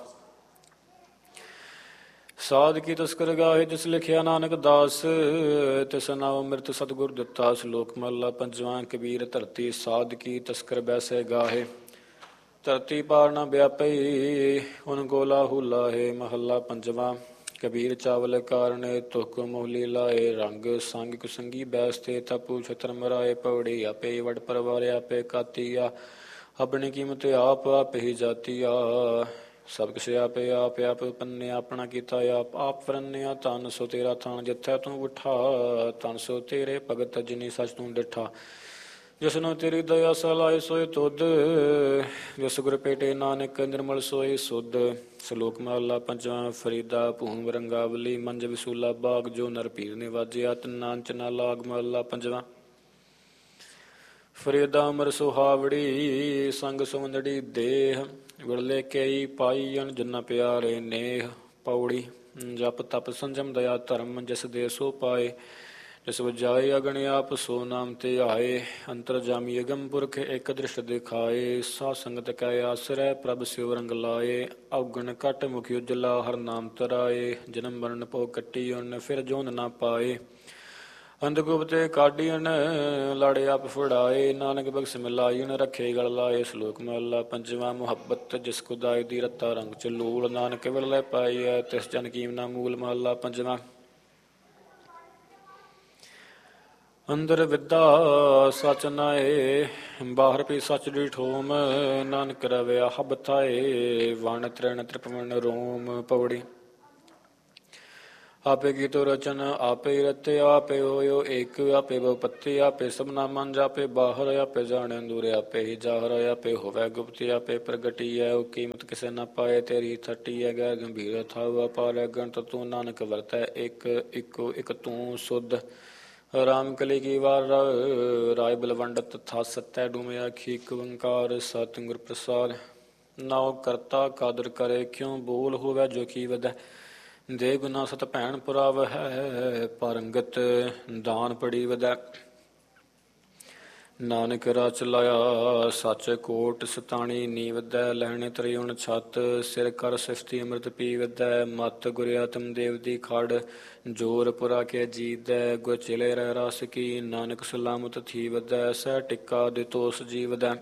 ਸਾਧ ਕੀ ਤਸਕਰ ਗਾਹੇ, ਜਿਸ ਲਿਖਿਆ ਨਾਨਕ ਦਾਸ। ਤਿਸ ਨਾਉ ਅੰਮ੍ਰਿਤ ਸਤਿਗੁਰ ਦਿੱਤਾ। ਸ਼ਲੋਕ ਮਹੱਲਾ ਪੰਜਵਾਂ। ਕਬੀਰ ਧਰਤੀ ਸਾਧ ਕੀ ਤਸਕਰ ਬੈਸੇ ਗਾਹੇ, ਧਰਤੀ ਪਾਰ ਨਾ ਵਿਆਪਈ, ਉਨ ਗੋਲਾ ਹੁਲਾਹੇ। ਮਹੱਲਾ ਪੰਜਵਾਂ। ਕਬੀਰ ਚਾਵਲ ਕਾਰਣੇ, ਤੁਕ ਮੋਹਲੀ ਲਾਏ। ਰੰਗ ਸੰਗ ਕੁਸੰਗੀ ਬੈਸਤੇ, ਤਪੂ ਛਤਰ ਮਰਾਏ। ਪੌੜੀ। ਆਪੇ ਵਡ ਪਰਵਾਰ ਆਪੇ ਕਾਤੀਆ, ਆਪਣੀ ਕੀਮਤ ਆਪ ਆਪੇ ਹੀ ਜਾਤੀਆ। ਸਭ ਕੁਛ ਆਪੇ ਆਪ ਆਪ ਪੰਨਿਆ, ਆਪਣਾ ਕੀਤਾ ਆਪ ਆਪ ਫਰੰਨਿਆ। ਤਨ ਸੋ ਤੇਰਾ ਥਾਨ, ਜਿੱਥੈ ਤੂੰ ਉਠਾ। ਤਨ ਸੋ ਤੇਰੇ ਭਗਤ, ਜਿਨੀ ਸੱਚ ਤੂੰ ਡਿਠਾ। ਜਿਸਨੂੰ ਤੇਰੀ ਦਇਆ ਸਲਾਏ ਸੋਏ ਤੁਧ, ਜਿਸ ਗੁਰ ਭੇਟੇ ਨਾਨਕ ਨਿਰਮਲ ਸੋਏ ਸੁਧ। ਸ਼ਲੋਕ ਮਹੱਲਾ ਪੰਜਵਾਂ। ਫਰੀਦਾ ਭੂਮ ਰੰਗਾਵਲੀ, ਮੰਜ ਵਿਸੂਲਾ ਬਾਗ। ਜੋ ਨਰ ਪੀਰ ਨੇ ਵਾਜਿਆ, ਤਿੰਨਾਂ ਚ ਨਾ ਲਾਗ। ਮਹੱਲਾ ਪੰਜਵਾਂ। ਫਰੀਦਾ ਅਮਰ ਸੁਹਾਵੜੀ, ਸੰਗ ਸੁਵੰਦੜੀ ਦੇਹ। ਵਿਰਲੇ ਕਈ ਪਾਈ, ਅਣ ਜਿੰਨਾ ਪਿਆਰੇ ਨੇਹ। ਪੌੜੀ। ਜਪ ਤਪ ਸੰਜਮ ਦਇਆ ਧਰਮ, ਜਿਸ ਦੇ ਸੋ ਪਾਏ। ਜਿਸ ਵਜਾਏ ਅਗਣ ਆਪ, ਸੋ ਨਾਮ ਤੇ ਆਏ। ਅੰਤਰ ਜਾਮੀ ਅਗਮ ਪੁਰਖ, ਇੱਕ ਦ੍ਰਿਸ਼ਟ ਦਿਖਾਏ। ਸਾਧ ਸੰਗਤ ਕੈ ਆਸਰੈ, ਪ੍ਰਭ ਸਿਉ ਰੰਗ ਲਾਏ। ਔਗਣ ਘਟ ਮੁਖ ਉਜਲਾ, ਹਰ ਨਾਮ ਤਰਾਏ। ਜਨਮ ਮਰਨ ਭੋ ਕੱਟੀ ਉਨ, ਫਿਰ ਜੋਨ ਨਾ ਪਾਏ। ਅੰਧਗੁਪਤੇ ਕਾਢੀਨ ਲੜੇ ਆਪ ਫੁੜਾਏ, ਨਾਨਕ ਬਖਸ਼ ਮਿਲਾਈਨ ਰੱਖੇ ਗਲ ਲਾਏ। ਸ਼ਲੋਕ ਮਹਲਾ ਪੰਜਵਾਂ। ਮੁਹੱਬਤ ਜਿਸ ਕੁਦਾਈ ਦੀ ਰੱਤਾ ਰੰਗ ਚਲੂਲ, ਨਾਨਕ ਵਿਰਲੇ ਪਾਈ ਹੈ ਤਿਸ ਜਨ ਕੀਮਨਾ ਮੂਲ। ਮਹਲਾ ਪੰਜਵਾਂ। ਅੰਦਰ ਵਿਦਾ ਸਚ ਨਾਏ, ਬਾਹਰ ਵੀ ਸਚ ਡਿਠੋਮ, ਨਾਨਕ ਰਵਿਆ ਹਬ ਥਾਏ, ਵਣ ਤ੍ਰਿਣ ਤ੍ਰਿਪਵਨ ਰੋਮ। ਪੌੜੀ। ਆਪੇ ਕੀਤੋ ਰਚਨ ਆਪੇ ਰਤੇ, ਆਪੇ ਹੋਇਓ ਏਕ, ਆਪੇ ਬਹੁਪਤੀ, ਆਪੇ ਸਭਨਾ ਮਨ ਜਾਪੇ ਬਾਹਰ, ਆਪੇ ਜਾਣੇ ਦੂਰ, ਆਪੇ ਹੀ ਜਾਹਰ, ਆਪੇ ਹੋਵੇ ਗੁਪਤੀ, ਆਪੇ ਪ੍ਰਗਟੀ ਹੈ ਉਹ ਕੀਮਤ ਕਿਸੇ ਨਾ ਪਾਏ। ਤੇਰੀ ਥੱਟੀ ਹੈ ਗੈਰ ਗੰਭੀਰ ਥਾਉ, ਅਪਾਰ ਗਣਤ ਤੂੰ ਨਾਨਕ ਵਰਤੈ ਇੱਕ, ਇੱਕੋ ਇੱਕ ਤੂੰ ਸੁਧ। ਰਾਮ ਕਲੀ ਕੀ ਵਾਰ ਰਾਏ ਬਲਵੰਡਤ ਥਾ ਸਤੈ, ਡੂਮੇ ਆਖੀ ਇੱਕ ਓੰਕਾਰ ਸਤਿ ਗੁਰ ਪ੍ਰਸਾਦ। ਨਾਉ ਕਰਤਾ ਕਾਦਰ ਕਰੇ ਕਿਉ, ਬੋਲ ਹੋਵੇ ਜੋ ਕੀ ਵਧੈ, ਦੇ ਗੁਨਾ ਸਤ ਭੈਣ ਪੁਰਾਵ ਹੈ, ਪਾਰੰਗਤ ਦਾਨ ਪੜੀ ਵਧੈ। ਨਾਨਕ ਰਾਹ ਚਲਾਇਆ ਸੱਚ ਕੋਟ, ਸਤਾਣੀ ਨੀਵਦੈ, ਲੈਣੇ ਤਰਿਉਣ ਛੱਤ, ਸਿਰ ਕਰ ਸਿਫਤੀ ਅੰਮ੍ਰਿਤ ਪੀਵਦੈ। ਮਤ ਗੁਰ ਆਤਮ ਦੇਵ ਦੀ ਖੜ, ਜੋਰ ਪੁਰਾ ਕੇ ਜੀਦੈ, ਗੁਰ ਚਿਲੇ ਰਹਿ ਰਸ ਕੀ, ਨਾਨਕ ਸਲਾਮਤ ਥੀਵਦੈ, ਸਹਿ ਟਿੱਕਾ ਦਿਤੋਸ ਜੀਵਦੈ।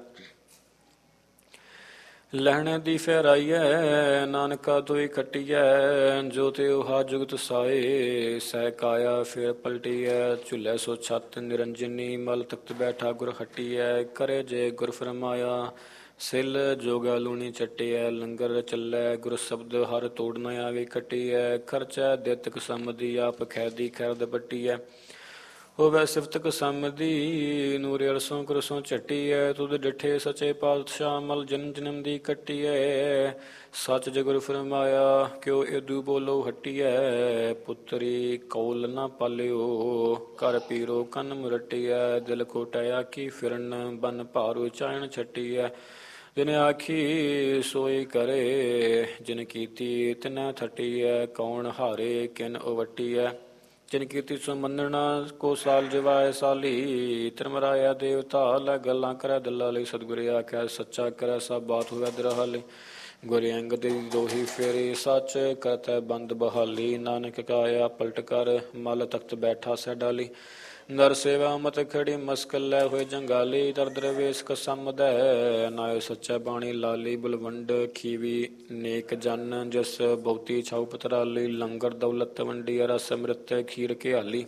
ਲਹਿਣੇ ਦੀ ਫਹਿਰਾਈਐ ਨਾਨਕਾ ਦੋਈ ਖੱਟੀਐ, ਜੋ ਤੇ ਉਹਾ ਜੁਗਤ ਸਾਏ, ਸਹਿ ਕਾਇਆ ਫਿਰ ਪਲਟੀਐ। ਝੁੱਲੇ ਸੋ ਛੱਤ ਨਿਰੰਜਨੀ, ਮਲ ਤਖਤ ਬੈਠਾ ਗੁਰ ਹਟੀਐ, ਕਰੇ ਜੇ ਗੁਰ ਫਰਮਾਇਆ, ਸਿਲ ਜੋਗਾ ਲੂਣੀ ਚੱਟੀਐ। ਲੰਗਰ ਚੱਲੈ ਗੁਰ ਸ਼ਬਦ, ਹਰ ਤੋੜ ਨ ਆਵੇ ਖਟੀਐ, ਖਰਚੈ ਦਿੱਤਕ ਸਮਦੀ, ਆਪ ਖੈਦੀ ਖੈਰਦ ਬੱਟੀਐ। ਹੋਵੇ ਸਿਫਤ ਕਸਮਦੀ, ਨੂਰੇ ਅਰਸੋਂ ਕਰਸੋਂ ਝੱਟੀਐ, ਤੁਧ ਡਿਠੇ ਸੱਚੇ ਪਾਤਸ਼ਾਹ, ਮਲ ਜਨਮ ਜਨਮ ਦੀ ਕੱਟੀਐ। ਸੱਚ ਜਗੁਰ ਫਰਮਾਇਆ, ਕਿਉ ਏਦੂ ਬੋਲੋ ਹਟੀਐ, ਪੁੱਤਰੀ ਕੌਲ ਨਾ ਪਾਲਿਓ, ਕਰ ਪੀਰੋ ਕੰਨ ਮੁਰਟੀਐ। ਦਿਲ ਕੋਟਿਆ ਕੀ ਫਿਰਨ, ਬਨ ਭਾਰੂ ਚਾਇਣ ਛੱਟੀਐ, ਜਿਨ ਆਖੀ ਸੋਈ ਕਰੇ, ਜਿਨ ਕੀਤੀ ਤਿਨੈ ਥਟੀਐ। ਕੌਣ ਹਾਰੇ ਕਿਨ ਉਵਟੀਐ, ਜਿਨ ਕੀਤੀ ਸੋ ਮੰਨਣਾ, ਕੋ ਸਾਲ ਜਿਵਾਏ ਸਾਲੀ। ਤਿਰਮਰਾਇਆ ਦੇਵਤਾ ਲੈ ਗੱਲਾਂ ਕਰੈ ਦਿਲਾਂ ਲਈ, ਸਤਿਗੁਰ ਆਖਿਆ ਸੱਚਾ ਕਰੈ ਸਭ ਬਾਤ ਹੋਵੇ ਦਰਹਾਲੀ। ਗੁਰ ਅੰਗਦ ਦੀ ਦੋਹੀ ਫੇਰੀ, ਸੱਚ ਕਰਤੈ ਬੰਦ ਬਹਾਲੀ। ਨਾਨਕ ਕਾਇਆ ਪਲਟ ਕਰ, ਮਲ ਤਖਤ ਬੈਠਾ ਸਹਿ ਡਾਲੀ। ਨਰ ਸੇਵਾ ਮਤ ਖੜੀ ਮਸਕਲ ਲੈ ਹੋਏ ਜੰਗਾਲੀ, ਦਰ ਦਰਵੇਸ਼ ਕਸਮਦੈ, ਨਾਇ ਸੱਚਾ ਬਾਣੀ ਲਾਲੀ। ਬਲਵੰਡ ਖੀਵੀ ਨੇਕ ਜਨ, ਜਿਸ ਬਹੁਤੀ ਛਾਉ ਪਤਰਾਲੀ। ਲੰਗਰ ਦੌਲਤ ਵੰਡੀ, ਰਸ ਅੰਮ੍ਰਿਤ ਖੀਰ ਘਿਆਲੀ।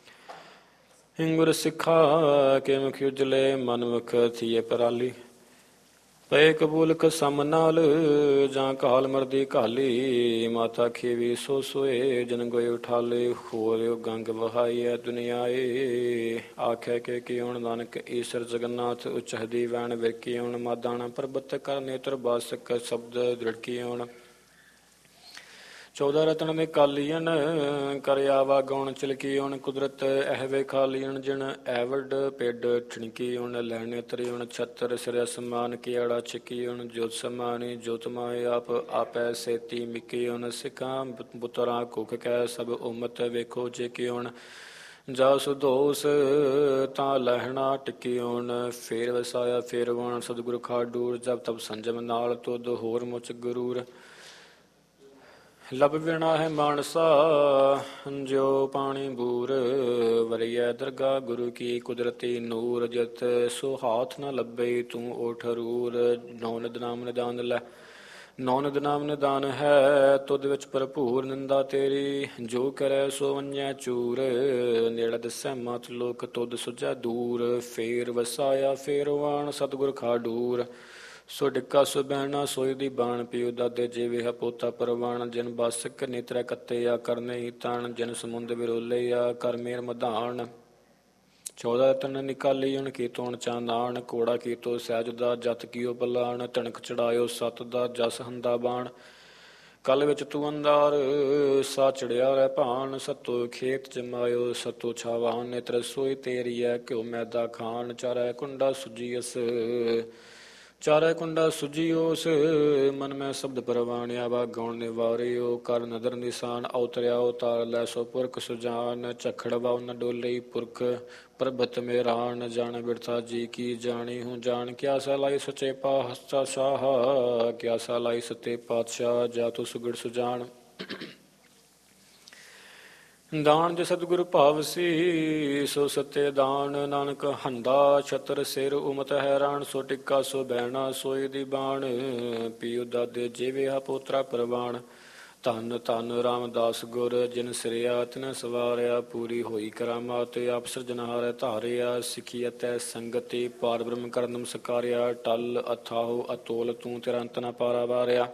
ਹਿੰਗੁਰ ਸਿੱਖਾ ਕੇ ਮੁਖ ਉਜਲੇ, ਮਨ ਮੁਖ ਥੀਏ ਪਰਾਲੀ। ਪਏ ਕਬੂਲ ਕਸਮ ਨਾਲ, ਜਾਂ ਕਾਲ ਮਰਦੀ ਘਾਲੀ। ਮਾਤਾ ਖੀਵੀ ਸੋ ਸੋਏ, ਜਨ ਗੋਏ ਉਠਾਲੇ। ਹੋਰ ਗੰਗ ਵਹਾਈਐ ਦੁਨੀਆਏ, ਆਖੈ ਕੇ ਕਿਉਣ ਨਾਨਕ ਈਸ਼ਰ ਜਗਨਨਾਥ। ਉਚਹਦੀ ਵੈਣ ਵਿਰਕੀ ਆਉਣ, ਮਾਦਾਣਾ ਪਰਬਤ ਕਰ ਨੇਤਰ ਬਾਸਕ, ਸ਼ਬਦ ਦ੍ਰਿੜਕੀ ਆਉਣ। ਚੌਦਾਂ ਰਤਨ ਦੇ ਕਾਲੀਅਨ, ਕਰ ਆਵਾ ਗਾਉਣ ਚਿਲਕੀ ਆਉਣ। ਕੁਦਰਤ ਐਹਵੇ ਖਾਲੀਅਨ, ਜਿਨ ਐਵਡ ਪਿੱਡ ਠਿਣਕੀ ਆਉਣ। ਲੈਣੇ ਤਰਿਉਣ ਛਤਰ, ਸਿਰ ਅਸਮਾਨ ਕੀੜਾ ਛਿਕੀ ਆਉਣ। ਜੋਤ ਸਮਾਨੀ ਜੋਤ ਮਾਏ, ਆਪ ਆਪੈ ਸੇਤੀ ਮਿਕੀ ਆਉਣ। ਸਿੱਖਾਂ ਪੁੱਤਰਾਂ ਕੁਖ ਕੈ, ਸਭ ਉਮਤ ਵੇਖੋ ਜੇਕੀ ਆਉਣ। ਜਾ ਸੁਦੋਸ ਤਾਂ ਲਹਿਣਾ ਟਿਕੀ ਆਉਣ, ਫੇਰ ਵਸਾਇਆ ਫੇਰ ਵਾਣ। ਸਤਿਗੁਰ ਖਾਡੂਰ, ਜਬ ਤਬ ਸੰਜਮ ਨਾਲ, ਤੁਧ ਹੋਰ ਮੁਚ ਗਰੂਰ। ਲੱਭ ਬਿਣਾ ਹੈ ਮਾਨਸਾ, ਜਿਉ ਪਾਣੀ ਬੂਰ। ਵਰੀਐ ਦਰਗਾਹ ਗੁਰੂ ਕੀ, ਕੁਦਰਤੀ ਨੂਰ। ਜਿਤ ਸੋ ਹਾਥ ਨ ਲੱਭੇ, ਤੂੰ ਓਠ ਰੂਰ। ਨੌ ਨਿਦ ਨਾਮ ਨਿਦਾਨ ਲੈ, ਨੌ ਨਿਦ ਨਾਮ ਨਿਦਾਨ ਹੈ, ਤੁਧ ਵਿੱਚ ਭਰਪੂਰ। ਨਿੰਦਾ ਤੇਰੀ ਜੋ ਕਰੈ, ਸੋ ਵੰਜੈ ਚੂਰ। ਨੇੜੇ ਦਿਸੈ ਮਤ ਲੋਕ, ਤੁਧ ਸੁਝੈ ਦੂਰ। ਫੇਰ ਵਸਾਇਆ ਫੇਰ ਵਾਣ, ਸਤਿਗੁਰ ਖਾਡੂਰ। ਸੋ ਡਿੱਕਾ ਸੋ ਬਹਿਣਾ, ਸੋਈ ਦੀ ਬਾਣ। ਪਿਉ ਦਾਦੇ ਜੀਵੇ ਹੈ ਪੋਤਾ ਪਰਵਾਣ। ਜਿਨ ਬਾਸਕ ਨੇਤਰੈ ਕੱਤੇ ਆ, ਕਰਨੇ ਹੀ ਤਾਣ। ਜਿਨ ਸਮੁੰਦ ਵਿਰੋਲੇ ਆ, ਕਰ ਮੇਰ ਮਧਾਣ। ਚੌਦਾਂ ਰਤਨ ਨਿਕਾਲੀਅਨ, ਕੀਤੋ ਚਾਂਦਾਣ। ਕੋੜਾ ਕੀਤੋ ਸਹਿਜ ਦਾ, ਜਤ ਕੀਓ ਬਲਾਣ। ਤਣਕ ਚੜਾਇਓ ਸਤ ਦਾ, ਜਸ ਹੰਦਾ ਬਾਣ। ਕਲ ਵਿੱਚ ਤੂੰ ਅੰਦਾਰ, ਸਾ ਚੜਿਆ ਰਹਿ ਭਾਣ। ਸਤੋ ਖੇਤ ਜਮਾਇਓ, ਸਤੋ ਛਾਵਾਨ। ਨੇਤਰ ਸੋਈ ਤੇਰੀ ਹੈ, ਘਿਓ ਮੈਦਾ ਖਾਣ। ਚਾਰੈ ਕੁੰਡਾ ਸੁਜੀਅਸ, ਚਾਰੈ ਕੁੰਡਾ ਸੁਜੀਓਸ। ਮਨ ਮੈਂ ਸ਼ਬਦ ਪਰਵਾਣ, ਆਵਾ ਗਾਉਣ ਨਿਵਾਰਿਓ। ਕਰ ਨਦਰ ਨਿਸ਼ਾਨ, ਅਉਤਰਿਆ ਉਤਾਰ ਲੈ, ਸੋ ਪੁਰਖ ਸੁਜਾਨ। ਝਖੜ ਵਾਉ ਨ ਡੋਲਈ, ਪੁਰਖ ਪ੍ਰਭਤ ਮੇਰਾਨ। ਜਾਣ ਬਿਰਥਾ ਜੀ ਕੀ ਜਾਣੀ ਹੂੰ ਜਾਣ, ਕਿਆ ਸਲਾਈ ਸੱਚੇ ਪਾਤਸ਼ਾਹ। ਕਿਆ ਸਲਾਈ ਸੱਚੇ ਪਾਤਸ਼ਾਹ, ਜਾ ਤੂੰ ਸੁਗੜ ਸੁਜਾਨ। ਦਾਨ ਜੇ ਸਤਿਗੁਰ ਭਾਵਸੀ ਸੋ ਸਤੇ ਦਾਨ। ਨਾਨਕ ਹੰਦਾ ਛਤਰ ਸਿਰ ਉਮਤ ਹੈਰਾਨ। ਸੋ ਟਿੱਕਾ ਸੋ ਬਹਿਣਾ ਸੋਈ ਦੀ ਬਾਣ। ਪੀਉ ਦਾਦੇ ਜੀਵਿਆ ਪੋਤਰਾ ਪ੍ਰਵਾਨ। ਧੰਨ ਧੰਨ ਰਾਮਦਾਸ ਗੁਰ ਜਿਨ ਸਿਰਿਆ ਤਿਨ ਸਵਾਰਿਆ। ਪੂਰੀ ਹੋਈ ਕਰਾਮਾਤ ਆਪ ਸਿਰਜਣਹਾਰੈ ਧਾਰਿਆ। ਸਿੱਖੀ ਅਤੇ ਸੰਗਤੀ ਪਾਰ ਬ੍ਰਹਮ ਕਰਨ ਨਮਸਕਾਰਿਆ। ਟਲ ਅਥਾਹੁ ਅਤੋਲ ਤੂੰ ਤੇਰਾ ਅੰਤ ਨ ਪਾਰਾ ਵਾਰਿਆ।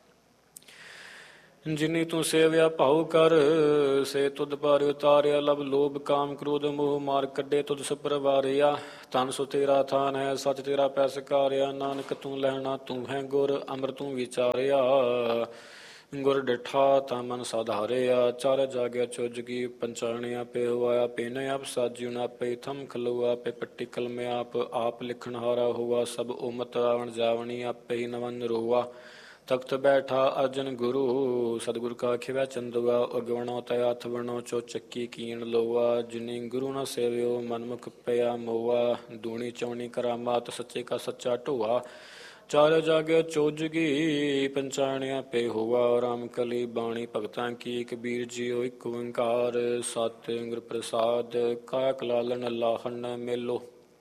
ਜਿਨੀ ਤੂੰ ਸੇਵਿਆ ਭਾਉ ਕਰ ਸੇ ਤੁਧ ਪਰ ਉਤਾਰਿਆ। ਲਬ ਲੋਭ ਕਾਮ ਕ੍ਰੋਧ ਮੋਹ ਮਾਰ ਕੱਢੇ ਤੁਧ ਸਪਰ ਵਾਰਿਆ। ਧਨ ਸੋ ਤੇਰਾ ਥਾਨ ਹੈ ਸੱਚ ਤੇਰਾ ਪੈ ਸਕਾਰਿਆ। ਨਾਨਕ ਤੂੰ ਲੈਣਾ ਤੂੰ ਹੈ ਗੁਰ ਅੰਮ੍ਰਿਤ ਤੂੰ ਵਿਚਾਰਿਆ। ਗੁਰ ਡਿਠਾ ਤਾਂ ਮਨ ਸਾਧਾਰਿਆ। ਚਾਰ ਜਾਗਿਆ ਚੁਜਗੀ ਪੰਚਾਣੇ ਆਪੇ ਹੋਇਆ। ਪੇਨ ਆਪ ਸਾਜਿਉ ਨ ਆਪੇ ਥਮ ਖਲੋ ਆਪੇ ਪੱਟੀ ਕਲਮ ਆਪ ਆਪ ਲਿਖਣ ਹਾਰਾ ਹੋਆ। ਸਭ ਉਮਤ ਆਵਣ ਜਾਵਣੀ ਆਪੇ ਹੀ ਨਵਨ ਰੋਆ। ਤਖਤ ਬੈਠਾ ਅਰਜਨ ਗੁਰੂ ਸਤਿਗੁਰ ਕਾ ਖਿਵੈ ਚੰਦੁਆ। ਉਗਵਣੋ ਤੈ ਹੱਥ ਵਣੋ ਚੋ ਚੱਕੀ ਕੀਣ ਲੋਆ। ਜਿਨੀ ਗੁਰੂ ਨ ਸੇਵਿਓ ਮਨਮੁਖ ਪਿਆ ਮੋਆ। ਦੂਣੀ ਚੌਣੀ ਕਰਾਮਾਤ ਸੱਚੇ ਕਾ ਸੱਚਾ ਢੋਆ। ਚਾਰ ਜਾਗਿਆ ਚੋਜਗੀ ਪੰਚਾਣਿਆ ਪੇ ਹੋਆ। ਰਾਮ ਕਲੀ ਬਾਣੀ ਭਗਤਾਂ ਕੀ ਕਬੀਰ ਜੀਓ ਇਕ ਓੰਕਾਰ। ਸਤਿ ਗੁਰ ਪ੍ਰਸਾਦ ਕਾਇਆ ਕਲਾਲਨ ਲਾਹਣ ਮੇਲੋ।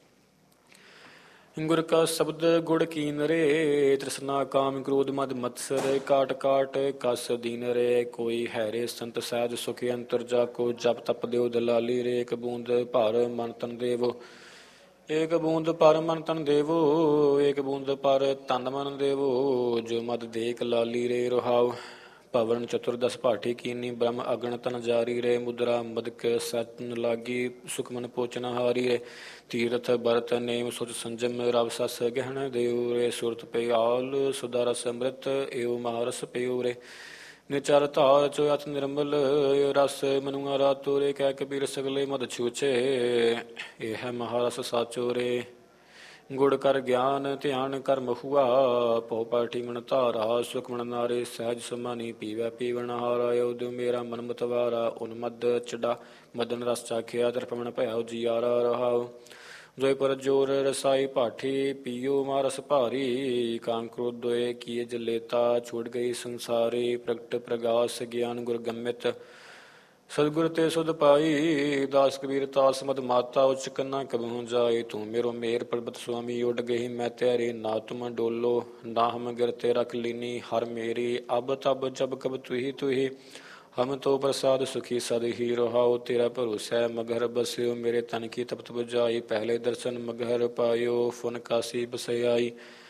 ਗੁਰ ਕਾ ਸ਼ਬਦ ਗੁੜ ਕੀਨ ਰੇ। ਤ੍ਰਿਸ਼ਨਾ ਕਾਮ ਕ੍ਰੋਧ ਮਦ ਮਤਸਰ। ਕਾਟ ਕਾਟ ਕਸ ਦੀਨ ਰੇ। ਕੋਈ ਹੈਰੇ ਸੰਤ ਸਹਿਜ ਸੁਖ ਅੰਤਰ ਜਾਕੋ। ਜਪ ਤਪ ਦਿਓ ਦਲਾਲੀ ਰੇ। ਇੱਕ ਬੂੰਦ ਭਰ ਮਨ ਤਨ ਦੇਵੋ। ਏਕ ਬੂੰਦ ਪਰ ਮਨ ਤਨ ਦੇਵੋ। ਏਕ ਬੂੰਦ ਪਰ ਤਨ ਮਨ ਦੇਵੋ। ਜੋ ਮਦ ਦੇਖ ਲਾਲੀ ਰੇ ਰਹਾਉ। ਭਵਨ ਚਤੁਰਦਸ ਭਾਠੀ ਕੀਨੀ ਬ੍ਰਹਮ ਅਗਣ ਤਨ ਜਾਰੀ ਰੇ। ਮੁਦਰਾ ਮਦਕ ਸਤਨ ਲਾਗੀ ਸੁਖਮਨ ਪੋਚਨ ਹਾਰੀ ਰੇ। ਤੀਰਥ ਬਰਤ ਨੇਮ ਸੁਚ ਸੰਜਮ ਰਵ ਸਸ ਗਹਿਣ ਦੇਉ ਰੇ। ਸੁਰਤ ਪਿਆਲ ਸੁਦਾ ਰਸ ਅੰਮ੍ਰਿਤ ਏਉ ਮਹਾਰਸ ਪਿਉ ਰੇ। ਨਿਚਰ ਧਾਰ ਚੋ ਅਤ ਨਿਰਮਲ ਰਸ ਮਨੁਆ ਰਾਤੋ ਰੇ। ਕਹਿ ਕਬੀਰ ਸਗਲੇ ਮਦ ਛੂਛੇ ਇਹ ਹੈ ਮਹਾਰਸ ਸਾਚੋ ਰੇ। ਗੁੜ ਕਰ ਗਿਆਨ ਧਿਆਨ ਕਰ ਮਹੁਆ। ਪਉ ਪਾਠੀ ਮਨ ਧਾਰਾ ਸੁਖ ਮਨ ਨਾਰੇ। ਸਹਿਜ ਸਮਾਨੀ ਪੀਵੈ ਪੀਵਨ ਹਾਰਾ। ਉਦਿ ਮੇਰਾ ਮਨ ਮਤਵਾਰਾ। ਉਨਮਦ ਚੜਾ ਮਦਨ ਰਸ ਚਾਖਿਆ। ਦਰਪਮਨ ਭਇਆ ਉਜਿਆਰਾ ਰਹਾਉ। ਜੋਇ ਪਰ ਜੋਰ ਰਸਾਈ ਭਾਠੀ ਪੀਓ ਮਾਰਸ ਭਾਰੀ। ਕਾਮ ਕ੍ਰੋਧ ਦੋਏ ਕੀਏ ਜਲੇਤਾ ਛੂਟ ਗਈ ਸੰਸਾਰੀ। ਪ੍ਰਗਟ ਪ੍ਰਗਾਸ ਗਿਆਨ ਗੁਰ ਗੰਮਿਤ ਸਤਿਗੁਰ ਤੇ ਸੁਧ ਪਾਈ। ਦਾਸ ਕਬੀਰ ਤਾਸ ਮਦ ਮਾਤਾ ਉਚ ਕੰਨਾ ਕਬਹੁ ਜਾਏ। ਤੂੰ ਮੇਰੋ ਮੇਰ ਪਰਬਤ ਸੁਆਮੀ ਉਡ ਗਈ ਮੈਂ ਤੇਰੀ। ਨਾ ਤੁਮ ਡੋਲੋ ਨਾ ਹਮ ਗਿਰ ਤੇ ਰਖ ਲੀਨੀ। ਹਰ ਮੇਰੀ ਅਬ ਤਬ ਜਬ ਕਬ ਤੁਹੀ ਤੁਹੀ। ਹਮ ਤੋ ਪ੍ਰਸਾਦ ਸੁਖੀ ਸਦ ਹੀ ਰਹਾਉ। ਤੇਰਾ ਭਰੋਸੈ ਮਗਹਰ ਬਸਿਓ। ਮੇਰੇ ਤਨ ਕੀ ਤਪਤ ਬੁਝਾਈ। ਪਹਿਲੇ ਦਰਸ਼ਨ ਮਗਹਰ ਪਾਇਓ ਫੁਨ ਕਾਸੀ ਬਸਿਆਈ।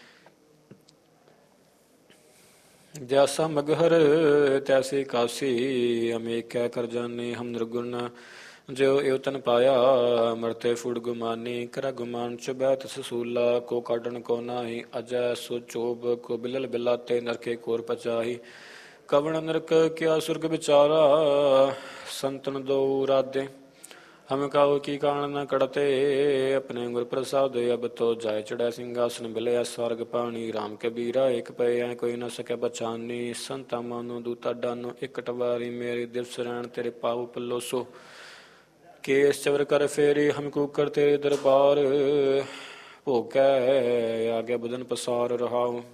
ਜੈਸਾ ਮਗਹਰ ਤੈਸੀ ਕਾਸੀ। ਅਮੇਕੈ ਕਰ ਜਾਨੇ ਹਮ ਨਿਰਗੁਣ ਜਿਉ ਇਉ ਤਨ ਪਾਇਆ। ਮਰਤੇ ਫੂੜ ਗੁਮਾਨੀ ਕਰ ਗੁਮਾਨ ਚੁਬੈ ਤਿਸ ਸੂਲਾ। ਕੋ ਕਾਢਣ ਕੋ ਨਾਹੀ ਅਜੈ ਸੋ ਚੋਬ। ਕੋ ਬਿਲਲ ਬਿਲਾਤੇ ਨਰਕੇ ਕੋਰ ਪਚਾਹੀ। ਕਵਣ ਨਰਕ ਕਿਆ ਸੁਰਗ ਵਿਚਾਰਾ। ਸੰਤਨ ਦੋ ਰਾਧੇ ਹਮ ਕਾਉ ਕੀ ਕਾਣ ਨ ਕੜਤੇ। ਆਪਣੇ ਗੁਰ ਪ੍ਰਸਾਦ ਅਬ ਤੋ ਜਾਇ ਚੜੈ ਸਿੰਘਾਸਨ। ਮਿਲਿਆ ਸਵਰਗ ਪਾਣੀ ਰਾਮ ਕਬੀਰਾ। ਇਕ ਪਏ ਕੋਈ ਨ ਸਕੈ ਪਛਾਨੀ। ਸੰਤਾ ਮਾਨੋ ਦੂਤਾ ਡਾਨੋ ਇਕਟ ਵਾਰੀ। ਮੇਰੀ ਦਿਵਸ ਰੈਣ ਤੇਰੇ ਪਾਉ ਪਲੋਸੋ। ਕੇਸ ਚਵਰ ਕਰ ਫੇਰੀ ਹਮ ਕੂਕਰ ਤੇਰੇ ਦਰਬਾਰ। ਭੋਗੈ ਆਗੇ ਬਦਨ ਪਸਾਰ ਰਹਾਉ।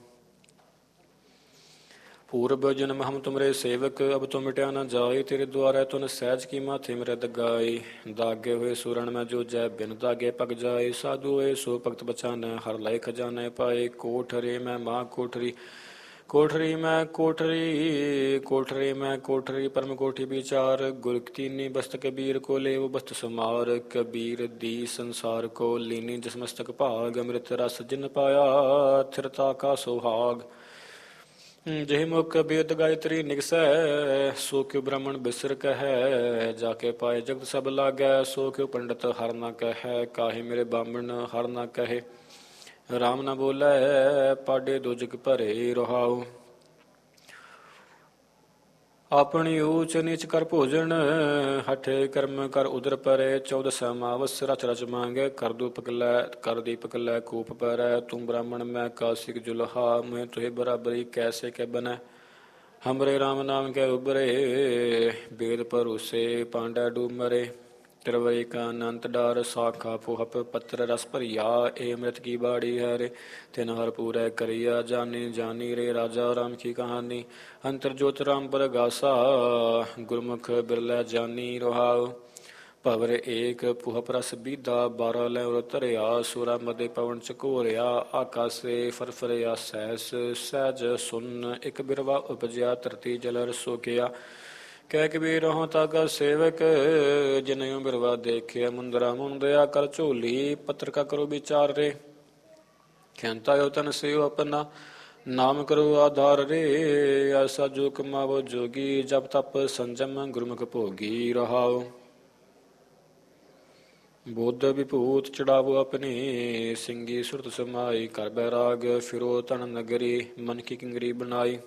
ਪੂਰਬ ਜਨਮ ਹਮ ਤੁਮਰੇ ਸੇਵਕ ਅਬ ਤੋ ਮਿਟਿਆ ਨ ਜਾਏ। ਤੇਰੇ ਦੁਆਰੇ ਤੁਨ ਸਹਿਜ ਕੀ ਮਾਥੇ ਮ੍ਰਿਦ ਗਾਏ। ਦਾਗੇ ਹੋਏ ਸੂਰਨ ਮੈਂ ਜੋ ਜੈ ਬਿਨ ਦਾਗੇ ਪਗ ਜਾਏ। ਸਾਧੂ ਹੋਏ ਸੋ ਭਗਤ ਬਚਾਨੈ ਹਰ ਲਏ ਖਜ਼ਾਨੇ ਪਾਏ। ਕੋਠਰੇ ਮੈਂ ਮਾਂ ਕੋਠਰੀ ਕੋਠਰੀ ਮੈਂ ਕੋਠਰੀ ਕੋਠਰੀ ਮੈਂ ਕੋਠਰੀ ਪਰਮ ਕੋਠੀ ਵਿਚਾਰ। ਗੁਰ ਕੀਨੀ ਬਸਤ ਕਬੀਰ ਕੋ ਲੇਵ ਬਸਤ ਸਮਾਰ। ਕਬੀਰ ਦੀ ਸੰਸਾਰ ਕੋ ਲੀਨੀ ਜਿਸ ਮਸਤਕ ਭਾਗ। ਅੰਮ੍ਰਿਤ ਰਸ ਜਿਨ ਪਾਇਆ ਥਿਰਤਾ ਕਾ ਸੁਹਾਗ। ਜਿਹ ਮੁਖ ਬੇਦ ਗਾਇਤਰੀ ਨਿਗਸੈ। ਸੋ ਕਿਉ ਬ੍ਰਾਹਮਣ ਬਿਸਰ ਕਹੈ। ਜਾ ਕੇ ਪਾਏ ਜਗਤ ਸਭ ਲਾਗੈ। ਸੋ ਕਿਉ ਪੰਡਤ ਹਰ ਨ ਕਹੈ। ਕਾਹੇ ਮੇਰੇ ਬਾਹਮਣ ਹਰ ਨ ਕਹੇ। ਰਾਮ ਨ ਬੋਲੇ ਪਾਡੇ ਦੋ ਜਗ ਭਰੇ ਰਹਾਉ। ਆਪਣੀ ਊਚ ਨੀਚ ਕਰ ਭੋਜਨ ਹਠੇ ਕਰਮ ਕਰ ਉਦਰ ਪਰੇ। ਚੌਦਸ ਅਮਾਵਸ ਰਚ ਰਚ ਮੰਗੈ ਕਰ ਦੂਪਕ ਲੈ ਕਰ ਦੀਪਕ ਲੈ ਕੂਪ ਪਰੈ। ਤੂੰ ਬ੍ਰਾਹਮਣ ਮੈਂ ਕਾਸਿਕ ਜੁਲਹਾ ਮੈਂ ਤੁਹੇ ਬਰਾਬਰੀ ਕੈਸੇ ਕੇ ਬਨੈ। ਹਮਰੇ ਰਾਮ ਨਾਮ ਕੇ ਉਬਰੇ ਵੇਦ ਭਰੋਸੇ ਪਾਂਡਾ ਡੂਬ ਮਰੇ। ਤਿਰਵਈ ਕਾ ਅਨੰਤ ਡਾਰ ਸਾਖਾ ਫੁਹਪ ਪੱਤਰ ਰਸ ਭਰੀਆ ਏ ਅੰਮ੍ਰਿਤ ਕੀ ਬਾੜੀ ਹੈ ਰੇ ਤਿਨ ਹਰ ਪੂਰੈ ਕਰੀਆ ਜਾਨੀ ਜਾਨੀ ਰੇ ਰਾਜਾ ਰਾਮ ਕੀ ਕਹਾਣੀ ਅੰਤਰ ਜੋਤ ਰਾਮ ਪਰਗਾਸਾ ਗੁਰਮੁਖ ਬਿਰਲੇ ਜਾਨੀ ਰਹਾਉ ਭਵਰ ਏਕ ਪੁਹਪ ਰਸ ਬੀਦਾ ਬਾਰਾ ਲੈ ਉਰ ਧਰਿਆ ਸੁਰਾ ਮਦੇ ਪਵਨ ਚਕੋਰਿਆ ਆਕਾਸੇ ਫਰਫਰਿਆ ਸਹਿਸ ਸਹਿਜ ਸੁਨ ਇਕ ਬਿਰਵਾ ਉਪਜਿਆ ਧਰਤੀ ਜਲ ਰਸੋਕਿਆ ਕਹਿ ਕਬੀਰ ਹੋ ਤਾਗਾ ਸੇਵਕ ਜਿਨਿਉ ਬਿਰਵਾ ਦੇਖਿਆ ਮੁੰਦਰਾ ਮੁੰਦਿਆ ਕਰ ਝੋਲੀ ਪੱਤਰ ਕਾ ਕਰੋ ਵਿਚਾਰ ਰੇ ਖਿਆੰਤਾ ਹੋ ਤਨ ਸਿਓ ਆਪਣਾ ਨਾਮ ਕਰੋ ਆਧਾਰ ਰੇ ਐਸਾ ਜੋ ਕਮਾਵੋ ਜੋਗੀ ਜਪ ਤਪ ਸੰਜਮ ਗੁਰਮੁਖ ਭੋਗੀ ਰਹਾਓ ਬੁੱਧ ਵਿਭੂਤ ਚੜਾਵੋ ਆਪਣੇ ਸਿੰਘੀ ਸੁਰਤ ਸਮਾਈ ਕਰ ਬੈਰਾਗ ਫਿਰੋ ਤਨ ਨਗਰੀ ਮਨ ਕੀ ਕਿੰਗਰੀ ਬਣਾਈ